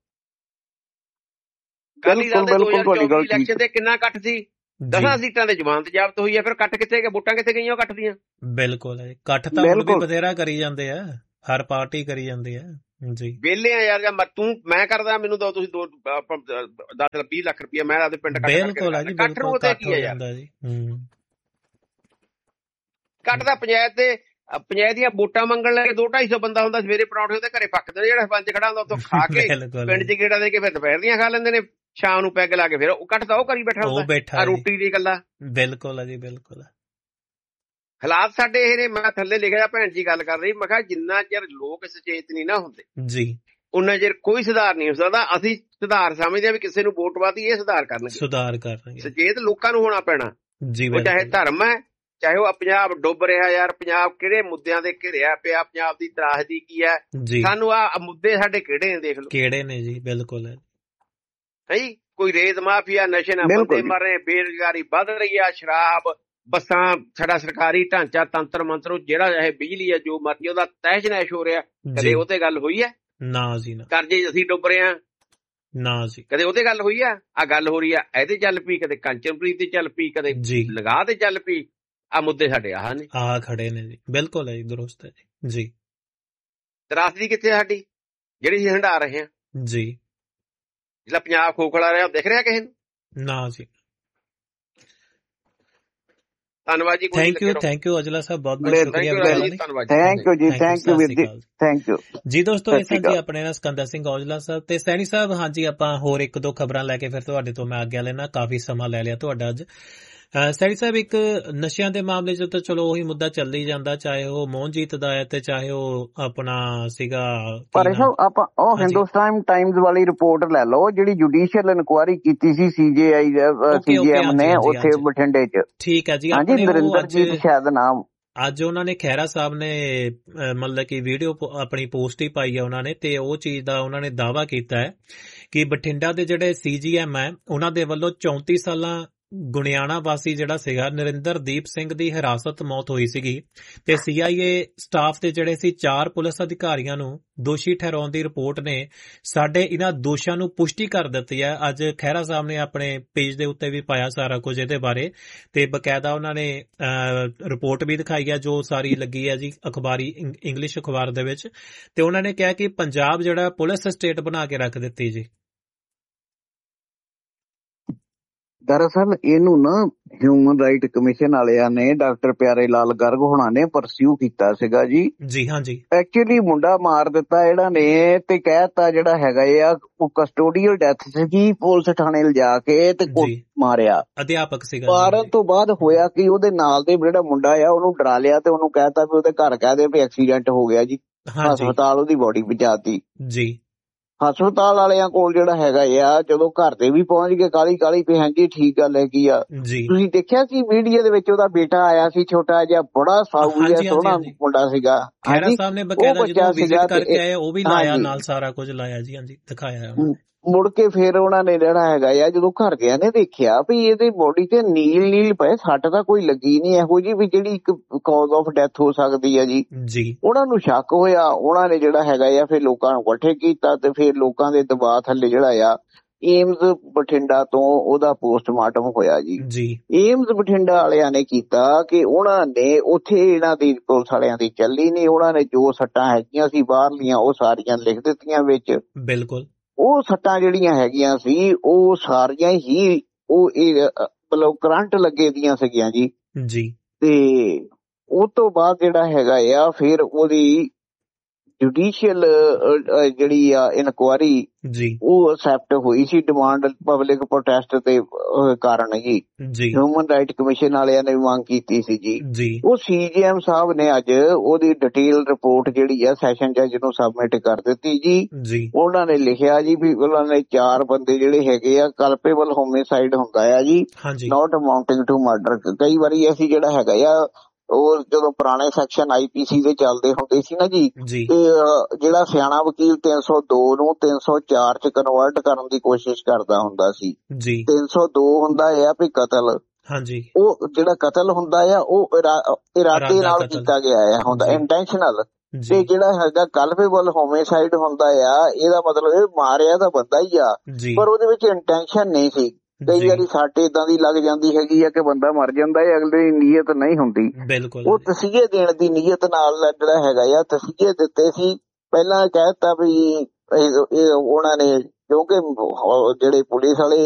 ਅਕਾਲੀ ਦਲ ਦੇ ਦੋ ਹਜ਼ਾਰ ਚੌਵੀ ਇਲੈਕਸ਼ਨ ਤੇ ਕਿੰਨਾ ਕੱਟ ਸੀ? ਦਸਾਂ ਸੀਟਾਂ ਦੇ ਜ਼ਮਾਨਤ ਜ਼ਬਤ ਹੋਈ ਹੈ, ਫਿਰ ਕੱਟ ਕਿੱਥੇ ਗਏ? ਵੋਟਾਂ ਕਿੱਥੇ ਗਈਆਂ ਕੱਟ ਦੀਆਂ? ਬਿਲਕੁਲ, ਕੱਟ ਤਾਂ ਹੁਣ ਵੀ ਬਥੇਰਾ ਕਰੀ ਜਾਂਦੇ ਆ, ਹਰ ਪਾਰਟੀ ਕਰੀ ਜਾਂਦੀ ਆ ਜੀ। ਵਿਹਲੇ ਆ ਯਾਰ, ਜਾਂ ਤੂੰ ਮੈਂ ਕਰਦਾ, ਮੈਨੂੰ ਦੋ ਤੁਸੀਂ ਦੋ ਦਸ ਵੀਹ ਲੱਖ ਰੁਪਇਆ ਮੈਂ ਆਪਦੇ ਪਿੰਡ ਕੱਟ ਨੂੰ ਤੇ ਕੀ ਹੈ ਯਾਰ? ਕੱਟ ਦਾ ਪੰਚਾਇਤ ਦੇ ਪੰਚਾਇਤ ਦੀਆਂ ਵੋਟਾਂ ਮੰਗਣ ਲੱਗੇ ਦੋ ਢਾਈ ਸੌ ਬੰਦਾ ਹੁੰਦਾ, ਸਵੇਰੇ ਪਰੌਂਠੇ ਉਹਦੇ ਘਰੇ ਪੱਕਦੇ, ਜਿਹੜਾ ਪੰਜ ਖੜਾ ਹੁੰਦਾ ਉੱਥੋਂ ਖਾ ਕੇ ਪਿੰਡ ਚ ਗੇੜਾ ਦੇ ਕੇ ਫਿਰ ਦੁਪਹਿਰ ਦੀਆਂ ਖਾ ਲੈਂਦੇ ਨੇ, ਸ਼ਾਮ ਨੂੰ ਪੈਗ ਲਾ ਕੇ ਫਿਰ ਉਹ ਕੱਟ ਤਾਂ ਉਹ ਕਰੀ ਬੈਠਾ ਹੁੰਦਾ ਰੋਟੀ ਦੀ ਗੱਲਾਂ। ਬਿਲਕੁਲ ਜੀ, ਬਿਲਕੁਲ। ਹਾਲਾਤ ਸਾਡੇ ਇਹ ਨੇ। ਮੈਂ ਥੱਲੇ ਲਿਖਿਆ, ਭੈਣ ਜੀ ਗੱਲ ਕਰ ਰਹੀ, ਮੈਂ ਕਿਹਾ ਜਿੰਨਾ ਚਿਰ ਲੋਕ ਸੁਚੇਤ ਨਹੀਂ ਨਾ ਹੁੰਦੇ ਜੀ, ਉਹਨਾਂ ਚਿਰ ਕੋਈ ਸੁਧਾਰ ਨਹੀਂ ਹੋ ਸਕਦਾ। ਅਸੀਂ ਸੁਧਾਰ ਸਮਝਦੇ ਹਾਂ ਵੀ ਕਿਸੇ ਨੂੰ ਵੋਟ ਪਾਤੀ ਇਹ ਸੁਧਾਰ ਕਰਨਗੇ, ਸੁਧਾਰ ਕਰਨਗੇ। ਸੁਚੇਤ ਲੋਕਾਂ ਨੂੰ ਹੋਣਾ ਪੈਣਾ ਜੀ, ਚਾਹੇ ਧਰਮ ਹੈ, ਚਾਹੇ ਉਹ ਪੰਜਾਬ ਡੁੱਬ ਰਿਹਾ ਯਾਰ, ਪੰਜਾਬ ਕਿਹੜੇ ਮੁੱਦਿਆਂ ਤੇ ਘਿਰਿਆ ਪਿਆ, ਪੰਜਾਬ ਦੀ ਤਰਾਸਦੀ ਕੀ ਹੈ, ਸਾਨੂੰ ਆਹ ਮੁੱਦੇ ਸਾਡੇ ਕਿਹੜੇ ਨੇ ਦੇਖ ਲਓ, ਕਿਹੜੇ ਨੇ ਜੀ। ਬਿਲਕੁਲ ਹੈ ਜੀ। ਕੋਈ ਰੇਤ ਮਾਫੀਆ, ਨਸ਼ੇ ਨਾਲ ਬੰਦੇ ਮਰ ਰਹੇ, ਬੇਰੁਜ਼ਗਾਰੀ ਵੱਧ ਰਹੀ ਆ, ਸ਼ਰਾਬ, ਬੱਸਾਂ, ਸਾਡਾ ਸਰਕਾਰੀ ਢਾਂਚਾ ਤੰਤਰ ਮੰਤਰ ਜਿਹੜਾ ਚਾਹੇ ਬਿਜਲੀ ਹੈ, ਜੋ ਮਰਜ਼ੀ ਉਹਦਾ ਤਹਿਸ਼ ਨੈਸ਼ ਹੋ ਰਿਹਾ। ਕਦੇ ਉਹ ਤੇ ਗੱਲ ਹੋਈ ਹੈ? ਨਾ ਜੀ ਨਾ। ਕਰਜ਼ੇ ਅਸੀਂ ਡੁੱਬ ਰਹੇ ਹਾਂ? ਨਾ ਜੀ। ਕਦੇ ਉਹਦੇ ਗੱਲ ਹੋਈ ਆ? ਆ ਗੱਲ ਹੋ ਰਹੀ ਆ, ਇਹਦੇ ਚੱਲ ਪਈ, ਕਦੇ ਕੰਚਨਪ੍ਰੀਤ ਤੇ ਚੱਲ ਪਈ, ਕਦੇ ਲਗਾ ਤੇ ਚੱਲ ਪਈ। ਆ ਮੁੱਦੇ ਸਾਡੇ ਆਹ ਨੇ, ਆਹ ਖੜੇ ਨੇ ਜੀ। ਬਿਲਕੁਲ ਹੈ ਜੀ, ਦਰੁਸਤ ਹੈ ਜੀ ਜੀ। ਤਰਾਸਦੀ ਕਿੱਥੇ ਸਾਡੀ ਜਿਹੜੀ ਅਸੀਂ ਹੰਢਾ ਰਹੇ ਹਾਂ ਜੀ? ਜਿਹੜਾ ਪੰਜਾਬ ਖੋਖਲਾ ਰਿਹਾ ਦਿਖ ਰਿਹਾ ਕਿਸੇ ਨੂੰ? ਨਾ ਜੀ। ਧੰਨਵਾਦ ਜੀ। Thank you, thank you Aujla ਸਾਹਿਬ, ਬਹੁਤ ਬਹੁਤ ਸ਼ੁਕਰੀਆ। ਥੈਂਕ ਯੂ ਜੀ, ਥੈਂਕ ਯੂ ਵੀਰ ਜੀ, ਥੈਂਕ ਯੂ ਜੀ। ਦੋਸਤੋ ਇਹ ਸਨ ਜੀ ਆਪਣੇ ਨਾਲ ਸਿਕੰਦਰ ਸਿੰਘ ਔਜਲਾ ਸਾਹਿਬ ਤੇ ਸੈਣੀ ਸਾਹਿਬ। ਹਾਂਜੀ, ਆਪਾਂ ਹੋਰ ਇੱਕ ਦੋ ਖਬਰਾਂ ਲੈ ਕੇ ਫਿਰ ਤੁਹਾਡੇ ਤੋਂ ਮੈਂ ਆਗਿਆ ਲੈਣਾ, ਕਾਫੀ ਸਮਾਂ ਲੈ ਲਿਆ ਤੁਹਾਡਾ ਅੱਜ। ਸੈਣੀ ਸਾਹਿਬ, ਇੱਕ ਨਸ਼ਿਆਂ ਦੇ ਮਾਮਲੇ ਚ ਤਾਂ ਚਲੋ ਉਹੀ ਮੁੱਦਾ ਚੱਲੀ ਜਾਂਦਾ, ਚਾਹੇ ਉਹ ਮੋਹਨਜੀਤ ਦਾ ਹੈ ਤੇ ਚਾਹੇ ਉਹ ਆਪਣਾ ਸੀਗਾ, ਪਰ ਆਪਾਂ ਉਹ ਹਿੰਦੁਸਤਾਨ ਟਾਈਮਜ਼ ਵਾਲੀ ਰਿਪੋਰਟ ਲੈ ਲਓ ਜਿਹੜੀ ਜੁਡੀਸ਼ੀਅਲ ਇਨਕੁਆਇਰੀ ਕੀਤੀ ਸੀ ਸੀਜੇਆਈ ਸੀਜੇਐਮ ਨੇ ਉੱਥੇ ਬਠਿੰਡੇ ਚ। ਠੀਕ ਹੈ ਜੀ। ਹਾਂਜੀ, ਨਰਿੰਦਰਜੀਤ ਸ਼ਾਇਦ ਨਾਮ। ਅੱਜ ਉਹਨਾਂ ਨੇ ਖਹਿਰਾ ਸਾਹਿਬ ਨੇ ਮਤਲਬ ਕਿ ਵੀਡੀਓ ਆਪਣੀ ਪੋਸਟ ਹੀ ਪਾਈ ਹੈ ਉਹਨਾਂ ਨੇ, ਤੇ ਉਹ ਚੀਜ਼ ਦਾ ਉਹਨਾਂ ਨੇ ਦਾਅਵਾ ਕੀਤਾ ਹੈ ਕਿ ਬਠਿੰਡਾ ਦੇ ਜਿਹੜੇ ਸੀਜੀਐਮ ਹੈ ਉਹਨਾਂ ਦੇ ਵੱਲੋਂ ਚੌਂਤੀ ਸਾਲਾਂ ਗੁਣਿਆਣਾ ਵਾਸੀ ਜਿਹੜਾ ਸੀਗਾ ਨਰਿੰਦਰਦੀਪ ਸਿੰਘ ਦੀ ਹਿਰਾਸਤ ਮੌਤ ਹੋਈ ਸੀਗੀ, ਤੇ ਸੀਆਈਏ ਸਟਾਫ ਦੇ ਜਿਹੜੇ ਸੀ ਚਾਰ ਪੁਲਿਸ ਅਧਿਕਾਰੀਆਂ ਨੂੰ ਦੋਸ਼ੀ ਠਹਿਰਾਉਣ ਦੀ ਰਿਪੋਰਟ ਨੇ ਸਾਡੇ ਇਹਨਾਂ ਦੋਸ਼ਾਂ ਨੂੰ ਪੁਸ਼ਟੀ ਕਰ ਦਿੱਤੀ ਹੈ। ਅੱਜ ਖਹਿਰਾ ਸਾਹਿਬ ਨੇ ਆਪਣੇ ਪੇਜ ਦੇ ਉੱਤੇ ਵੀ ਪਾਇਆ ਸਾਰਾ ਕੁਝ ਇਹਦੇ ਬਾਰੇ, ਤੇ ਬਕਾਇਦਾ ਉਹਨਾਂ ਨੇ ਰਿਪੋਰਟ ਵੀ ਦਿਖਾਈ ਹੈ ਜੋ ਸਾਰੀ ਲੱਗੀ ਹੈ ਜੀ ਅਖਬਾਰੀ ਇੰਗਲਿਸ਼ ਅਖਬਾਰ ਦੇ ਵਿੱਚ, ਤੇ ਉਹਨਾਂ ਨੇ ਕਿਹਾ ਕਿ ਪੰਜਾਬ ਜਿਹੜਾ ਪੁਲਿਸ ਸਟੇਟ ਬਣਾ ਕੇ ਰੱਖ ਦਿੱਤੀ ਜੀ। ਦਰਅਸਲ ਇਹਨੂੰ ਨਾ ਹਿਊਮਨ ਰਾਈਟ ਕਮਿਸ਼ਨ ਵਾਲਿਆਂ ਨੇ ਡਾਕਟਰ ਪਿਆਰੇ ਲਾਲ ਗਰਗ ਹੋਣਾ ਨੇ ਪਰਸਿਊ ਕੀਤਾ ਸੀਗਾ ਜੀ। ਜੀ ਹਾਂਜੀ। ਐਕਚੁਅਲੀ ਮੁੰਡਾ ਮਾਰ ਦਿੱਤਾ ਇਹਨਾਂ ਨੇ ਤੇ ਕਹਿਤਾ ਜਿਹੜਾ ਹੈਗਾ ਆ ਉਹ ਕਸਟੋਡੀਅਲ ਡੈਥ ਸੀਗੀ, ਪੁਲਿਸ ਥਾਣੇ ਲਿਜਾ ਕੇ ਤੇ ਮਾਰਿਆ। ਅਧਿਆਪਕ ਸੀਗਾ। ਮਾਰਨ ਤੋਂ ਬਾਅਦ ਹੋਇਆ ਕਿ ਉਹਦੇ ਨਾਲ ਦੇ ਜਿਹੜਾ ਮੁੰਡਾ ਆ ਉਹਨੂੰ ਡਰਾ ਲਿਆ ਤੇ ਉਹਨੂੰ ਕਹਿਤਾ ਵੀ ਉਹਦੇ ਘਰ ਕਹਿ ਦੇ ਵੀ ਐਕਸੀਡੈਂਟ ਹੋ ਗਿਆ ਜੀ। ਹਸਪਤਾਲ ਉਹਦੀ ਬੋਡੀ ਪਹੁੰਚਾਤੀ ਜੀ। ਹਸਪਤਾਲ ਵਾਲਿਆਂ ਕੋਲ ਜਿਹੜਾ ਹੈਗਾ ਆ ਜਦੋਂ ਘਰ ਦੇ ਵੀ ਪਹੁੰਚ ਗਏ ਕਾਲੀ ਕਾਲੀ ਪੇ, ਹਾਂਜੀ ਠੀਕ ਗੱਲ ਹੈਗੀ ਆ। ਤੁਸੀਂ ਦੇਖਿਆ ਸੀ ਮੀਡੀਆ ਦੇ ਵਿੱਚ ਉਹਦਾ ਬੇਟਾ ਆਇਆ ਸੀ ਛੋਟਾ ਜਿਹਾ, ਬੜਾ ਸਾਊ ਜਿਹਾ ਸੋਹਣਾ ਮੁੰਡਾ ਸੀਗਾ। ਖਹਿਰਾ ਸਾਹਿਬ ਨੇ ਬਕਾਇਦਾ ਜਦੋਂ ਵਿਜ਼ਿਟ ਕਰਕੇ ਆਏ ਉਹ ਵੀ ਲਾਇਆ ਨਾਲ, ਸਾਰਾ ਕੁਝ ਲਾਇਆ ਜੀ। ਹਾਂਜੀ, ਦਿਖਾਇਆ। ਮੁੜ ਕੇ ਫੇਰ ਉਹਨਾਂ ਨੇ ਜਿਹੜਾ ਹੈਗਾ ਆ ਜਦੋਂ ਘਰਦਿਆਂ ਨੇ ਦੇਖਿਆ ਵੀ ਇਹਦੀ ਬੋਡੀ ਤੇ ਨੀਲ ਨੀਲ ਪਏ, ਸੱਟ ਤਾਂ ਕੋਈ ਲੱਗੀ ਨੀ ਇਹੋ ਜਿਹੀ ਵੀ ਜਿਹੜੀ ਇੱਕ ਕਾਜ਼ ਆਫ ਡੈਥ ਹੋ ਸਕਦੀ ਆ ਜੀ। ਉਹਨਾਂ ਨੂੰ ਸ਼ੱਕ ਹੋਇਆ, ਉਹਨਾਂ ਨੇ ਜਿਹੜਾ ਹੈਗਾ ਆ ਫਿਰ ਲੋਕਾਂ ਨੂੰ ਇਕੱਠੇ ਕੀਤਾ ਤੇ ਫਿਰ ਲੋਕਾਂ ਦੇ ਦਬਾਅ ਥੱਲੇ ਜਿਹੜਾ ਆ ਏਮਜ਼ ਬਠਿੰਡਾ ਤੋਂ ਉਹਦਾ ਪੋਸਟਮਾਰਟਮ ਹੋਇਆ ਜੀ। ਏਮਜ਼ ਬਠਿੰਡਾ ਵਾਲਿਆਂ ਨੇ ਕੀਤਾ ਕਿ ਉਹਨਾਂ ਨੇ ਉੱਥੇ ਇਹਨਾਂ ਦੀ ਪੁਲਿਸ ਵਾਲਿਆਂ ਦੀ ਚੱਲੀ ਨੀ, ਉਹਨਾਂ ਨੇ ਜੋ ਸੱਟਾਂ ਹੈਗੀਆਂ ਸੀ ਬਾਹਰਲੀਆਂ ਉਹ ਸਾਰੀਆਂ ਲਿਖ ਦਿੱਤੀਆਂ ਵਿੱਚ। ਬਿਲਕੁਲ। ਉਹ ਸੱਟਾਂ ਜਿਹੜੀਆਂ ਹੈਗੀਆਂ ਸੀ ਉਹ ਸਾਰੀਆਂ ਹੀ ਉਹ ਇਹ ਮਤਲਬ ਕਰੰਟ ਲੱਗੇ ਦੀਆਂ ਸੀਗੀਆਂ ਜੀ ਜੀ ਤੇ ਉਹ ਤੋਂ ਬਾਅਦ ਜਿਹੜਾ ਹੈਗਾ ਆ ਫਿਰ ਉਹਦੀ ਜੁਡੀਸ਼ੀਅਲ ਜਿਹੜੀ ਆ ਇਨਕੁਆਇਰੀ ਜੀ ਉਹ ਅਸੈਪਟ ਹੋਈ ਸੀ ਡਿਮਾਂਡ ਪਬਲਿਕ ਪ੍ਰੋਟੈਸਟ ਦੇ ਕਾਰਨ ਜੀ ਜੀ ਹਿਊਮਨ ਰਾਈਟ ਕਮਿਸ਼ਨ ਵਾਲਿਆਂ ਨੇ ਮੰਗ ਕੀਤੀ ਸੀ ਜੀ ਜੀ ਉਹ ਸੀਜੀਐਮ ਸਾਹਿਬ ਨੇ ਅੱਜ ਉਹਦੀ ਡਿਟੇਲ ਰਿਪੋਰਟ ਜਿਹੜੀ ਆ ਸੈਸ਼ਨ ਜੱਜ ਨੂੰ ਸਬਮਿਟ ਕਰ ਦਿੱਤੀ ਜੀ ਜੀ ਉਹਨਾਂ ਨੇ ਲਿਖਿਆ ਜੀ ਵੀ ਉਹਨਾਂ ਨੇ ਚਾਰ ਬੰਦੇ ਜਿਹੜੇ ਹੈਗੇ ਆ ਕਲਪੇਬਲ ਹੋਮਿਸਾਈਡ ਹੁੰਦਾ ਆ ਜੀ ਨਾਟ ਅਮਾਉਂਟਿੰਗ ਟੂ ਮਰਡਰ। ਕਈ ਵਾਰੀ ਅਸੀਂ ਜਿਹੜਾ ਹੈਗਾ ਆ ਉਹ ਜਦੋਂ ਪੁਰਾਣੇ ਸੈਕਸ਼ਨ ਆਈਪੀਸੀ ਦੇ ਚੱਲਦੇ ਹੁੰਦੇ ਸੀ ਨਾ ਜੀ ਤੇ ਜਿਹੜਾ ਸਿਆਣਾ ਵਕੀਲ ਤਿੰਨ ਸੌ ਦੋ ਨੂੰ ਤਿੰਨ ਸੌ ਚਾਰ ਚ ਕਨਵਰਟ ਕਰਨ ਦੀ ਕੋਸ਼ਿਸ਼ ਕਰਦਾ ਹੁੰਦਾ ਸੀ। ਤਿੰਨ ਸੌ ਦੋ ਹੁੰਦਾ ਆ ਵੀ ਕਤਲ, ਹਾਂਜੀ ਉਹ ਜਿਹੜਾ ਕਤਲ ਹੁੰਦਾ ਆ ਉਹ ਇਰਾਦੇ ਨਾਲ ਕੀਤਾ ਗਿਆ ਆ ਹੁੰਦਾ ਇੰਟੈਂਸ਼ਨਲ, ਤੇ ਜਿਹੜਾ ਹੈਗਾ ਕਲਪੇਬਲ ਹੋਮਿਸਾਈਡ ਹੁੰਦਾ ਆ ਇਹਦਾ ਮਤਲਬ ਇਹ ਮਾਰਿਆ ਤਾਂ ਬੰਦਾ ਹੀ ਆ ਪਰ ਉਹਦੇ ਵਿੱਚ ਇੰਟੈਂਸ਼ਨ ਨਹੀਂ ਸੀ। ਕਈ ਵਾਰੀ ਸਾਡੇ ਏਦਾਂ ਦੀ ਲੱਗ ਜਾਂਦੀ ਹੈਗੀ ਆ ਕਿ ਬੰਦਾ ਮਰ ਜਾਂਦਾ ਹੈ ਅਗਲੇ ਦੀ ਨੀਅਤ ਨਹੀਂ ਹੁੰਦੀ, ਉਹ ਤਸੀਹੇ ਦੇਣ ਦੀ ਨੀਅਤ ਨਾਲ ਜਿਹੜਾ ਹੈਗਾ ਆ ਤਸੀਹੇ ਦਿੱਤੇ ਸੀ। ਪਹਿਲਾਂ ਕਹਿ ਦਿੱਤਾ ਵੀ ਉਹਨਾਂ ਨੇ ਕਿਉਂਕਿ ਜਿਹੜੇ ਪੁਲਿਸ ਵਾਲੇ